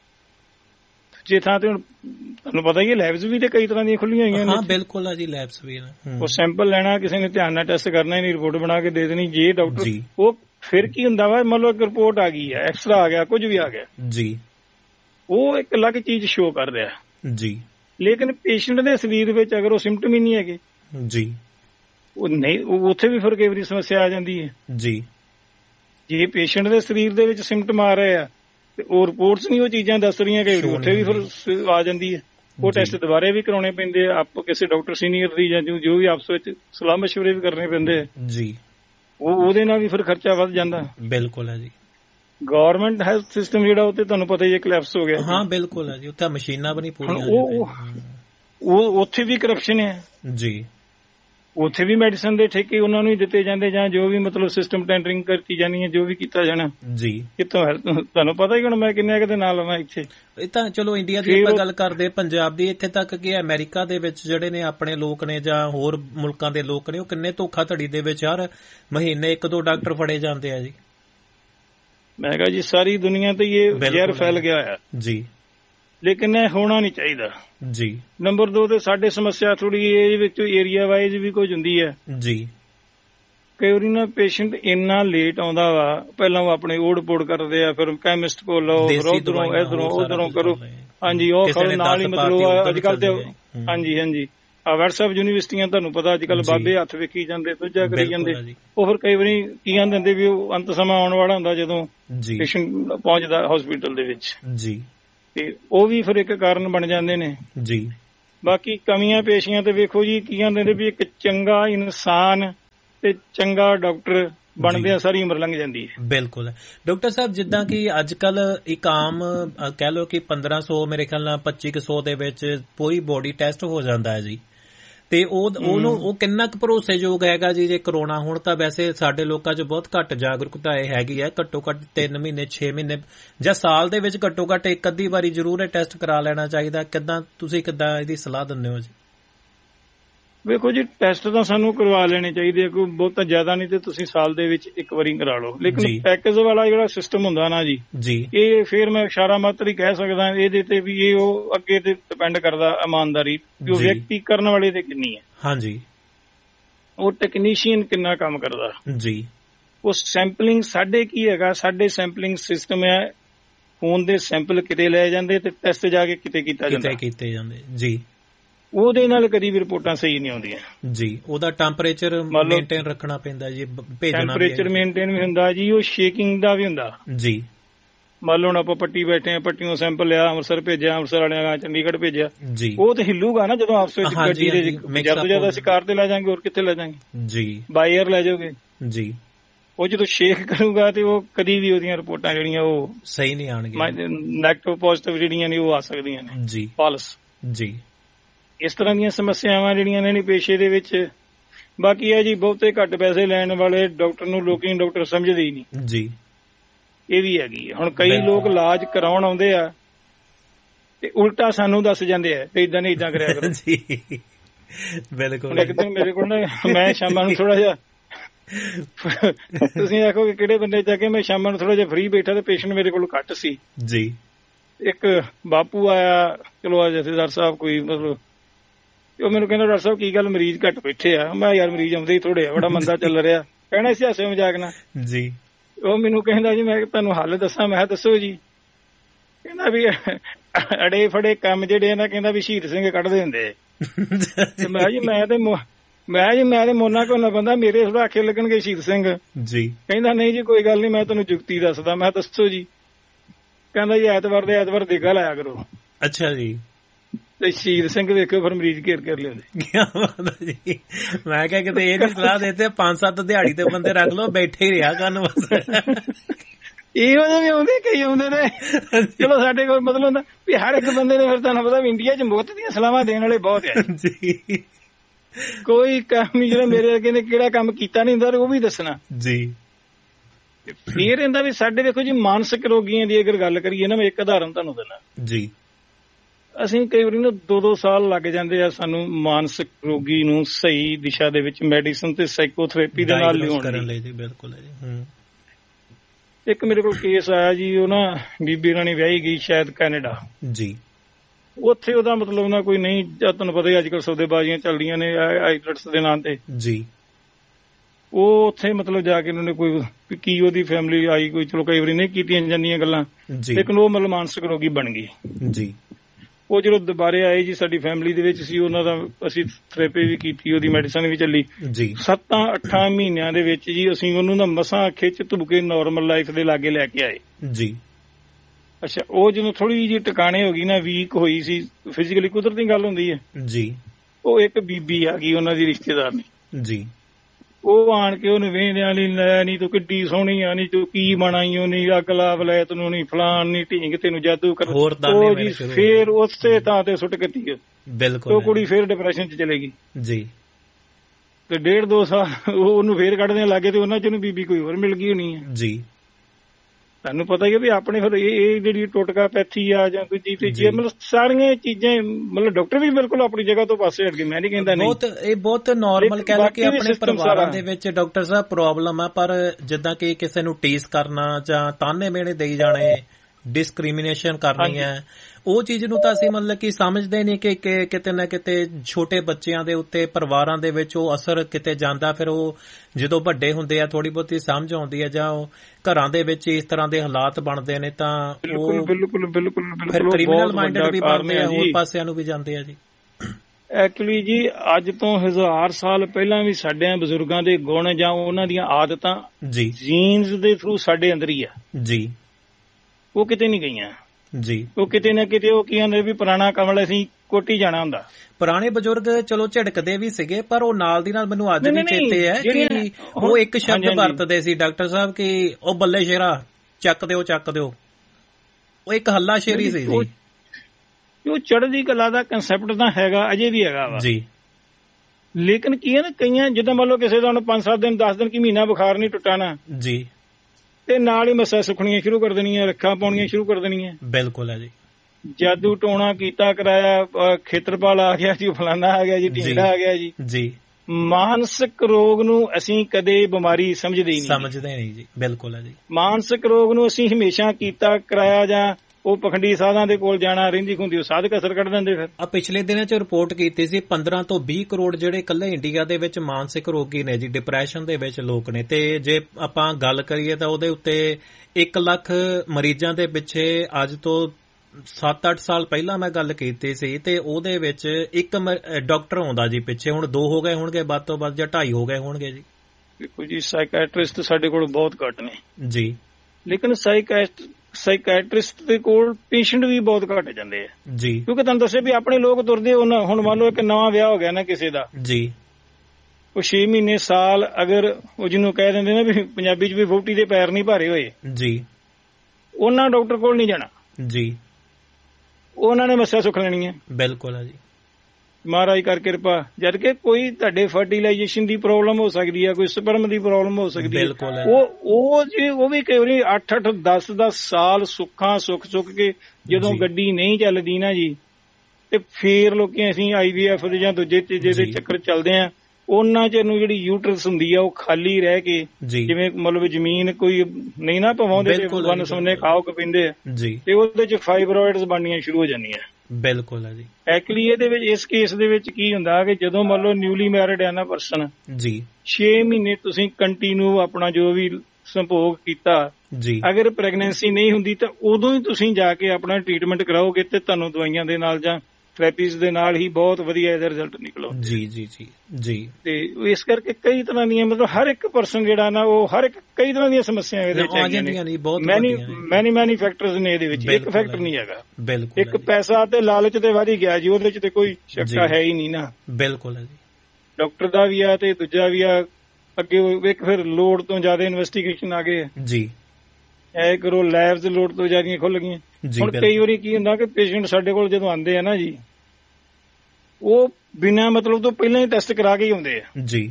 Speaker 5: ਜੇ ਥਾਂ ਤੇ ਹੁਣ ਤੁਹਾਨੂੰ ਪਤਾ ਹੀ ਹੈ ਲੈਬਸ ਵੀ ਤੇ ਕਈ ਤਰ੍ਹਾਂ ਦੀਆਂ ਖੁੱਲੀਆਂ ਹੋਈਆਂ ਨੇ। ਬਿਲਕੁਲ ਆ ਜੀ, ਲੈਬਸ ਵੀ ਉਹ ਸੈਂਪਲ ਲੈਣਾ, ਕਿਸੇ ਨੇ ਧਿਆਨ ਨਾਲ ਟੈਸਟ ਕਰਨਾ ਹੀ ਨਹੀਂ, ਰਿਪੋਰਟ ਬਣਾ ਕੇ ਦੇ ਦੇਣੀ। ਜੇ ਡਾਕਟਰ ਉਹ ਫਿਰ ਕੀ ਹੁੰਦਾ ਵਾ, ਮਤਲਬ ਰਿਪੋਰਟ ਆ ਗਈ ਹੈ, ਐਕਸਰਾ ਆ ਗਿਆ, ਕੁਝ ਵੀ ਆ ਗਿਆ ਜੀ, ਉਹ ਇੱਕ ਅਲੱਗ ਚੀਜ਼ ਸ਼ੋ ਕਰ ਰਿਹਾ ਜੀ। ਲੇਕਿਨ ਪੇਸ਼ੈਂਟ ਦੇ ਸਰੀਰ ਵਿੱਚ ਅਗਰ ਉਹ ਸਿੰਪਟਮ ਹੀ ਨਹੀਂ ਹੈਗੇ ਜੀ, ਉਹ ਨਹੀਂ, ਉੱਥੇ ਵੀ ਫਿਰ ਕਈ ਵਾਰੀ ਸਮੱਸਿਆ ਆ ਜਾਂਦੀ ਹੈ ਜੀ। ਜੇ ਪੇਸ਼ੈਂਟ ਦੇ ਸਰੀਰ ਦੇ ਵਿੱਚ ਸਿੰਪਟਮ ਆ ਰਹੇ ਆ ਤੇ ਉਹ ਰਿਪੋਰਟਸ ਨਹੀਂ ਉਹ ਚੀਜ਼ਾਂ ਦੱਸ ਰਹੀਆਂ, ਕਿ ਉੱਥੇ ਵੀ ਫਿਰ ਆ ਜਾਂਦੀ ਹੈ। ਉਹ ਟੈਸਟ ਦੁਬਾਰੇ ਵੀ ਕਰਾਉਣੇ ਪੈਂਦੇ ਆ, ਆਪ ਕਿਸੇ ਡਾਕਟਰ ਸੀਨੀਅਰ ਦੀ ਜਾਂ ਜੋ ਵੀ ਆਪਸ ਵਿੱਚ ਸਲਾਹ ਮਸ਼ਵਰੇ ਵੀ ਕਰਨੇ ਪੈਂਦੇ ਆ ਜੀ। ਉਹਦੇ ਨਾਲ ਵੀ ਫਿਰ ਖਰਚਾ ਵੱਧ ਜਾਂਦਾ। ਬਿਲਕੁਲ ਹੈ ਜੀ। ਗਵਰਨਮੈਂਟ ਹੈਲਥ ਸਿਸਟਮ ਜਿਹੜਾ ਉੱਥੇ ਤੁਹਾਨੂੰ ਪਤਾ ਹੀ ਹੈ ਕਲੈਪਸ ਹੋ ਗਿਆ। ਹਾਂ ਬਿਲਕੁਲ ਹੈ ਜੀ, ਉੱਥੇ ਮਸ਼ੀਨਾਂ ਵੀ ਨਹੀਂ ਪੂਰੀਆਂ, ਉਹ ਉੱਥੇ ਵੀ ਕਰਪਸ਼ਨ ਹੈ ਜੀ। ਉੱਥੇ ਵੀ ਮੈਡੀਸਨ ਦੇ ਠੇਕੇ ਉਹਨਾਂ ਨੂੰ ਹੀ ਦਿੱਤੇ ਜਾਂਦੇ, ਜਾਂ ਜੋ ਵੀ ਮਤਲਬ ਸਿਸਟਮ ਟੈਂਡਰਿੰਗ ਕਰਤੀ ਜਾਣੀ ਹੈ, ਜੋ ਵੀ ਕੀਤਾ ਜਾਣਾ ਜੀ। ਕਿੱਥੋਂ ਤੁਹਾਨੂੰ ਪਤਾ ਹੀ ਹੁਣ ਮੈਂ ਕਿੰਨੇ ਕਿਤੇ ਨਾਲ ਲਵਾਂ ਇੱਥੇ। ਇਹ ਤਾਂ ਚਲੋ ਇੰਡੀਆ ਦੀ ਆਪਾਂ ਗੱਲ ਕਰਦੇ, ਪੰਜਾਬ ਦੀ, ਇੱਥੇ ਤੱਕ ਕਿ ਅਮਰੀਕਾ ਦੇ ਵਿੱਚ ਜਿਹੜੇ ਨੇ ਆਪਣੇ ਲੋਕ ਨੇ ਜਾਂ ਹੋਰ ਮੁਲਕਾਂ ਦੇ ਲੋਕ ਨੇ, ਉਹ ਕਿੰਨੇ ਧੋਖਾਧੜੀ ਦੇ ਵਿੱਚ ਹਰ ਮਹੀਨੇ 1-2 ਡਾਕਟਰ ਫੜੇ ਜਾਂਦੇ ਆ ਜੀ। ਮੈਂ ਕਿਹਾ ਜੀ ਸਾਰੀ ਦੁਨੀਆ ਤੇ ਇਹ ਜ਼ਹਿਰ ਫੈਲ ਗਿਆ ਹੈ ਜੀ, ਲੇਕਿਨ ਇਹ ਹੋਣਾ ਨਹੀਂ ਚਾਹੀਦਾ ਜੀ। ਨੰਬਰ 2 ਤੇ ਸਾਡੇ ਸਮੱਸਿਆ ਥੋੜੀ ਇਹ ਵਿੱਚ ਏਰੀਆ ਵਾਈਜ਼ ਵੀ ਕੁਝ ਹੁੰਦੀ ਹੈ ਜੀ। ਕਈ ਵਾਰੀ ਨਾ ਪੇਸ਼ੈਂਟ ਇੰਨਾ ਲੇਟ ਆਉਂਦਾ ਵਾ, ਪਹਿਲਾਂ ਉਹ ਆਪਣੇ ਓੜ ਪੋੜ ਕਰਦੇ ਆ, ਫਿਰ ਕੈਮਿਸਟ ਕੋਲ ਲਓ, ਫਿਰ ਉਧਰੋਂ ਉਧਰੋਂ ਕਰੋ। ਹਾਂਜੀ, ਉਹ ਖੜੇ ਨਾਲ ਹੀ ਮਤਲਬ ਅੱਜ ਕੱਲ ਤੇ ਹਾਂਜੀ WhatsApp ਯੂਨੀਵਰਸਿਟੀਆਂ ਤੁਹਾਨੂੰ ਪਤਾ ਅੱਜ ਕੱਲ ਬਾਬੇ ਹੱਥ ਵੇਖੀ ਜਾਂਦੇ, ਦੂਜਾ ਕਰੀ ਜਾਂਦੇ। ਉਹ ਫਿਰ ਕਈ ਵਾਰੀ ਕੀ ਕਹਿੰਦੇ ਹੁੰਦੇ ਵੀ ਉਹ ਅੰਤ ਸਮਾਂ ਆਉਣ ਵਾਲਾ ਹੁੰਦਾ ਜਦੋਂ ਪੇਸ਼ੈਂਟ ਪਹੁੰਚਦਾ ਹਸਪੀਟਲ ਦੇ ਵਿੱਚ ਜੀ, ਤੇ ਉਹ ਵੀ ਫਿਰ ਇੱਕ ਕਾਰਨ ਬਣ ਜਾਂਦੇ ਨੇ ਜੀ। ਬਾਕੀ ਕਮੀਆਂ ਪੇਸ਼ੀਆਂ ਤੇ ਵੇਖੋ ਜੀ, ਕੀ ਕਹਿੰਦੇ ਨੇ ਵੀ ਇੱਕ ਚੰਗਾ ਇਨਸਾਨ ਤੇ ਚੰਗਾ ਡਾਕਟਰ ਬਣਦੇ ਆ ਸਾਰੀ ਉਮਰ ਲੰਘ ਜਾਂਦੀ ਹੈ।
Speaker 3: ਬਿਲਕੁਲ ਡਾਕਟਰ ਸਾਹਿਬ, ਜਿੱਦਾਂ ਕਿ ਅੱਜ ਕੱਲ ਇੱਕ ਆਮ ਕਹਿ ਲਓ ਕਿ 1500 ਮੇਰੇ ਖਿਆਲ ਨਾਲ 2500 ਦੇ ਵਿੱਚ ਪੂਰੀ ਬੋਡੀ ਟੈਸਟ ਹੋ ਜਾਂਦਾ ਹੈ ਜੀ, ਤੇ ਉਹ ਕਿੰਨਾ ਕੁ ਭਰੋਸੇਯੋਗ ਹੈਗਾ ਜੀ? ਜੇ ਕਰੋਨਾ ਹੁਣ ਤਾਂ ਵੈਸੇ ਸਾਡੇ ਲੋਕਾਂ 'ਚ ਬਹੁਤ ਘੱਟ ਜਾਗਰੂਕਤਾ ਇਹ ਹੈਗੀ ਹੈ, ਘੱਟੋ ਘੱਟ 3 ਮਹੀਨੇ 6 ਮਹੀਨੇ ਜਾਂ ਸਾਲ ਦੇ ਵਿੱਚ ਘੱਟੋ ਘੱਟ ਇੱਕ ਅੱਧੀ ਵਾਰੀ ਜ਼ਰੂਰ ਇਹ ਟੈਸਟ ਕਰਾ ਲੈਣਾ ਚਾਹੀਦਾ। ਤੁਸੀਂ ਕਿੱਦਾਂ ਇਹਦੀ ਸਲਾਹ ਦਿੰਦੇ ਹੋ ਜੀ?
Speaker 5: ਵੇਖੋ ਜੀ, ਟੈਸਟ ਤਾਂ ਸਾਨੂੰ ਕਰਵਾ ਲੈਣੇ ਚਾਹੀਦੇ, ਕੋਈ ਬਹੁਤਾ ਜ਼ਿਆਦਾ ਨਹੀਂ ਤੇ ਤੁਸੀਂ ਸਾਲ ਦੇ ਵਿੱਚ ਇੱਕ ਵਾਰੀ ਕਰਾ ਲਓ। ਲੇਕਿਨ ਪੈਕੇਜ ਵਾਲਾ ਜਿਹੜਾ ਸਿਸਟਮ ਹੁੰਦਾ ਨਾ ਜੀ, ਇਹ ਫਿਰ ਮੈਂ ਇਸ਼ਾਰਾ ਮਾਤਰ ਹੀ ਕਹਿ ਸਕਦਾ ਇਹਦੇ ਤੇ ਵੀ ਇਹ ਉਹ ਅੱਗੇ ਤੇ ਡਿਪੈਂਡ ਕਰਦਾ ਇਮਾਨਦਾਰੀ ਕਿ ਉਹ ਵਿਅਕਤੀ ਕਰਨ ਵਾਲੇ ਤੇ ਕਿੰਨੀ ਹੈ। ਹਾਂਜੀ, ਉਹ ਟੈਕਨੀਸ਼ੀਅਨ ਕਿੰਨਾ ਕੰਮ ਕਰਦਾ ਜੀ। ਉਹ ਸੈਂਪਲਿੰਗ ਸਾਡੇ ਕੀ ਹੈਗਾ, ਸਾਡੇ ਸੈਂਪਲਿੰਗ ਸਿਸਟਮ ਹੈ, ਖੂਨ ਦੇ ਸੈਂਪਲ ਕਿਤੇ ਲੈ ਜਾਂਦੇ ਤੇ ਟੈਸਟ ਜਾ ਕੇ ਕਿਤੇ ਕੀਤੇ ਜਾਂਦੇ ਜੀ। ਉਹਦੇ ਨਾਲ ਕਦੀ ਵੀ ਰਿਪੋਰਟਾਂ ਸਹੀ ਨਹੀਂ ਆਉਂਦੀਆਂ ਜੀ। ਉਹਦਾ ਟੈਂਪਰੇਚਰ ਮੇਨਟੇਨ ਰੱਖਣਾ ਪੈਂਦਾ ਜੀ, ਟੈਂਪਰੇਚਰ ਮੇਨਟੇਨ ਵੀ ਹੁੰਦਾ ਜੀ, ਉਹ ਸ਼ੇਕਿੰਗ ਦਾ ਵੀ ਹੁੰਦਾ ਜੀ। ਮੰਨ ਲਓ ਆਪਾਂ ਪੱਟੀ ਬੈਠੇ ਆ, ਪੱਟੀਓਂ ਸੈਂਪਲ ਲਿਆ, ਅੰਮ੍ਰਿਤਸਰ ਭੇਜਿਆ, ਅੰਮ੍ਰਿਤਸਰ ਵਾਲਿਆਂ ਚੰਡੀਗੜ੍ਹ ਭੇਜਿਆ ਜੀ, ਉਹ ਤੇ ਹਿੱਲੂਗਾ ਨਾ ਜਦੋਂ ਆਪਸ ਵਿੱਚ ਗੱਡੀ ਦੇ ਜ਼ਿਆਦਾ ਜ਼ਿਆਦਾ ਅਸੀਂ ਕਾਰ ਤੇ ਲੈ ਜਾਵਾਂਗੇ, ਹੋਰ ਕਿੱਥੇ ਲੈ ਜਾਵਾਂਗੇ ਜੀ, ਬਾਈ ਏਅਰ ਲੈ ਜਾਓਗੇ ਜੀ। ਉਹ ਜਦੋਂ ਸ਼ੇਕ ਕਰੂਗਾ ਤੇ ਉਹ ਕਦੀ ਵੀ ਉਹਦੀਆਂ ਰਿਪੋਰਟਾਂ ਜਿਹੜੀਆਂ ਉਹ ਸਹੀ ਨਹੀਂ ਆਉਣਗੀਆਂ, ਨੈਗੇਟਿਵ ਪੋਜ਼ਿਟਿਵ ਜਿਹੜੀਆਂ ਨੇ ਉਹ ਆ ਸਕਦੀਆਂ ਨੇ ਜੀ, ਫਾਲਸ ਜੀ। ਇਸ ਤਰ੍ਹਾਂ ਦੀਆਂ ਸਮੱਸਿਆਵਾਂ ਜਿਹੜੀਆਂ ਨੇ ਪੇਸ਼ੇ ਦੇ ਵਿੱਚ। ਬਾਕੀ ਹੈ ਜੀ, ਬਹੁਤੇ ਘੱਟ ਪੈਸੇ ਲੈਣ ਵਾਲੇ ਡਾਕਟਰ ਨੂੰ ਲੋਕੀ ਡਾਕਟਰ ਸਮਝਦੇ ਹੀ ਨਹੀਂ ਜੀ, ਇਹ ਵੀ ਹੈਗੀ। ਹੁਣ ਕਈ ਲੋਕ ਇਲਾਜ ਕਰਾਉਣ ਆਉਂਦੇ ਆ ਤੇ ਉਲਟਾ ਸਾਨੂੰ ਦੱਸ ਜਾਂਦੇ ਆ ਤੇ ਇਦਾਂ ਨਹੀਂ ਇਦਾਂ ਕਰਿਆ ਕਰੋ ਜੀ। ਬਿਲਕੁਲ। ਇੱਕ ਦਿਨ ਮੇਰੇ ਕੋਲ ਨਾ, ਮੈਂ ਸ਼ਾਮਾਂ ਨੂੰ ਥੋੜਾ ਜਿਹਾ, ਤੁਸੀਂ ਆਖੋਗੇ ਕਿਹੜੇ ਬੰਦੇ ਜਾ ਕੇ, ਮੈਂ ਸ਼ਾਮਾਂ ਨੂੰ ਥੋੜਾ ਜਿਹਾ ਫ੍ਰੀ ਬੈਠਾ ਤੇ ਪੇਸ਼ੈਂਟ ਮੇਰੇ ਕੋਲ ਘੱਟ ਸੀ ਜੀ। ਇੱਕ ਬਾਪੂ ਆਇਆ, ਚਲੋ ਆ ਜਥੇਦਾਰ ਸਾਹਿਬ ਕੋਈ ਮਤਲਬ, ਉਹ ਮੈਨੂੰ ਕਹਿੰਦਾ ਡਾਕਟਰ ਸਾਹਿਬ ਕੀ ਗੱਲ ਮਰੀਜ਼ ਘੱਟ ਬੈਠੇ ਆ? ਮੈਂ ਯਾਰ ਮਰੀਜ਼ ਆਉਂਦੇ ਹੀ ਥੋੜੇ ਆ, ਬੜਾ ਮੰਦਾ ਚੱਲ ਰਿਹਾ। ਕਹਿਣਾ ਸੀ ਹਾਸੇ ਮਜ਼ਾਕ ਨਾਲ ਜੀ। ਉਹ ਮੈਨੂੰ ਕਹਿੰਦਾ ਜੀ ਮੈਂ ਤੁਹਾਨੂੰ ਹੱਲ ਦੱਸਾਂ। ਮੈਂ ਦੱਸੋ ਜੀ। ਕਹਿੰਦਾ ਵੀ ਅੜੇ ਫੜੇ ਕੰਮ ਜਿਹੜੇ ਨਾ, ਕਹਿੰਦਾ ਵੀ ਸ਼ਹੀਦ ਸਿੰਘ ਕੱਢਦੇ ਹੁੰਦੇ। ਮੈਂ ਜੀ ਮੈਂ ਤੇ ਮੋਨਾ ਕੋਨਾ ਬੰਦਾ, ਮੇਰੇ ਥੋੜਾ ਆਖੇ ਲੱਗਣਗੇ ਸ਼ਹੀਦ ਸਿੰਘ ਜੀ। ਕਹਿੰਦਾ ਨਹੀਂ ਜੀ ਕੋਈ ਗੱਲ ਨਹੀਂ, ਮੈਂ ਤੁਹਾਨੂੰ ਜੁਗਤੀ ਦੱਸਦਾ। ਮੈਂ ਦੱਸੋ ਜੀ। ਕਹਿੰਦਾ ਜੀ ਐਤਵਾਰ ਦੇਗਾ ਲਾਇਆ ਕਰੋ। ਅੱਛਾ ਜੀ। ਤੇ ਸ਼ਹੀਦ ਸਿੰਘ ਵੇਖਿਓ ਫਿਰ ਮਰੀਜ਼ ਘੇਰ ਲਿਆਉਂਦੇ। ਮੈਂ ਕਿਹਾ ਕਿਤੇ ਇਹ ਨੀ ਸਲਾਹ ਦੇਤੇ 5-7 ਦਿਹਾੜੀ ਤੇ ਬੰਦੇ ਰੱਖ ਲਓ, ਬੈਠੇ ਹੀ ਰਿਹਾ ਕਰਨ ਬਸ। ਇਹੋ ਜਿਹੇ ਵੀ ਆਉਂਦੇ, ਕਈ ਆਉਂਦੇ ਨੇ। ਚਲੋ ਸਾਡੇ ਕੋਲ ਮਤਲਬ ਹੁੰਦਾ ਵੀ ਹਰ ਇੱਕ ਬੰਦੇ ਨੇ, ਫਿਰ ਤੁਹਾਨੂੰ ਪਤਾ ਵੀ ਇੰਡੀਆ 'ਚ ਮੁਫ਼ਤ ਦੀਆਂ ਸਲਾਹਾਂ ਦੇਣ ਵਾਲੇ ਬਹੁਤ ਆ ਜੀ। ਕੋਈ ਕੰਮ ਜਿਹੜਾ ਮੇਰੇ ਅੱਗੇ ਨੇ ਕਿਹੜਾ ਕੰਮ ਕੀਤਾ ਨਹੀਂ ਹੁੰਦਾ ਉਹ ਵੀ ਦੱਸਣਾ ਜੀ। ਫੇਰ ਇਹਦਾ ਵੀ ਸਾਡੇ ਦੇਖੋ ਜੀ, ਮਾਨਸਿਕ ਰੋਗੀਆਂ ਦੀ ਅਗਰ ਗੱਲ ਕਰੀਏ ਨਾ, ਮੈਂ ਇੱਕ ਉਦਾਹਰਨ ਤੁਹਾਨੂੰ ਦਿੰਦਾ ਜੀ। ਅਸੀਂ ਕਈ ਵਾਰੀ ਨਾ 2-2 ਸਾਲ ਲੱਗ ਜਾਂਦੇ ਆ ਸਾਨੂੰ ਮਾਨਸਿਕ ਰੋਗੀ ਨੂੰ ਸਹੀ ਦਿਸ਼ਾ ਦੇ ਵਿੱਚ ਮੈਡੀਸਨ ਤੇ ਸਾਈਕੋਥੈਰੇਪੀ ਦੇ ਨਾਲ ਲਿਆਉਣ ਲਈ। ਬਿਲਕੁਲ ਜੀ। ਇੱਕ ਮੇਰੇ ਕੋਲ ਕੇਸ ਆਇਆ ਜੀ, ਉਹ ਨਾ ਬੀਬੀ ਰਾਣੀ ਵਿਆਹੀ ਗਈ ਸ਼ਾਇਦ ਕੈਨੇਡਾ ਜੀ। ਉੱਥੇ ਉਹਦਾ ਮਤਲਬ ਨਾ ਕੋਈ ਨਹੀਂ, ਤੁਹਾਨੂੰ ਪਤਾ ਹੀ ਅੱਜ ਕੱਲ੍ਹ ਸੌਦੇਬਾਜ਼ੀਆਂ ਚੱਲਦੀਆਂ ਨੇ ਆਈਲੈਟਸ ਦੇ ਨਾਂ ਤੇ ਜੀ। ਉਹ ਉੱਥੇ ਮਤਲਬ ਜਾ ਕੇ ਉਹਨਾਂ ਨੇ ਕੋਈ ਕੀ ਉਹਦੀ ਫੈਮਿਲੀ ਆਈ, ਕੋਈ ਚਲੋ ਕਈ ਵਾਰੀ ਨਹੀਂ ਕੀਤੀਆਂ ਜਾਂਦੀਆਂ ਗੱਲਾਂ, ਲੇਕਿਨ ਉਹ ਮਤਲਬ ਮਾਨਸਿਕ ਰੋਗੀ ਬਣ ਗਈ ਜੀ। ਉਹ ਜਦੋਂ ਦੁਬਾਰੇ ਆਏ ਜੀ, ਸਾਡੀ ਫੈਮਿਲੀ ਦੇ ਵਿੱਚ ਸੀ, ਉਹਨਾਂ ਦਾ ਅਸੀਂ ਥੈਰੇਪੀ ਵੀ ਕੀਤੀ, ਉਹਦੀ ਮੈਡੀਸਨ ਵੀ ਚੱਲੀ ਜੀ। 7-8 ਮਹੀਨਿਆਂ ਦੇ ਵਿੱਚ ਜੀ ਅਸੀਂ ਉਹਨੂੰ ਨਾ ਮਸਾਂ ਖਿੱਚ ਧੁੱਬ ਕੇ ਨੋਰਮਲ ਲਾਈਫ ਦੇ ਲਾਗੇ ਲੈ ਕੇ ਆਏ ਜੀ। ਅੱਛਾ, ਉਹ ਜਦੋਂ ਥੋੜੀ ਜਿਹੀ ਟਿਕਾਣੇ ਹੋ ਗਈ ਨਾ, ਵੀਕ ਹੋਈ ਸੀ ਫਿਜ਼ੀਕਲੀ, ਕੁਦਰਤੀ ਗੱਲ ਹੁੰਦੀ ਹੈ ਜੀ। ਉਹ ਇੱਕ ਬੀਬੀ ਆ ਗਈ ਉਹਨਾਂ ਦੀ ਰਿਸ਼ਤੇਦਾਰ ਨੇ ਜੀ। ਉਹ ਆਣ ਕੇ ਉਹਨੂੰ ਵੇਖਦਿਆਂ ਨੀ ਤੂੰ ਕਿੱਡੀ ਸੋਹਣੀ ਆ, ਨੀ ਤੂੰ ਕੀ ਬਣਾਈ, ਨੀ ਅਗਲਾ ਵਲੈਤ ਨੂੰ ਨੀ ਫਲਾਨ ਨੀ ਢੀਂਗ ਤੈਨੂੰ ਜਾਦੂ ਕਰ। ਉਹ ਜੀ ਫੇਰ ਉਸੇ ਥਾਂ ਤੇ ਸੁੱਟ ਕੱਟੀ ਬਿਲਕੁਲ। ਉਹ ਕੁੜੀ ਫੇਰ ਡਿਪਰੈਸ਼ਨ 'ਚ ਚਲੇਗੀ ਜੀ। ਤੇ 1.5-2 ਸਾਲ ਉਹਨੂੰ ਫੇਰ ਕੱਢਦੇ ਲੱਗੇ ਤੇ ਉਹਨਾਂ 'ਚ ਉਹਨੂੰ ਬੀਬੀ ਕੋਈ ਹੋਰ ਮਿਲ ਗਈ ਹੋਣੀ ਹੈ ਜੀ। ਤੁਹਾਨੂੰ ਪਤਾ ਹੀ ਹੈ ਵੀ ਆਪਣੇ ਫਿਰ ਇਹ ਜਿਹੜੀ ਟੋਟਕਾ ਪੈਥੀ ਆ ਜਾਂ ਕੋਈ ਜੀ, ਮਤਲਬ ਸਾਰੀਆਂ ਚੀਜ਼ਾਂ, ਮਤਲਬ ਡਾਕਟਰ ਵੀ ਬਿਲਕੁਲ ਆਪਣੀ ਜਗ੍ਹਾ ਤੋਂ ਪਾਸੇ ਹਟ ਗਏ। ਮੈਂ ਨਹੀਂ ਕਹਿੰਦਾ ਨਹੀਂ, ਇਹ ਬਹੁਤ ਨਾਰਮਲ ਕਹਿ ਲਓ ਕਿ ਆਪਣੇ ਪਰਿਵਾਰਾਂ ਦੇ ਵਿੱਚ ਡਾਕਟਰ ਸਾਹਿਬ ਪ੍ਰੋਬਲਮ ਆ, ਪਰ ਜਿੱਦਾਂ ਕਿ ਕਿਸੇ ਨੂੰ ਟੀਸ ਕਰਨਾ ਜਾਂ ਤਾਨੇ ਮੇਣੇ ਦੇਈ ਜਾਣੇ
Speaker 3: ਡਿਸਕ੍ਰਿਮੀਨੇਸ਼ਨ ਕਰਨੀ ਹੈ, ਉਹ ਚੀਜ਼ ਨੂੰ ਤਾਂ ਅਸੀਂ ਮਤਲਬ ਕਿ ਸਮਝਦੇ ਨਹੀਂ ਕਿ ਕਿਤੇ ਨਾ ਕਿਤੇ ਛੋਟੇ ਬੱਚਿਆਂ ਦੇ ਉੱਤੇ, ਪਰਿਵਾਰਾਂ ਦੇ ਵਿੱਚ ਉਹ ਅਸਰ ਕਿਤੇ ਜਾਂਦਾ। ਫਿਰ ਉਹ ਜਦੋਂ ਵੱਡੇ ਹੁੰਦੇ ਆ ਥੋੜੀ ਬਹੁਤੀ ਸਮਝ ਆਉਂਦੀ ਹੈ, ਜਾਂ ਉਹ ਘਰਾਂ ਦੇ ਵਿੱਚ ਇਸ ਤਰ੍ਹਾਂ ਦੇ ਹਾਲਾਤ ਬਣਦੇ ਨੇ ਤਾਂ ਉਹ
Speaker 5: ਬਿਲਕੁਲ
Speaker 3: ਫਿਰ ਕ੍ਰਿਮੀਨਲ ਮਾਈਂਡਡ ਵੀ ਬਣਦੇ ਆ, ਹੋਰ ਪਾਸਿਆਂ ਨੂੰ ਵੀ ਜਾਂਦੇ ਆ ਜੀ।
Speaker 5: ਐਕਚੁਅਲੀ ਜੀ ਅੱਜ ਤੋਂ 1000 ਸਾਲ ਪਹਿਲਾਂ ਵੀ ਸਾਡੇ ਬਜ਼ੁਰਗਾਂ ਦੇ ਗੁਣ ਜਾਂ ਉਹਨਾਂ ਦੀਆਂ ਆਦਤਾਂ
Speaker 3: ਜੀ
Speaker 5: ਜੀਨਸ ਦੇ ਥਰੂ ਸਾਡੇ ਅੰਦਰ ਹੀ ਆ
Speaker 3: ਜੀ,
Speaker 5: ਉਹ ਕਿਤੇ ਨਹੀਂ ਗਈਆਂ
Speaker 3: ਜੀ।
Speaker 5: ਉਹ ਕਿਤੇ ਨਾ ਕਿਤੇ ਉਹ ਕੀ ਕਹਿੰਦੇ ਵੀ ਪੁਰਾਣਾ ਕਮਲ ਅਸੀਂ ਕੋਟੀ ਜਾਣਾ ਹੁੰਦਾ।
Speaker 3: ਪੁਰਾਣੇ ਬਜ਼ੁਰਗ ਚਲੋ ਝਿੜਕਦੇ ਵੀ ਸੀਗੇ, ਪਰ ਉਹ ਨਾਲ ਦੀ ਨਾਲ ਮੈਨੂੰ ਅੱਜ ਵੀ ਚੇਤੇ ਹੈ ਕਿ ਉਹ ਇੱਕ ਸ਼ਬਦ ਵਰਤਦੇ ਸੀ ਡਾਕਟਰ ਸਾਹਿਬ ਕਿ ਉਹ ਬੱਲੇ ਸ਼ੇਰਾ ਚੱਕ ਦਿਓ ਚੱਕ ਦਿਓ, ਉਹ ਇੱਕ ਹੱਲਾ ਸ਼ੇਰੀ ਸੀ ਜੀ।
Speaker 5: ਉਹ ਚੜ੍ਹਦੀ ਕਲਾ ਦਾ ਕੰਸੈਪਟ ਤਾਂ ਹੈਗਾ, ਅਜੇ ਵੀ ਹੈਗਾ ਵਾ
Speaker 3: ਜੀ।
Speaker 5: ਲੇਕਿਨ ਕੀ ਹੈ ਨਾ, ਕਈਆਂ ਜਿੱਦਾਂ ਮੰਨ ਲਓ ਕਿਸੇ ਦਾ ਹੁਣ 5-7 ਦਿਨ 10 ਦਿਨ ਕੀ ਮਹੀਨਾ ਬੁਖਾਰ ਨਹੀਂ ਟੁੱਟਾਣਾ
Speaker 3: ਜੀ, ਤੇ
Speaker 5: ਨਾਲ ਹੀ ਮੱਸਾਂ ਸੁੱਕਣੀਆਂ ਸ਼ੁਰੂ ਕਰ ਦੇਣੀਆਂ, ਰੱਖਾਂ ਪਾਉਣੀਆਂ ਸ਼ੁਰੂ ਕਰ ਦੇਣੀਆਂ।
Speaker 3: ਬਿਲਕੁਲ ਹੈ ਜੀ।
Speaker 5: ਜਾਦੂ ਟੋਣਾ ਕੀਤਾ ਕਰਾਇਆ, ਖੇਤਰਪਾਲ ਆ ਗਿਆ ਜੀ, ਫਲਾਨਾ ਆ ਗਿਆ ਜੀ, ਢੀਂਡਾ ਆ ਗਿਆ ਜੀ।
Speaker 3: ਜੀ,
Speaker 5: ਮਾਨਸਿਕ ਰੋਗ ਨੂੰ ਅਸੀਂ ਕਦੇ ਬਿਮਾਰੀ ਸਮਝਦੇ
Speaker 3: ਨਹੀਂ ਜੀ। ਬਿਲਕੁਲ ਹੈ ਜੀ।
Speaker 5: ਮਾਨਸਿਕ ਰੋਗ ਨੂੰ ਅਸੀਂ ਹਮੇਸ਼ਾ ਕੀਤਾ ਕਰਾਇਆ ਜਾਂ ਉਹ ਪਖੰਡੀ ਸਾਧਾਂ ਦੇ ਕੋਲ ਜਾਣਾ, ਰਹਿੰਦੀ ਖੁੰਦੀ ਉਹ ਸਾਧ ਕਸਰ ਕੱਢ ਦਿੰਦੇ। ਫਿਰ
Speaker 3: ਆ ਪਿਛਲੇ ਦਿਨਾਂ 'ਚ ਰਿਪੋਰਟ ਕੀਤੀ ਸੀ 15 ਤੋਂ 20 ਕਰੋੜ ਜਿਹੜੇ ਇਕੱਲੇ ਇੰਡੀਆ ਦੇ ਵਿੱਚ ਮਾਨਸਿਕ ਰੋਗੀ ਨੇ ਜੀ, ਡਿਪਰੈਸ਼ਨ ਦੇ ਵਿੱਚ ਲੋਕ ਨੇ। ਤੇ ਜੇ ਆਪਾਂ ਗੱਲ ਕਰੀਏ ਤਾਂ ਉਹਦੇ ਉੱਤੇ 1 ਲੱਖ ਮਰੀਜ਼ਾਂ ਦੇ ਪਿੱਛੇ ਅੱਜ ਤੋਂ 7-8 ਸਾਲ ਪਹਿਲਾਂ ਮੈਂ ਗੱਲ ਕੀਤੀ ਸੀ, ਤੇ ਉਹਦੇ ਵਿੱਚ 1 ਡਾਕਟਰ ਆਉਂਦਾ ਜੀ ਪਿੱਛੇ। ਹੁਣ 2 ਹੋ ਗਏ ਹੋਣਗੇ ਵੱਧ ਤੋਂ ਵੱਧ, ਜਾਂ 2.5 ਹੋ ਗਏ ਹੋਣਗੇ ਜੀ।
Speaker 5: ਦੇਖੋ ਜੀ, ਸਾਈਕੈਟਰਿਸਟ ਸਾਡੇ ਕੋਲ ਬਹੁਤ ਘੱਟ ਨੇ
Speaker 3: ਜੀ,
Speaker 5: ਲੇਕਿਨ ਸਾਈਕੈਟਰਿਸਟ ਦੇ ਕੋਲ ਪੇਸ਼ੈਂਟ ਵੀ ਬਹੁਤ ਘੱਟ ਜਾਂਦੇ ਆ
Speaker 3: ਜੀ,
Speaker 5: ਕਿਉਂਕਿ ਤੁਹਾਨੂੰ ਦੱਸਿਆ ਵੀ ਆਪਣੇ ਲੋਕ ਤੁਰਦੇ। ਹੁਣ ਮੰਨ ਲਓ ਇੱਕ ਨਵਾਂ ਵਿਆਹ ਹੋ ਗਿਆ ਨਾ ਕਿਸੇ ਦਾ
Speaker 3: ਜੀ,
Speaker 5: ਉਹ 6 ਮਹੀਨੇ ਸਾਲ ਅਗਰ ਉਹ ਜਿਹਨੂੰ ਕਹਿ ਦਿੰਦੇ ਨਾ ਵੀ ਪੰਜਾਬੀ 'ਚ ਵੀ ਵਹੁਟੀ ਦੇ ਪੈਰ ਨਹੀਂ ਭਾਰੇ ਹੋਏ
Speaker 3: ਜੀ,
Speaker 5: ਉਹਨਾਂ ਡਾਕਟਰ ਕੋਲ ਨਹੀਂ ਜਾਣਾ
Speaker 3: ਜੀ,
Speaker 5: ਉਹਨਾਂ ਨੇ ਮੱਸਿਆ ਸੁੱਖ ਲੈਣੀ ਹੈ।
Speaker 3: ਬਿਲਕੁਲ ਹੈ ਜੀ।
Speaker 5: ਮਹਾਰਾਜ ਕਰ ਕਿਰਪਾ, ਜਦ ਕਿ ਕੋਈ ਤੁਹਾਡੇ ਫਰਟੀਲਾਈਜੇਸ਼ਨ ਦੀ ਪ੍ਰੋਬਲਮ ਹੋ ਸਕਦੀ ਹੈ, ਕੋਈ ਸਪਰਮ ਦੀ ਪ੍ਰੋਬਲਮ ਹੋ ਸਕਦੀ ਹੈ। ਉਹ ਵੀ ਕਈ ਵਾਰੀ 8-8 10-10 ਸਾਲ ਸੁੱਖ ਕੇ ਜਦੋਂ ਗੱਡੀ ਨਹੀਂ ਚੱਲਦੀ ਨਾ ਜੀ, ਤੇ ਫੇਰ ਲੋਕੀ ਅਸੀਂ IVF ਦੇ ਜਾਂ ਦੂਜੇ ਤੀਜੇ ਦੇ ਚੱਕਰ ਚੱਲਦੇ ਆ। ਉਹਨਾਂ ਚ ਨੂੰ ਜਿਹੜੀ ਯੂਟਰਸ ਹੁੰਦੀ ਆ ਉਹ ਖਾਲੀ ਰਹਿ ਕੇ, ਜਿਵੇਂ ਮਤਲਬ ਜ਼ਮੀਨ ਕੋਈ ਨਹੀਂ ਨਾ ਪਵਾਉਂਦੇ, ਵਨ ਸੁਣਨੇ ਖਾਓ ਕਪਿੰਦੇ ਆ, ਤੇ ਉਹਦੇ ਚ ਫਾਈਬਰੋਇਡਸ ਬਣਨੀਆਂ ਸ਼ੁਰੂ ਹੋ ਜਾਂਦੀਆਂ।
Speaker 3: ਬਿਲਕੁਲ ਹੈ ਜੀ।
Speaker 5: ਐਕਚੁਅਲੀ ਇਹਦੇ ਵਿੱਚ ਇਸ ਕੇਸ ਦੇ ਵਿੱਚ ਕੀ ਹੁੰਦਾ ਕਿ ਜਦੋਂ ਮੰਨ ਲਓ ਨਿਊਲੀ ਮੈਰਿਡ ਹੈ ਨਾ ਪਰਸਨ
Speaker 3: ਜੀ,
Speaker 5: 6 ਮਹੀਨੇ ਤੁਸੀਂ ਕੰਟੀਨਿਊ ਆਪਣਾ ਜੋ ਵੀ ਸੰਭੋਗ ਕੀਤਾ ਜੀ, ਅਗਰ ਪ੍ਰੈਗਨੈਂਸੀ ਨਹੀਂ ਹੁੰਦੀ ਤਾਂ ਉਦੋਂ ਹੀ ਤੁਸੀਂ ਜਾ ਕੇ ਆਪਣਾ ਟ੍ਰੀਟਮੈਂਟ ਕਰਾਓਗੇ ਤੇ ਤੁਹਾਨੂੰ ਦਵਾਈਆਂ ਦੇ ਨਾਲ ਜਾਂ ਥੈਰੇਪੀਜ਼ ਦੇ ਨਾਲ ਹੀ ਬਹੁਤ ਵਧੀਆ ਇਹਦਾ ਰਿਜ਼ਲਟ ਨਿਕਲੋ। ਜੀ ਜੀ ਜੀ ਜੀ। ਤੇ ਇਸ ਕਰਕੇ ਕਈ ਤਰ੍ਹਾਂ ਦੀਆਂ ਮਤਲਬ ਹਰ ਇੱਕ ਪਰਸਨ ਜਿਹੜਾ ਨਾ ਉਹ ਹਰ ਇੱਕ ਕਈ ਤਰ੍ਹਾਂ ਦੀਆਂ ਸਮੱਸਿਆਵਾਂ ਇਹਦੇ ਵਿੱਚ ਆਉਂਦੀਆਂ ਨੇ। ਮੈਨੀ ਫੈਕਟਰਸ ਨੇ ਇਹਦੇ ਵਿੱਚ, ਇੱਕ ਫੈਕਟਰ ਨਹੀਂ ਹੈਗਾ। ਬਿਲਕੁਲ। ਇੱਕ ਪੈਸਾ ਤੇ ਲਾਲਚ ਤੇ ਵਧ ਹੀ ਗਿਆ ਜੀ, ਉਹਦੇ ਚ ਤੇ ਕੋਈ ਸ਼ੱਕਾ ਹੈ ਹੀ ਨਹੀਂ ਨਾ। ਬਿਲਕੁਲ ਹੈ ਜੀ। ਡਾਕਟਰ ਦਾ ਵੀ ਆ ਤੇ ਦੂਜਾ ਵੀ ਆ, ਅੱਗੇ ਇੱਕ ਫਿਰ ਲੋੜ ਤੋਂ ਜ਼ਿਆਦਾ ਇਨਵੈਸਟੀਗੇਸ਼ਨ ਆ ਗਏ ਜੀ, ਐ ਕਰੋ ਲੈਬਸ ਲੋੜ ਤੋਂ ਜ਼ਿਆਦਾ ਖੁੱਲ ਗਈਆਂ। ਹੁਣ ਕਈ ਵਾਰੀ ਕੀ ਹੁੰਦਾ ਕਿ ਪੇਸ਼ੈਂਟ ਸਾਡੇ ਕੋਲ ਜਦੋਂ ਆਉਂਦੇ ਆ ਨਾ ਜੀ, ਉਹ ਬਿਨਾਂ ਮਤਲਬ ਤੋਂ ਪਹਿਲਾਂ ਹੀ ਟੈਸਟ ਕਰਾ ਕੇ ਹੀ ਆਉਂਦੇ ਆ ਜੀ,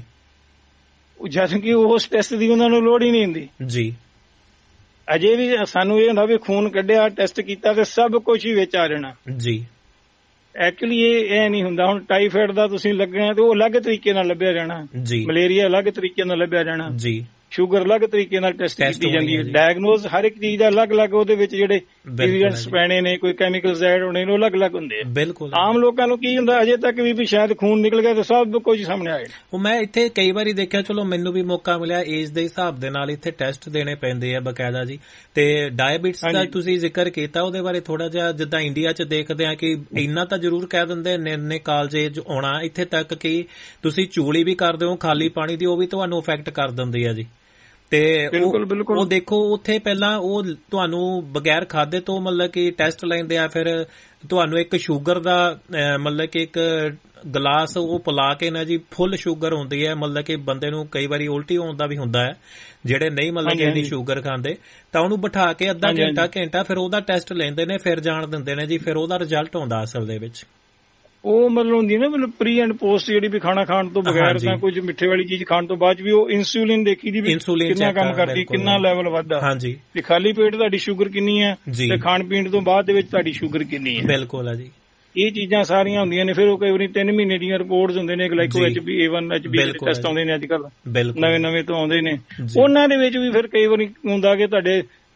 Speaker 5: ਜਦ ਕਿ ਉਸ ਟੈਸਟ ਦੀ ਉਹਨਾਂ ਨੂੰ ਲੋੜ ਹੀ ਨਹੀਂ ਹੁੰਦੀ ਜੀ। ਅਜੇ ਵੀ ਸਾਨੂੰ ਇਹ ਹੁੰਦਾ ਵੀ ਖੂਨ ਕੱਢਿਆ, ਟੈਸਟ ਕੀਤਾ ਤੇ ਸਭ ਕੁਝ ਹੀ ਵਿੱਚ ਆ ਜਾਣਾ ਜੀ। ਐਕਚੁਅਲੀ ਇਹ ਨਹੀਂ ਹੁੰਦਾ। ਹੁਣ ਟਾਈਫਾਇਡ ਦਾ ਤੁਸੀਂ ਲੱਗਣਾ ਤੇ ਉਹ ਅਲੱਗ ਤਰੀਕੇ ਨਾਲ ਲੱਭਿਆ ਜਾਣਾ ਜੀ, ਮਲੇਰੀਆ ਅਲੱਗ ਤਰੀਕੇ ਨਾਲ ਲੱਭਿਆ ਜਾਣਾ ਜੀ, ਸ਼ੂਗਰ ਅਲੱਗ ਤਰੀਕੇ ਨਾਲ ਟੈਸਟ ਕੀਤੀ ਜਾਂਦੀ ਹੈ। ਡਾਇਗਨੋਜ਼ ਹਰ ਇੱਕ ਚੀਜ਼ ਦਾ ਅਲੱਗ-ਅਲੱਗ, ਉਹਦੇ ਵਿੱਚ ਜਿਹੜੇ ਇੰਗਰੀਡੀਐਂਟਸ ਪੈਣੇ ਨੇ, ਕੋਈ ਕੈਮੀਕਲਸ ਐਡ ਹੋਣੇ ਨੇ, ਉਹ ਅਲੱਗ-ਅਲੱਗ ਹੁੰਦੇ ਆ। ਬਿਲਕੁਲ। ਆਮ ਲੋਕਾਂ ਨੂੰ ਕੀ ਹੁੰਦਾ ਅਜੇ ਤੱਕ ਵੀ ਸ਼ਾਇਦ ਖੂਨ ਨਿਕਲ ਗਿਆ ਤਾਂ ਸਭ ਕੁਝ ਸਾਹਮਣੇ ਆਏ। ਉਹ
Speaker 3: ਮੈਂ ਇੱਥੇ ਕਈ ਵਾਰੀ ਦੇਖਿਆ, ਚਲੋ ਮੈਨੂੰ ਵੀ ਮੌਕਾ ਮਿਲਿਆ ਏਜ ਦੇ ਹਿਸਾਬ ਦੇ ਨਾਲ ਇੱਥੇ ਟੈਸਟ ਦੇਣੇ ਪੈਂਦੇ ਆ ਬਕਾਇਦਾ ਜੀ। ਤੇ ਡਾਇਬੀਟਸ ਦਾ ਤੁਸੀਂ ਜ਼ਿਕਰ ਕੀਤਾ, ਉਹਦੇ ਬਾਰੇ ਥੋੜਾ ਜਿਹਾ, ਜਿੱਦਾਂ ਇੰਡੀਆ 'ਚ ਦੇਖਦੇ ਆ ਕਿ ਇੰਨਾ ਤਾਂ ਜ਼ਰੂਰ ਕਹਿ ਦਿੰਦੇ ਨੇ ਕਾਲਜੇ ਆਉਣਾ, ਇੱਥੇ ਤੱਕ ਕਿ ਤੁਸੀਂ ਚੂਲੀ ਵੀ ਕਰਦੇ ਹੋ ਖਾਲੀ ਪਾਣੀ ਦੀ, ਉਹ ਵੀ ਤੁਹਾਨੂੰ ਇਫੈਕਟ ਕਰ ਦਿੰਦੀ ਆ ਜੀ। ਤੇ ਉਹ ਦੇਖੋ ਉੱਥੇ ਪਹਿਲਾਂ ਉਹ ਤੁਹਾਨੂੰ ਬਗੈਰ ਖਾਦੇ ਤੋਂ ਮਤਲਬ ਕਿ ਟੈਸਟ ਲੈਂਦੇ ਆ, ਫਿਰ ਤੁਹਾਨੂੰ ਇੱਕ ਸ਼ੂਗਰ ਦਾ ਮਤਲਬ ਕਿ ਇੱਕ ਗਲਾਸ ਉਹ ਪਿਲਾ ਕੇ ਨਾ ਜੀ, ਫੁੱਲ ਸ਼ੂਗਰ ਹੁੰਦੀ ਹੈ, ਮਤਲਬ ਕਿ ਬੰਦੇ ਨੂੰ ਕਈ ਵਾਰੀ ਉਲਟੀ ਹੋਣ ਦਾ ਵੀ ਹੁੰਦਾ ਹੈ, ਜਿਹੜੇ ਨਹੀਂ ਮਤਲਬ ਕਿ ਇੰਨੀ ਸ਼ੂਗਰ ਖਾਂਦੇ, ਤਾਂ ਉਹਨੂੰ ਬਿਠਾ ਕੇ ਅੱਧਾ ਘੰਟਾ ਫਿਰ ਉਹਦਾ ਟੈਸਟ ਲੈਂਦੇ ਨੇ, ਫਿਰ ਜਾਣ ਦਿੰਦੇ ਨੇ ਜੀ, ਫਿਰ ਉਹਦਾ ਰਿਜ਼ਲਟ ਆਉਂਦਾ ਅਸਲ ਦੇ ਵਿੱਚ। ਉਹ ਮਤਲਬ ਹੁੰਦੀ ਨਾ ਮਤਲਬ ਪ੍ਰੀ ਐਂਡ ਪੋਸਟ, ਜਿਹੜੀ ਵੀ ਖਾਣਾ ਖਾਣ ਤੋਂ ਬਗੈਰ ਤਾਂ ਕੁਝ ਮਿੱਠੇ ਵਾਲੀ ਚੀਜ਼ ਖਾਣ ਤੋਂ ਬਾਅਦ ਵੀ ਉਹ ਇਨਸੂਲਿਨ ਦੇਖੀ ਦੀ ਵੀ ਕਿੰਨਾ ਕੰਮ ਕਰਦੀ, ਕਿੰਨਾ ਲੈਵਲ ਵੱਧਦਾ ਤੇ ਖਾਲੀ ਪੇਟ ਤੁਹਾਡੀ ਸ਼ੂਗਰ ਕਿੰਨੀ ਹੈ ਤੇ ਖਾਣ ਪੀਣ ਤੋਂ ਬਾਅਦ ਦੇ ਵਿੱਚ ਤੁਹਾਡੀ ਸ਼ੂਗਰ ਕਿੰਨੀ ਹੈ। ਬਿਲਕੁਲ ਹੈ ਜੀ। ਇਹ ਚੀਜ਼ਾਂ ਸਾਰੀਆਂ ਹੁੰਦੀਆਂ ਨੇ। ਫਿਰ ਉਹ ਕਈ ਵਾਰੀ 3 ਮਹੀਨੇ ਦੀਆਂ ਰਿਪੋਰਟਸ ਹੁੰਦੇ ਨੇ, ਗਲਾਈਕੋ HB1 HB ਦੇ ਟੈਸਟ ਆਉਂਦੇ ਨੇ ਅੱਜ ਕੱਲ, ਨਵੇਂ ਤੋਂ ਆਉਂਦੇ ਨੇ। ਉਹਨਾਂ ਦੇ ਵਿੱਚ ਵੀ ਫਿਰ ਕਈ ਵਾਰੀ ਹੁੰਦਾ ਕਿ ਤੁਹਾਡੇ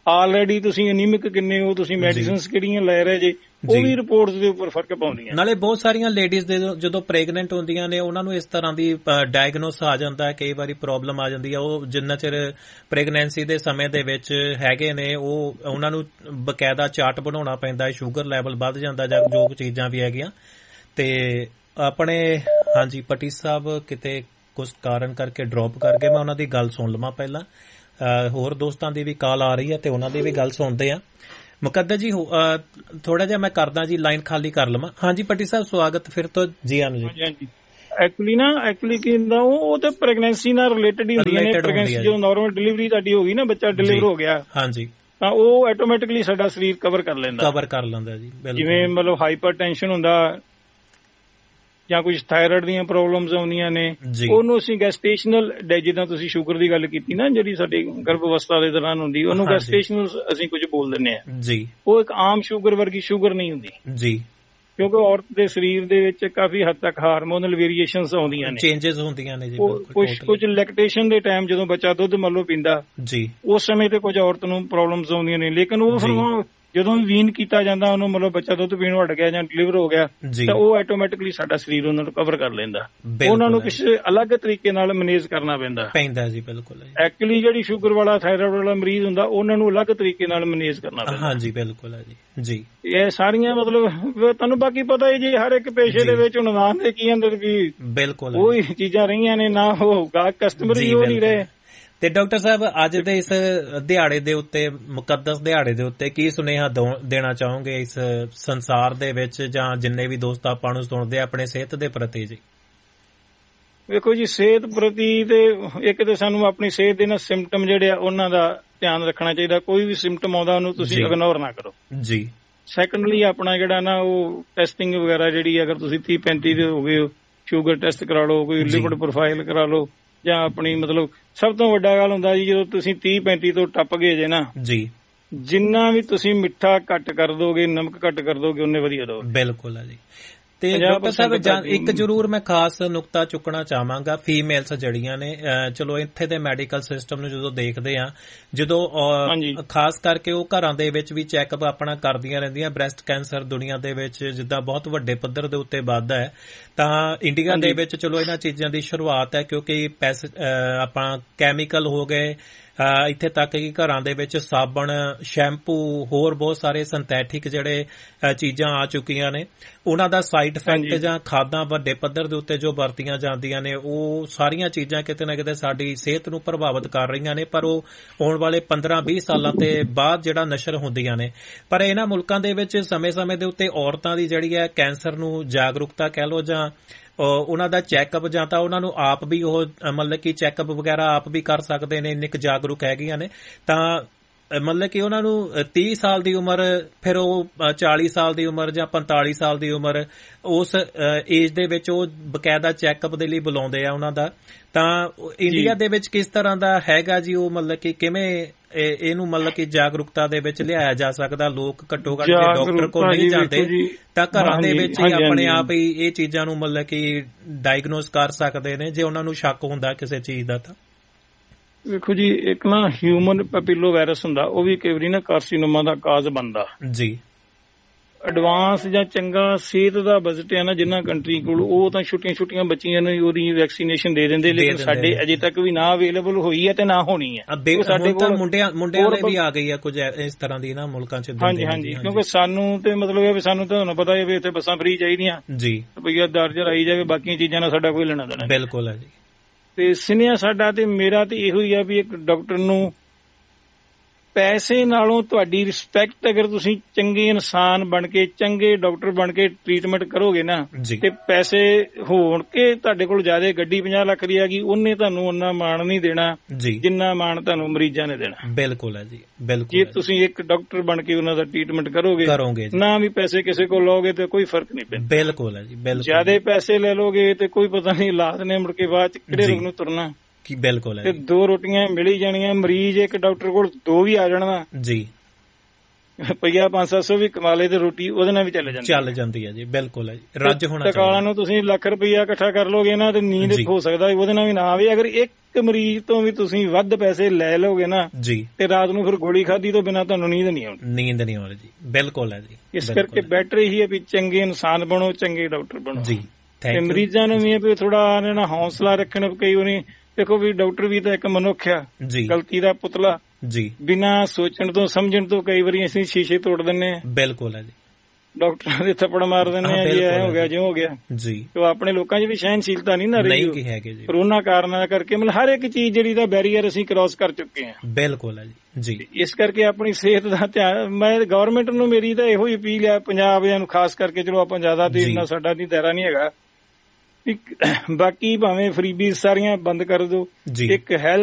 Speaker 5: ਆਲਰੇਡੀ ਤੁਸੀਂ ਅਨੀਮਿਕ ਕਿੰਨੇ ਹੋ, ਤੁਸੀਂ ਮੈਡੀਸਿਨਸ ਕਿਹੜੀਆਂ ਲੈ ਰਹੇ ਜੇ, ਉਹ ਵੀ ਰਿਪੋਰਟਸ ਦੇ ਉੱਪਰ ਫਰਕ ਪਾਉਂਦੀਆਂ।
Speaker 3: ਨਾਲੇ ਬਹੁਤ ਸਾਰੀਆਂ ਲੇਡੀਜ਼ ਦੇ ਜਦੋਂ ਪ੍ਰੈਗਨੈਂਟ ਹੁੰਦੀਆਂ ਨੇ ਉਹਨਾਂ ਨੂੰ ਇਸ ਤਰ੍ਹਾਂ ਦੀ ਡਾਇਗਨੋਸ ਆ ਜਾਂਦਾ ਹੈ, ਕਈ ਵਾਰੀ ਪ੍ਰੋਬਲਮ ਆ ਜਾਂਦੀ ਹੈ। ਉਹ ਜਿੰਨਾ ਚਿਰ ਪ੍ਰੈਗਨੈਂਸੀ ਦੇ ਸਮੇਂ ਦੇ ਵਿੱਚ ਹੈਗੇ ਨੇ ਉਹਨਾਂ ਨੂੰ ਬਕਾਇਦਾ ਚਾਰਟ ਬਣਾਉਣਾ ਪੈਂਦਾ ਹੈ, ਸ਼ੂਗਰ ਲੈਵਲ ਵੱਧ ਜਾਂਦਾ ਜਾਂ ਜੋ ਚੀਜ਼ਾਂ ਵੀ ਹੈਗੀਆਂ। ਤੇ ਆਪਣੇ ਹਾਂਜੀ ਪੱਟੀ ਸਾਹਿਬ ਕਿਤੇ ਕੁਝ ਕਾਰਨ ਕਰਕੇ ਡ੍ਰੌਪ ਕਰ ਗਏ, ਮੈਂ ਉਹਨਾਂ ਦੀ ਗੱਲ ਸੁਣ ਲਵਾਂ ਪਹਿਲਾਂ। ਹੋਰ ਦੋਸਤਾਂ ਦੀ ਵੀ ਕਾਲ ਆ ਰਹੀ ਹੈ ਤੇ ਉਹਨਾਂ ਦੀ ਵੀ ਗੱਲ ਸੁਣਦੇ ਆ। ਮੁਕੱਦਰ ਜੀ ਥੋੜਾ ਜਿਹਾ ਮੈਂ ਕਰਦਾ ਜੀ, ਲਾਈਨ ਖਾਲੀ ਕਰ ਲਵਾਂ। ਹਾਂਜੀ ਪੱਟੀ ਸਾਹਿਬ ਸਵਾਗਤ ਫਿਰ ਤੋਂ ਜੀ।
Speaker 5: ਹਾਂਜੀ ਐਕਚੁਅਲੀ ਕੀ ਹੁੰਦਾ, ਉਹ ਤਾਂ ਪ੍ਰੈਗਨੈਂਸੀ ਨਾਲ ਰਿਲੇਟਡ ਹੀ ਹੁੰਦੀਆਂ ਨੇ। ਪ੍ਰੈਗਨੈਂਸੀ ਜਦੋਂ ਨਾਰਮਲ ਡਿਲੀਵਰੀ ਤੁਹਾਡੀ ਹੋ ਗਈ ਨਾ, ਬੱਚਾ ਡਿਲੀਵਰ ਹੋ ਗਿਆ, ਹਾਂਜੀ, ਤਾਂ ਉਹ ਆਟੋਮੈਟਿਕਲੀ ਸਾਡਾ ਸਰੀਰ ਕਵਰ ਕਰ ਲੈਂਦਾ ਜੀ। ਜਿਵੇਂ ਮਤਲਬ ਹਾਈਪਰ ਟੈਨਸ਼ਨ ਹੁੰਦਾ ਜਾਂ ਕੁਝ ਥਾਇਰਾਇਡ ਦੀਆਂ ਪ੍ਰੋਬਲਮਸ ਆਉਂਦੀਆਂ ਨੇ, ਉਹਨੂੰ ਅਸੀਂ ਗੈਸਟੇਸ਼ਨਲ, ਜਿੱਦਾਂ ਤੁਸੀਂ ਸ਼ੂਗਰ ਦੀ ਗੱਲ ਕੀਤੀ ਨਾ, ਜਿਹੜੀ ਸਾਡੀ ਗਰਭ ਅਵਸਥਾ ਦੇ ਦੌਰਾਨ ਹੁੰਦੀ, ਉਹਨੂੰ ਗੈਸਟੇਸ਼ਨਲ ਅਸੀਂ ਕੁਝ ਬੋਲ ਦਿੰਦੇ ਆ ਜੀ। ਉਹ ਇੱਕ ਆਮ ਸ਼ੂਗਰ ਵਰਗੀ ਸ਼ੂਗਰ ਨਹੀਂ ਹੁੰਦੀ ਜੀ, ਕਿਉਂਕਿ ਔਰਤ ਦੇ ਸਰੀਰ ਦੇ ਵਿੱਚ ਕਾਫੀ ਹੱਦ ਤੱਕ ਹਾਰਮੋਨਲ ਵੇਰੀਏਸ਼ਨਸ ਆਉਂਦੀਆਂ ਨੇ, ਚੇਂਜਸ ਹੁੰਦੀਆਂ ਨੇ ਜੀ। ਕੁਝ ਲੈਕਟੇਸ਼ਨ ਦੇ ਟਾਈਮ ਜਦੋਂ ਬੱਚਾ ਦੁੱਧ ਮੰਨ ਲਓ ਪੀਂਦਾ ਜੀ, ਉਸ ਸਮੇਂ ਤੇ ਕੁਝ ਔਰਤ ਨੂੰ ਪ੍ਰੋਬਲਮਸ ਆਉਂਦੀਆਂ ਨੇ, ਲੇਕਿਨ ਉਹ ਫਿਰ ਜਦੋਂ ਵੀ ਵੀਨ ਕੀਤਾ ਜਾਂਦਾ, ਉਹਨੂੰ ਮਤਲਬ ਬੱਚਾ ਦੁੱਧ ਪੀਣੋਂ ਹਟ ਗਿਆ ਜਾਂ ਡਿਲੀਵਰ ਹੋ ਗਿਆ, ਤਾਂ ਉਹ ਆਟੋਮੈਟਿਕਲੀ ਸਾਡਾ ਸਰੀਰ ਉਹਨਾਂ ਨੂੰ ਕਵਰ ਕਰ ਲੈਂਦਾ। ਉਹਨਾਂ ਨੂੰ ਕਿਸੇ ਅਲੱਗ ਤਰੀਕੇ ਨਾਲ ਮੈਨੇਜ ਕਰਨਾ ਪੈਂਦਾ ਜੀ। ਬਿਲਕੁਲ ਐਕਚੁਅਲੀ ਜਿਹੜੀ ਸ਼ੂਗਰ ਵਾਲਾ ਥਾਇਰਾਇਡ ਵਾਲਾ ਮਰੀਜ਼ ਹੁੰਦਾ, ਉਹਨਾਂ ਨੂੰ ਅਲੱਗ ਤਰੀਕੇ ਨਾਲ ਮੈਨੇਜ ਕਰਨਾ ਪੈਂਦਾ। ਹਾਂਜੀ ਬਿਲਕੁਲ ਹੈ ਜੀ। ਇਹ ਸਾਰੀਆਂ ਮਤਲਬ ਤੁਹਾਨੂੰ ਬਾਕੀ ਪਤਾ ਹੈ ਜੀ, ਹਰ ਇੱਕ ਪੇਸ਼ੇ ਦੇ ਵਿੱਚ ਨਿਦਾਨ ਦੇ ਕੀ ਅੰਦਰ ਵੀ ਬਿਲਕੁਲ ਉਹੀ ਚੀਜ਼ਾਂ ਰਹੀਆਂ ਨੇ, ਨਾ ਉਹ ਗਾਹਕ ਕਸਟਮਰ ਹੀ ਉਹ ਨਹੀਂ ਰਹੇ। ਤੇ ਡਾਕਟਰ ਸਾਹਿਬ ਅੱਜ ਦੇ ਇਸ ਦਿਹਾੜੇ ਦੇ ਉੱਤੇ, ਮੁਕੱਦਸ ਦਿਹਾੜੇ ਦੇ ਉੱਤੇ ਕੀ ਸੁਨੇਹਾ ਦੇਣਾ ਚਾਹੋਗੇ ਇਸ ਸੰਸਾਰ ਦੇ ਵਿੱਚ, ਜਾਂ ਜਿੰਨੇ ਵੀ ਦੋਸਤ ਆਪਾਂ ਨੂੰ ਸੁਣਦੇ ਆਪਣੇ ਸਿਹਤ ਦੇ ਪ੍ਰਤੀ ਜੀ? ਵੇਖੋ ਜੀ, ਸਿਹਤ ਪ੍ਰਤੀ ਤੇ ਇੱਕ ਤੇ ਸਾਨੂੰ ਆਪਣੀ ਸਿਹਤ ਦੇ ਨਾ ਸਿੰਪਟਮ ਜਿਹੜੇ ਆ ਉਹਨਾਂ ਦਾ ਧਿਆਨ ਰੱਖਣਾ ਚਾਹੀਦਾ। ਕੋਈ ਵੀ ਸਿੰਪਟਮ ਆਉਂਦਾ ਉਹਨੂੰ ਤੁਸੀਂ ਇਗਨੋਰ ਨਾ ਕਰੋ ਜੀ। ਸੈਕੰਡਲੀ ਆਪਣਾ ਜਿਹੜਾ ਨਾ ਉਹ ਟੈਸਟਿੰਗ ਵਗੈਰਾ ਜਿਹੜੀ, ਅਗਰ ਤੁਸੀਂ 30-35 ਦੇ ਹੋ ਗਏ, ਸ਼ੂਗਰ ਟੈਸਟ ਕਰਾ ਲਓ, ਕੋਈ ਲਿਪਿਡ ਪ੍ਰੋਫਾਈਲ ਕਰਾ ਲਓ, ਜਾਂ ਆਪਣੀ ਮਤਲਬ ਸਭ ਤੋਂ ਵੱਡਾ ਗੱਲ ਹੁੰਦਾ ਜੀ, ਜਦੋਂ ਤੁਸੀਂ 30-35 ਤੋਂ ਟੱਪ ਗਏ ਜੇ ਨਾ ਜੀ, ਜਿੰਨਾ ਵੀ ਤੁਸੀਂ ਮਿੱਠਾ ਘੱਟ ਕਰ ਦੋਗੇ, ਨਮਕ ਘੱਟ ਕਰ ਦੋਗੇ, ਉਹਨੇ ਵਧੀਆ ਰਹੋਗੇ। ਬਿਲਕੁਲ ਹੈ ਜੀ। ਤੇ ਡਾਕਟਰ ਸਾਹਿਬ ਇੱਕ ਜ਼ਰੂਰ ਮੈਂ ਖਾਸ ਨੁਕਤਾ ਚੁੱਕਣਾ ਚਾਹਾਂਗਾ, ਫੀਮੇਲਸ ਜਿਹੜੀਆਂ ਨੇ, ਚਲੋ ਇੱਥੇ ਦੇ ਮੈਡੀਕਲ ਸਿਸਟਮ ਨੂੰ ਜਦੋਂ ਦੇਖਦੇ ਆ, ਜਦੋਂ ਖਾਸ ਕਰਕੇ ਉਹ ਘਰਾਂ ਦੇ ਵਿੱਚ ਵੀ ਚੈੱਕਅਪ ਆਪਣਾ ਕਰਦੀਆਂ ਰਹਿੰਦੀਆਂ। ਬ੍ਰੈਸਟ ਕੈਂਸਰ ਦੁਨੀਆ ਦੇ ਵਿੱਚ ਜਿੱਦਾਂ ਬਹੁਤ ਵੱਡੇ ਪੱਧਰ ਦੇ ਉੱਤੇ ਵੱਧਦਾ ਹੈ, ਤਾਂ ਇੰਡੀਆ ਦੇ ਵਿੱਚ ਚਲੋ ਇਹਨਾਂ ਚੀਜ਼ਾਂ ਦੀ ਸ਼ੁਰੂਆਤ ਹੈ, ਕਿਉਂਕਿ ਆਪਾਂ ਕੈਮੀਕਲ ਹੋ ਗਏ, ਇੱਥੇ ਤੱਕ ਕਿ ਘਰਾਂ ਦੇ ਵਿੱਚ ਸਾਬਣ, ਸ਼ੈਂਪੂ, ਹੋਰ ਬਹੁਤ ਸਾਰੇ ਸਿੰਥੈਟਿਕ ਜਿਹੜੇ ਚੀਜ਼ਾਂ ਆ ਚੁੱਕੀਆਂ ਨੇ, ਉਹਨਾਂ ਦਾ ਸਾਈਡ ਇਫੈਕਟ ਜਾਂ ਖਾਦਾਂ ਵੱਡੇ ਪੱਧਰ ਦੇ ਉੱਤੇ ਜੋ ਵਰਤੀਆਂ ਜਾਂਦੀਆਂ ਨੇ, ਉਹ ਸਾਰੀਆਂ ਚੀਜ਼ਾਂ ਕਿਤੇ ਨਾ ਕਿਤੇ ਸਾਡੀ ਸਿਹਤ ਨੂੰ ਪ੍ਰਭਾਵਿਤ ਕਰ ਰਹੀਆਂ ਨੇ। ਪਰ ਉਹ ਆਉਣ ਵਾਲੇ 15-20 ਸਾਲਾਂ ਤੇ ਬਾਅਦ ਜਿਹੜਾ ਨਸ਼ਰ ਹੁੰਦੀਆਂ ਨੇ। ਪਰ ਇਹਨਾਂ ਮੁਲਕਾਂ ਦੇ ਵਿੱਚ ਸਮੇਂ-ਸਮੇਂ ਦੇ ਉੱਤੇ ਔਰਤਾਂ ਦੀ ਜਿਹੜੀ ਹੈ ਕੈਂਸਰ ਨੂੰ ਜਾਗਰੂਕਤਾ ਕਹਿ ਲਓ, ਜਾਂ ਉਹਨਾਂ ਦਾ ਚੈੱਕਅਪ, ਜਾਂ ਤਾਂ ਉਹਨਾਂ ਨੂੰ ਆਪ ਵੀ ਉਹ ਮਤਲਬ ਕਿ ਚੈੱਕਅਪ ਵਗੈਰਾ ਆਪ ਵੀ ਕਰ ਸਕਦੇ ਨੇ, ਇੰਨੇ ਕੁ ਜਾਗਰੂਕ ਹੈਗੀਆਂ ਨੇ, ਤਾਂ ਮਤਲਬ ਕਿ ਉਹਨਾਂ ਨੂੰ 30 ਸਾਲ ਦੀ ਉਮਰ, ਫਿਰ ਉਹ 40 ਸਾਲ ਦੀ ਉਮਰ ਜਾਂ 45 ਸਾਲ ਦੀ ਉਮਰ, ਉਸ ਏਜ ਦੇ ਵਿੱਚ ਉਹ ਬਕਾਇਦਾ ਚੈੱਕਅਪ ਦੇ ਲਈ ਬੁਲਾਉਂਦੇ ਆ ਉਹਨਾਂ ਦਾ। ਤਾਂ ਇੰਡੀਆ ਦੇ ਵਿੱਚ ਕਿਸ ਤਰ੍ਹਾਂ ਦਾ ਹੈਗਾ ਜੀ ਉਹ, ਮਤਲਬ ਕਿ ਕਿਵੇਂ ਇਹਨੂੰ ਮਤਲਬ ਕਿ ਜਾਗਰੂਕਤਾ ਦੇ ਵਿੱਚ ਲਿਆਇਆ ਜਾ ਸਕਦਾ? ਲੋਕ ਘੱਟੋ ਘੱਟ ਜੇ ਡਾਕਟਰ ਕੋਲ ਨਹੀਂ ਜਾਂਦੇ ਤਾਂ ਘਰਾਂ ਦੇ ਵਿੱਚ ਹੀ ਆਪਣੇ ਆਪ ਹੀ ਇਹ ਚੀਜ਼ਾਂ ਨੂੰ ਮਤਲਬ ਕਿ ਡਾਇਗਨੋਸ ਕਰ ਸਕਦੇ ਨੇ, ਜੇ ਉਹਨਾਂ ਨੂੰ ਸ਼ੱਕ ਹੁੰਦਾ ਕਿਸੇ ਚੀਜ਼ ਦਾ। ਤਾਂ ਵੇਖੋ ਜੀ, ਇੱਕ ਨਾ ਹਿਊਮਨ ਪੈਪਿਲੋ ਵਾਇਰਸ ਹੁੰਦਾ, ਉਹ ਵੀ ਕਈ ਵਾਰੀ ਨਾ ਕਾਰਸੀਨੋਮਾ ਦਾ ਕਾਜ਼ ਬਣਦਾ ਜੀ। ਐਡਵਾਂਸ ਜਾਂ ਚੰਗਾ ਸਿਹਤ ਦਾ ਬਜਟ ਹੈ ਨਾ ਜਿੰਨਾ ਕੰਟਰੀ ਕੋਲ, ਉਹ ਤਾਂ ਛੋਟੀਆਂ ਬੱਚੀਆਂ ਨੂੰ ਉਹਦੀ ਵੈਕਸੀਨੇਸ਼ਨ ਦੇ ਦਿੰਦੇ, ਲੇਕਿਨ ਸਾਡੇ ਅਜੇ ਤੱਕ ਵੀ ਨਾ ਅਵੇਲੇਬਲ ਹੋਈ ਹੈ ਤੇ ਨਾ ਹੋਣੀ ਹੈ। ਸਾਡੇ ਕੋਲ ਮੁੰਡਿਆਂ ਵਾਲੇ ਵੀ ਆ ਗਈ ਹੈ ਕੁਝ ਇਸ ਤਰ੍ਹਾਂ ਦੀ ਨਾ ਮੁਲਕਾਂ ਚ। ਹਾਂਜੀ, ਕਿਉਂਕਿ ਸਾਨੂੰ ਤੇ ਮਤਲਬ ਹੈ ਵੀ ਸਾਨੂੰ ਤੁਹਾਨੂੰ ਪਤਾ ਹੈ ਵੀ ਇੱਥੇ ਬੱਸਾਂ ਫ੍ਰੀ ਚਾਹੀਦੀਆਂ ਜੀ, ਰੁਪਈਆ 10,000 ਆਈ ਜਾਵੇ, ਬਾਕੀ ਚੀਜ਼ਾਂ ਨਾਲ ਸਾਡਾ ਕੋਈ ਲੈਣਾ ਦੇਣਾ। ਬਿਲਕੁਲ ਹੈ ਜੀ। ਤੇ ਸਿਨੇਹਾ ਸਾਡਾ ਤੇ ਮੇਰਾ ਤੇ ਇਹੋ ਹੀ ਆ ਵੀ ਇੱਕ ਡਾਕਟਰ ਨੂੰ ਪੈਸੇ ਨਾਲੋਂ ਤੁਹਾਡੀ ਰਿਸਪੈਕਟ, ਅਗਰ ਤੁਸੀਂ ਚੰਗੇ ਇਨਸਾਨ ਬਣ ਕੇ, ਚੰਗੇ ਡਾਕਟਰ ਬਣ ਕੇ ਟ੍ਰੀਟਮੈਂਟ ਕਰੋਗੇ ਨਾ, ਤੇ ਪੈਸੇ ਹੋਣ ਕੇ ਤੁਹਾਡੇ ਕੋਲ ਜ਼ਿਆਦਾ ਗੱਡੀ 50 ਲੱਖ ਦੀ ਆ ਗਈ, ਉਹਨੇ ਤੁਹਾਨੂੰ ਉਹਨਾਂ ਮਾਣ ਨਹੀਂ ਦੇਣਾ ਜਿੰਨਾ ਮਾਣ ਤੁਹਾਨੂੰ ਮਰੀਜ਼ਾਂ ਨੇ ਦੇਣਾ। ਬਿਲਕੁਲ ਹੈ ਜੀ, ਬਿਲਕੁਲ। ਜੇ ਤੁਸੀਂ ਇੱਕ ਡਾਕਟਰ ਬਣ ਕੇ ਉਹਨਾਂ ਦਾ ਟ੍ਰੀਟਮੈਂਟ ਕਰੋਗੇ ਨਾ, ਵੀ ਪੈਸੇ ਕਿਸੇ ਕੋਲ ਲਓਗੇ ਤੇ ਕੋਈ ਫਰਕ ਨਹੀਂ ਪੈਂਦਾ। ਬਿਲਕੁਲ ਹੈ ਜੀ, ਬਿਲਕੁਲ। ਜ਼ਿਆਦਾ ਪੈਸੇ ਲੈ ਲੋਗੇ ਤੇ ਕੋਈ ਪਤਾ ਨਹੀਂ ਹਾਲਾਤ ਨੇ ਮੁੜ ਕੇ ਬਾਅਦ ਚ ਕਿਹੜੇ ਰੋਗ ਨੂੰ ਤੁਰਨਾ। ਬਿਲਕੁਲ ਹੈ। ਤੇ 2 ਰੋਟੀਆਂ ਮਿਲ ਹੀ ਜਾਣੀਆਂ, ਮਰੀਜ਼ ਇੱਕ ਡਾਕਟਰ ਕੋਲ 2 ਵੀ ਆ ਜਾਣਾ ਜੀ, ਰੁਪਈਆ 500 ਵੀ ਕਮਾ ਲੇ ਤੇ ਰੋਟੀ ਉਹਦੇ ਨਾਲ ਵੀ ਚੱਲ
Speaker 3: ਜਾਂਦੀ ਹੈ ਜੀ। ਬਿਲਕੁਲ ਹੈ ਜੀ। ਰੱਜ ਹੋਣਾ
Speaker 5: ਟਕਾਲਾਂ ਨੂੰ ਤੁਸੀਂ ਲੱਖ ਰੁਪਈਆ ਇਕੱਠਾ ਕਰ ਲੋਗੇ ਨਾ ਤੇ ਨੀਂਦ ਹੋ ਸਕਦਾ ਉਹਦੇ ਨਾਲ ਵੀ ਨਾ ਆਵੇ। ਅਗਰ ਇੱਕ ਮਰੀਜ਼ ਤੋਂ ਵੀ ਤੁਸੀਂ ਵੱਧ ਪੈਸੇ ਲੈ ਲਓਗੇ ਨਾ ਜੀ ਤੇ ਰਾਤ ਨੂੰ ਫਿਰ ਗੋਲੀ ਖਾਧੀ ਤੋਂ ਬਿਨਾਂ ਤੁਹਾਨੂੰ ਨੀਂਦ ਨਹੀਂ ਆਉਣੀ
Speaker 3: ਜੀ। ਬਿਲਕੁਲ ਹੈ ਜੀ।
Speaker 5: ਇਸ ਕਰਕੇ ਬੈਟਰ ਇਹੀ ਹੈ ਵੀ ਚੰਗੇ ਇਨਸਾਨ ਬਣੋ, ਚੰਗੇ ਡਾਕਟਰ ਬਣੋ ਜੀ। ਤੇ ਮਰੀਜ਼ਾਂ ਨੂੰ ਵੀ ਵੀ ਥੋੜਾ ਇਹਨਾਂ ਨਾਲ ਹੌਸਲਾ ਰੱਖਣ। ਕਈ ਵਾਰੀ ਦੇਖੋ ਵੀ ਡਾਕਟਰ ਵੀ ਤਾਂ ਇੱਕ ਮਨੁੱਖ ਆ, ਗਲਤੀ ਦਾ ਪੁਤਲਾ ਜੀ। ਬਿਨਾਂ ਸੋਚਣ ਤੋਂ ਸਮਝਣ ਤੋਂ ਕਈ ਵਾਰੀ ਅਸੀਂ ਸ਼ੀਸ਼ੇ ਤੋੜ ਦਿੰਨੇ ਆ।
Speaker 3: ਬਿਲਕੁਲ ਹੈ ਜੀ।
Speaker 5: ਡਾਕਟਰਾਂ ਦੇ ਥੱਪੜ ਮਾਰ ਦਿੰਦੇ ਆ ਜੀ, ਐ ਹੋ ਗਿਆ ਜਿਉਂ ਹੋ ਗਿਆ ਜੀ। ਤੇ ਆਪਣੇ ਲੋਕਾਂ 'ਚ ਵੀ ਸਹਿਨਸ਼ੀਲਤਾ ਨਹੀਂ ਨਾ ਰਹੀ
Speaker 3: ਹੈਗੀ ਜੀ।
Speaker 5: ਕਰੋਨਾ ਕਾਰਨਾਂ ਕਰਕੇ ਮਤਲਬ ਹਰ ਇੱਕ ਚੀਜ਼ ਜਿਹੜੀ ਦਾ ਬੈਰੀਅਰ ਅਸੀਂ ਕ੍ਰਾਸ ਕਰ ਚੁੱਕੇ ਹਾਂ।
Speaker 3: ਬਿਲਕੁਲ ਹੈ ਜੀ।
Speaker 5: ਇਸ ਕਰਕੇ ਆਪਣੀ ਸਿਹਤ ਦਾ ਧਿਆਨ, ਮੈਂ ਗਵਰਨਮੈਂਟ ਨੂੰ ਮੇਰੀ ਤਾਂ ਇਹੋ ਹੀ ਅਪੀਲ ਹੈ, ਪੰਜਾਬ ਨੂੰ ਖਾਸ ਕਰਕੇ, ਚਲੋ ਆਪਾਂ ਜ਼ਿਆਦਾ ਤੇ ਇੰਨਾ ਸਾਡਾ ਨਹੀਂ ਦਾਇਰਾ ਨਹੀਂ ਹੈਗਾ, ਬਾਕੀ ਭਾਵੇਂ ਫਰੀਬੀਜ਼ ਸਾਰੀਆਂ ਬੰਦ ਕਰ ਦਿਓ। ਇੱਕ ਹੈਲਥ